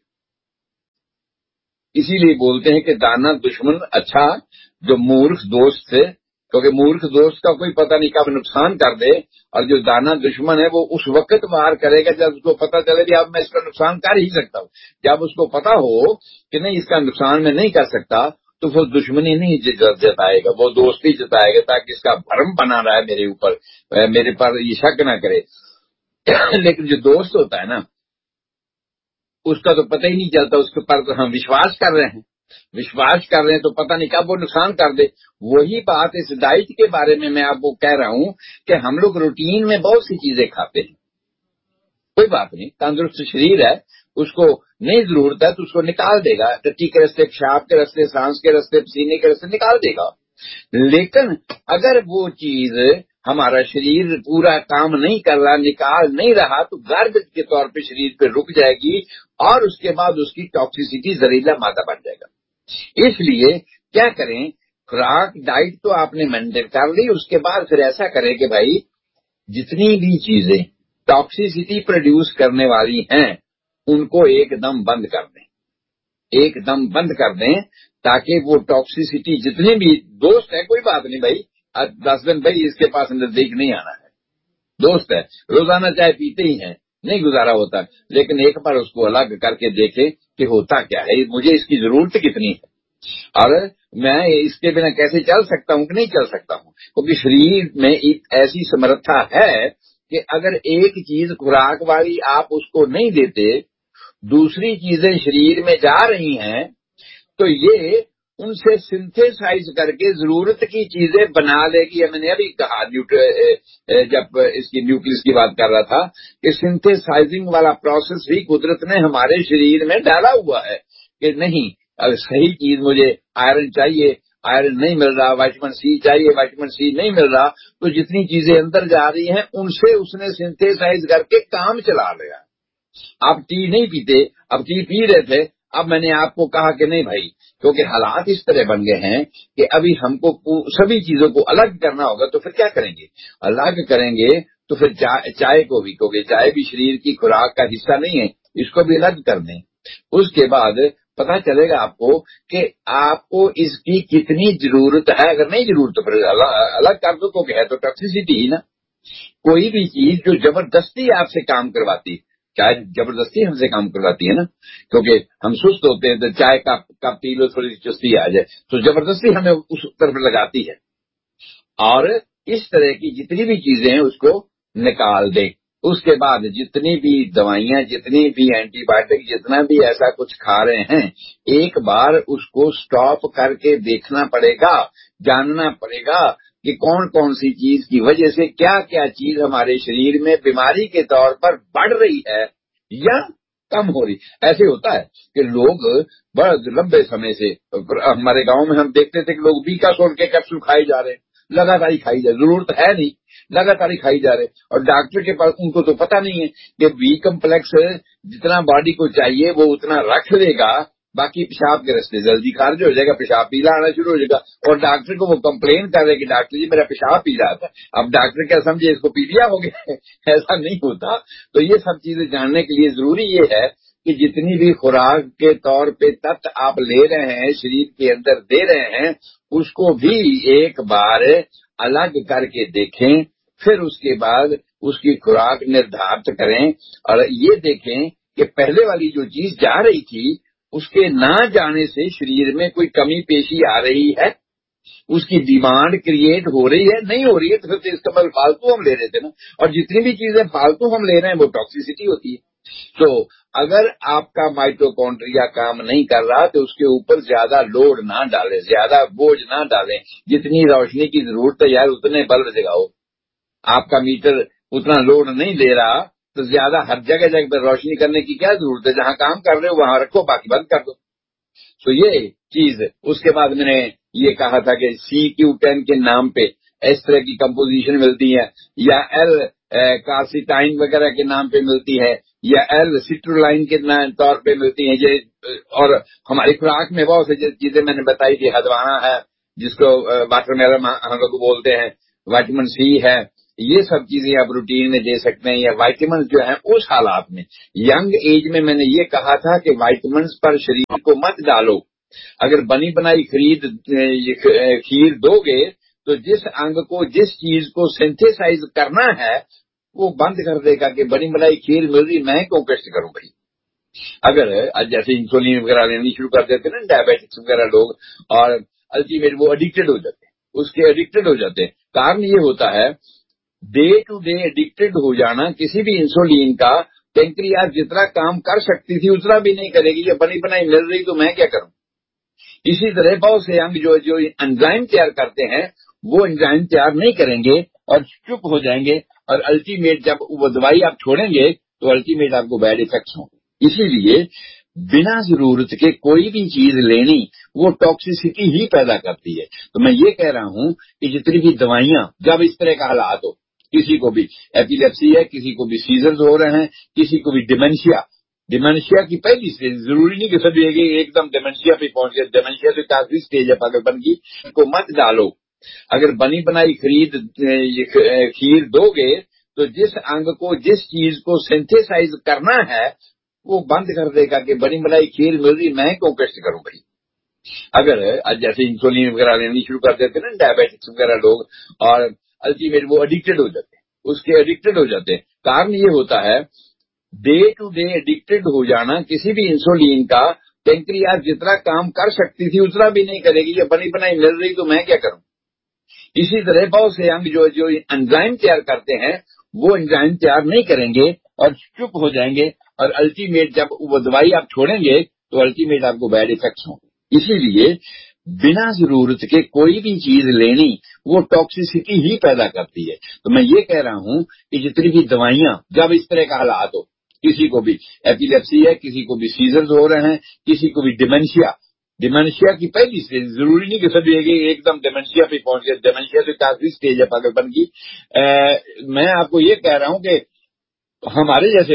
اسی لیے بولتے ہیں کہ دانا دشمن اچھا جو مورخ دوست تھے، کیونکہ مورخ دوست کا کوئی پتہ نہیں کب نقصان کر دے، اور جو دانا دشمن ہے وہ اس وقت وار کرے گا جب اس کو پتہ چلے کہ اب میں اس کا نقصان کر ہی سکتا ہوں۔ جب اس کو پتہ ہو کہ نہیں اس کا نقصان میں نہیں کر سکتا تو وہ دشمنی نہیں جتائے گا، وہ دوستی جتائے گا تاکہ اس کا بھرم بنا رہا ہے میرے اوپر، میرے پر یہ شک نہ کرے۔ لیکن جو دوست ہوتا ہے نا اس کا تو پتہ ہی نہیں چلتا، اس کے پر تو ہم وشواس کر رہے ہیں تو پتہ نہیں کب وہ نقصان کر دے۔ وہی بات اس ڈائٹ کے بارے میں آپ کو کہہ رہا ہوں کہ ہم لوگ روٹین میں بہت سی چیزیں کھاتے ہیں، کوئی بات نہیں، تندرست شریر ہے، اس کو نہیں ضرورت ہے تو اس کو نکال دے گا، ٹٹی کے رستے، پیشاب کے رستے، سانس کے رستے، پسینے کے رستے نکال دے گا۔ لیکن اگر وہ چیز ہمارا شریر پورا کام نہیں کر رہا، نکال نہیں رہا، تو گاربیج کے طور پہ شریر پہ رک جائے گی اور اس کے بعد اس کی ٹاکسیسٹی زہریلا مادہ بن جائے گا۔ اس لیے کیا کریں، خوراک ڈائٹ تو آپ نے مینٹین کر لی، اس کے بعد پھر ایسا کریں کہ بھائی جتنی بھی چیزیں ٹاکسیسٹی پروڈیوس کرنے والی ہیں ان کو ایک دم بند کر دیں تاکہ وہ ٹاکسیسٹی جتنے بھی دوست ہیں، کوئی بات نہیں بھائی 10 دن بھائی اس کے پاس نزدیک نہیں آنا ہے، دوست ہے، روزانہ چائے پیتے ہی ہیں، نہیں گزارا ہوتا، لیکن ایک بار اس کو الگ کر کے دیکھیں کہ ہوتا کیا ہے، مجھے اس کی ضرورت کتنی ہے اور میں اس کے بنا کیسے چل سکتا ہوں کہ نہیں چل سکتا ہوں، کیونکہ شریر میں ایک ایسی سمرتھا ہے کہ اگر ایک چیز خوراک والی آپ اس کو نہیں دیتے، دوسری چیزیں شریر میں جا رہی ہیں تو یہ ان سے سنتھیسائز کر کے ضرورت کی چیزیں بنا لے گی۔ میں نے ابھی کہا جب اس کی نیوکلس کی بات کر رہا تھا کہ سنتھیسائزنگ والا پروسیس بھی قدرت نے ہمارے شریر میں ڈالا ہوا ہے کہ نہیں اگر صحیح چیز مجھے آئرن چاہیے، آئرن نہیں مل رہا، وائٹامن سی چاہیے، وائٹامن سی نہیں مل رہا، تو جتنی چیزیں اندر جا رہی ہیں ان سے اس نے سنتھیسائز کر کے کام چلا لیا۔ آپ ٹی نہیں پیتے، اب ٹی پی رہے تھے، اب میں نے آپ کو کہا کہ نہیں بھائی کیونکہ حالات اس طرح بن گئے ہیں کہ ابھی ہم کو سبھی چیزوں کو الگ کرنا ہوگا، تو پھر کیا کریں گے؟ الگ کریں گے تو پھر چائے کو بھی، کیونکہ چائے بھی شریر کی خوراک کا حصہ نہیں ہے، اس کو بھی الگ کر دیں۔ اس کے بعد پتا چلے گا آپ کو کہ آپ کو اس کی کتنی ضرورت ہے، اگر نہیں ضرورت تو پھر الگ کر دو، کیونکہ ہے تو ٹاکسیسٹی ہی نا۔ کوئی بھی چیز جو زبردستی آپ سے کام کرواتی، چائے زبردستی ہم سے کام کرواتی ہے نا، کیونکہ ہم سست ہوتے ہیں تو چائے کا پی لو تھوڑی چستی آ جائے تو زبردستی ہمیں اس طرف لگاتی ہے، اور اس طرح کی جتنی بھی چیزیں ہیں اس کو نکال دیں۔ اس کے بعد جتنی بھی دوائیاں، جتنی بھی اینٹی بایوٹک، جتنا بھی ایسا کچھ کھا رہے ہیں، ایک بار اس کو سٹاپ کر کے دیکھنا پڑے گا، جاننا پڑے گا کہ کون کون سی چیز کی وجہ سے کیا کیا چیز ہمارے شریر میں بیماری کے طور پر بڑھ رہی ہے یا کم ہو رہی۔ ایسے ہوتا ہے کہ لوگ بڑے لمبے سمے سے، ہمارے گاؤں میں ہم دیکھتے تھے کہ لوگ بیکاسول کے کیپسول کھائے جا رہے ہیں، لگاتار ہی کھائی جا رہے، ضرورت ہے نہیں لگاتار ہی کھائی جا رہے، اور ڈاکٹر کے پاس ان کو تو پتہ نہیں ہے کہ بی کمپلیکس جتنا باڈی کو چاہیے وہ اتنا رکھ لے گا، باقی پیشاب کے رستے جلدی خارج ہو جائے گا، پیشاب پیلا آنا شروع ہو جائے گا، اور ڈاکٹر کو وہ کمپلین کر رہے کہ ڈاکٹر جی میرا پیشاب پی رہا تھا، اب ڈاکٹر کیا سمجھے اس کو پی لیا ہو گیا؟ ایسا نہیں ہوتا۔ تو یہ سب چیزیں جاننے کے لیے ضروری یہ ہے کہ جتنی بھی خوراک کے طور پہ تت آپ لے رہے ہیں، شریر کے اندر دے رہے ہیں، اس کو بھی ایک بار الگ کر کے دیکھیں، پھر اس کے بعد اس کی خوراک نردھارت کریں اور یہ دیکھیں کہ پہلے والی جو چیز جا رہی تھی اس کے نہ جانے سے شریر میں کوئی کمی پیشی آ رہی ہے، اس کی ڈیمانڈ کریٹ ہو رہی ہے، نہیں ہو رہی ہے تو پھر اس کا مطلب فالتو ہم لے رہے تھے نا، اور جتنی بھی چیزیں فالتو ہم لے رہے ہیں وہ ٹاکسیسٹی ہوتی ہے۔ تو اگر آپ کا مائٹوکونڈریا کام نہیں کر رہا تو اس کے اوپر زیادہ لوڈ نہ ڈالیں، زیادہ بوجھ نہ ڈالیں، جتنی روشنی کی ضرورت ہے یار اتنے بلب جگاؤ، آپ کا میٹر اتنا لوڈ نہیں لے رہا تو زیادہ ہر جگہ جگہ پر روشنی کرنے کی کیا ضرورت ہے؟ جہاں کام کر رہے ہو وہاں رکھو، باقی بند کر دو۔ تو یہ چیز. اس کے بعد میں نے یہ کہا تھا کہ CQ10 کے نام پہ اس طرح کی کمپوزیشن ملتی ہے, یا ایل کارسیٹائن وغیرہ کے نام پہ ملتی ہے, یا ایل سٹرولائن کے طور پہ ملتی ہیں. یہ اور ہماری خوراک میں بہت سی چیزیں میں نے بتائی تھی. ہدوانا ہے جس کو واٹر میلن ہم لوگ بولتے ہیں, وائٹامن C ہے. یہ سب چیزیں آپ روٹین میں دے سکتے ہیں. یا وائٹامنس جو ہیں اس حالات میں ینگ ایج میں نے یہ کہا تھا کہ وائٹامنس پر شریر کو مت ڈالو. اگر بنی بنائی کھیر دو گے تو جس انگ کو جس چیز کو سینتھیسائز کرنا ہے وہ بند کر دے گا کہ بنی بنائی کھیر مل رہی, میں کیوں کشٹ کروں بھائی. اگر جیسے انسولین وغیرہ لینی شروع کر دیتے نا ڈائبیٹکس وغیرہ لوگ, اور الٹیمیٹ وہ ایڈکٹڈ ہو جاتے ہیں, اس کے ایڈکٹڈ ہو جاتے ہیں. کارن یہ ہوتا ہے ڈے ٹو ڈے ایڈکٹڈ ہو جانا کسی بھی انسولین کا. پینکریاس جتنا کام کر سکتی تھی اتنا بھی نہیں کرے گی. یہ بنی بنائی مل رہی تو میں کیا کروں. اسی طرح بہت سے انگ جو انزائم تیار کرتے ہیں وہ انزائم تیار نہیں کریں گے اور چپ ہو جائیں گے, اور الٹیمیٹ جب وہ دوائی آپ چھوڑیں گے تو الٹیمیٹ آپ کو بیڈ افیکٹس ہوں. اسی لیے بنا ضرورت کے کوئی بھی چیز لینی وہ ٹاکسیسٹی ہی پیدا کرتی ہے. تو میں یہ کہہ رہا ہوں کہ جتنی بھی دوائیاں جب اس طرح کا حالات ہو, کسی کو بھی ایپیلیپسی ہے, کسی کو بھی سیزرز ہو رہے ہیں, کسی کو بھی ڈیمینشیا کی پہلی اسٹیج, ضروری نہیں کہ سب ایک دم ڈیمینشیا پہ پہنچ گئے. ڈیمینشیا تو کافی اسٹیج ہے پاگلپن کی, کو مت ڈالو. اگر بنی بنائی کھیر دو گے تو جس انگ کو جس چیز کو سینتھیسائز کرنا ہے وہ بند کر دے گا کہ بنی بنائی کھیر مل رہی, میں کیوں کشٹ کروں بھائی. اگر جیسے انسولین وغیرہ لینی شروع کر دیتے نا ڈائبیٹکس وغیرہ لوگ, اور الٹیمیٹ وہ ایڈکٹڈ ہو جاتے ہیں, اس کے ایڈکٹڈ ہو جاتے ہیں. کارن یہ ہوتا ہے ڈے ٹو ڈے ایڈکٹڈ ہو جانا کسی بھی انسولین کا. پینکریاس جتنا کام کر سکتی تھی اتنا بھی نہیں کرے گی. یہ بنی بنائی مل رہی تو میں کیا کروں. اسی طرح بہت سے انگ جو انزائم تیار کرتے ہیں وہ انزائم تیار نہیں کریں گے اور چپ ہو جائیں گے, اور الٹیمیٹ جب وہ دوائی آپ چھوڑیں گے تو الٹیمیٹ آپ کو بیڈ افیکٹس ہوں. اسی لیے بنا ضرورت کے کوئی بھی چیز لینی وہ ٹاکسیسٹی ہی پیدا کرتی ہے. تو میں یہ کہہ رہا ہوں کہ جتنی بھی دوائیاں جب اس طرح کا حالات ہو, کسی کو بھی ایپیلیپسی ہے, کسی کو بھی سیزرز ہو رہے ہیں, کسی کو بھی ڈیمینشیا کی پہلی اسٹیج, ضروری نہیں کہ سب ایک دم ڈیمینشیا پہ پہنچ گئے. ڈیمینشیا تو کافی اسٹیج ہے پاگلپن کی. میں آپ کو یہ کہہ رہا ہوں کہ ہمارے جیسے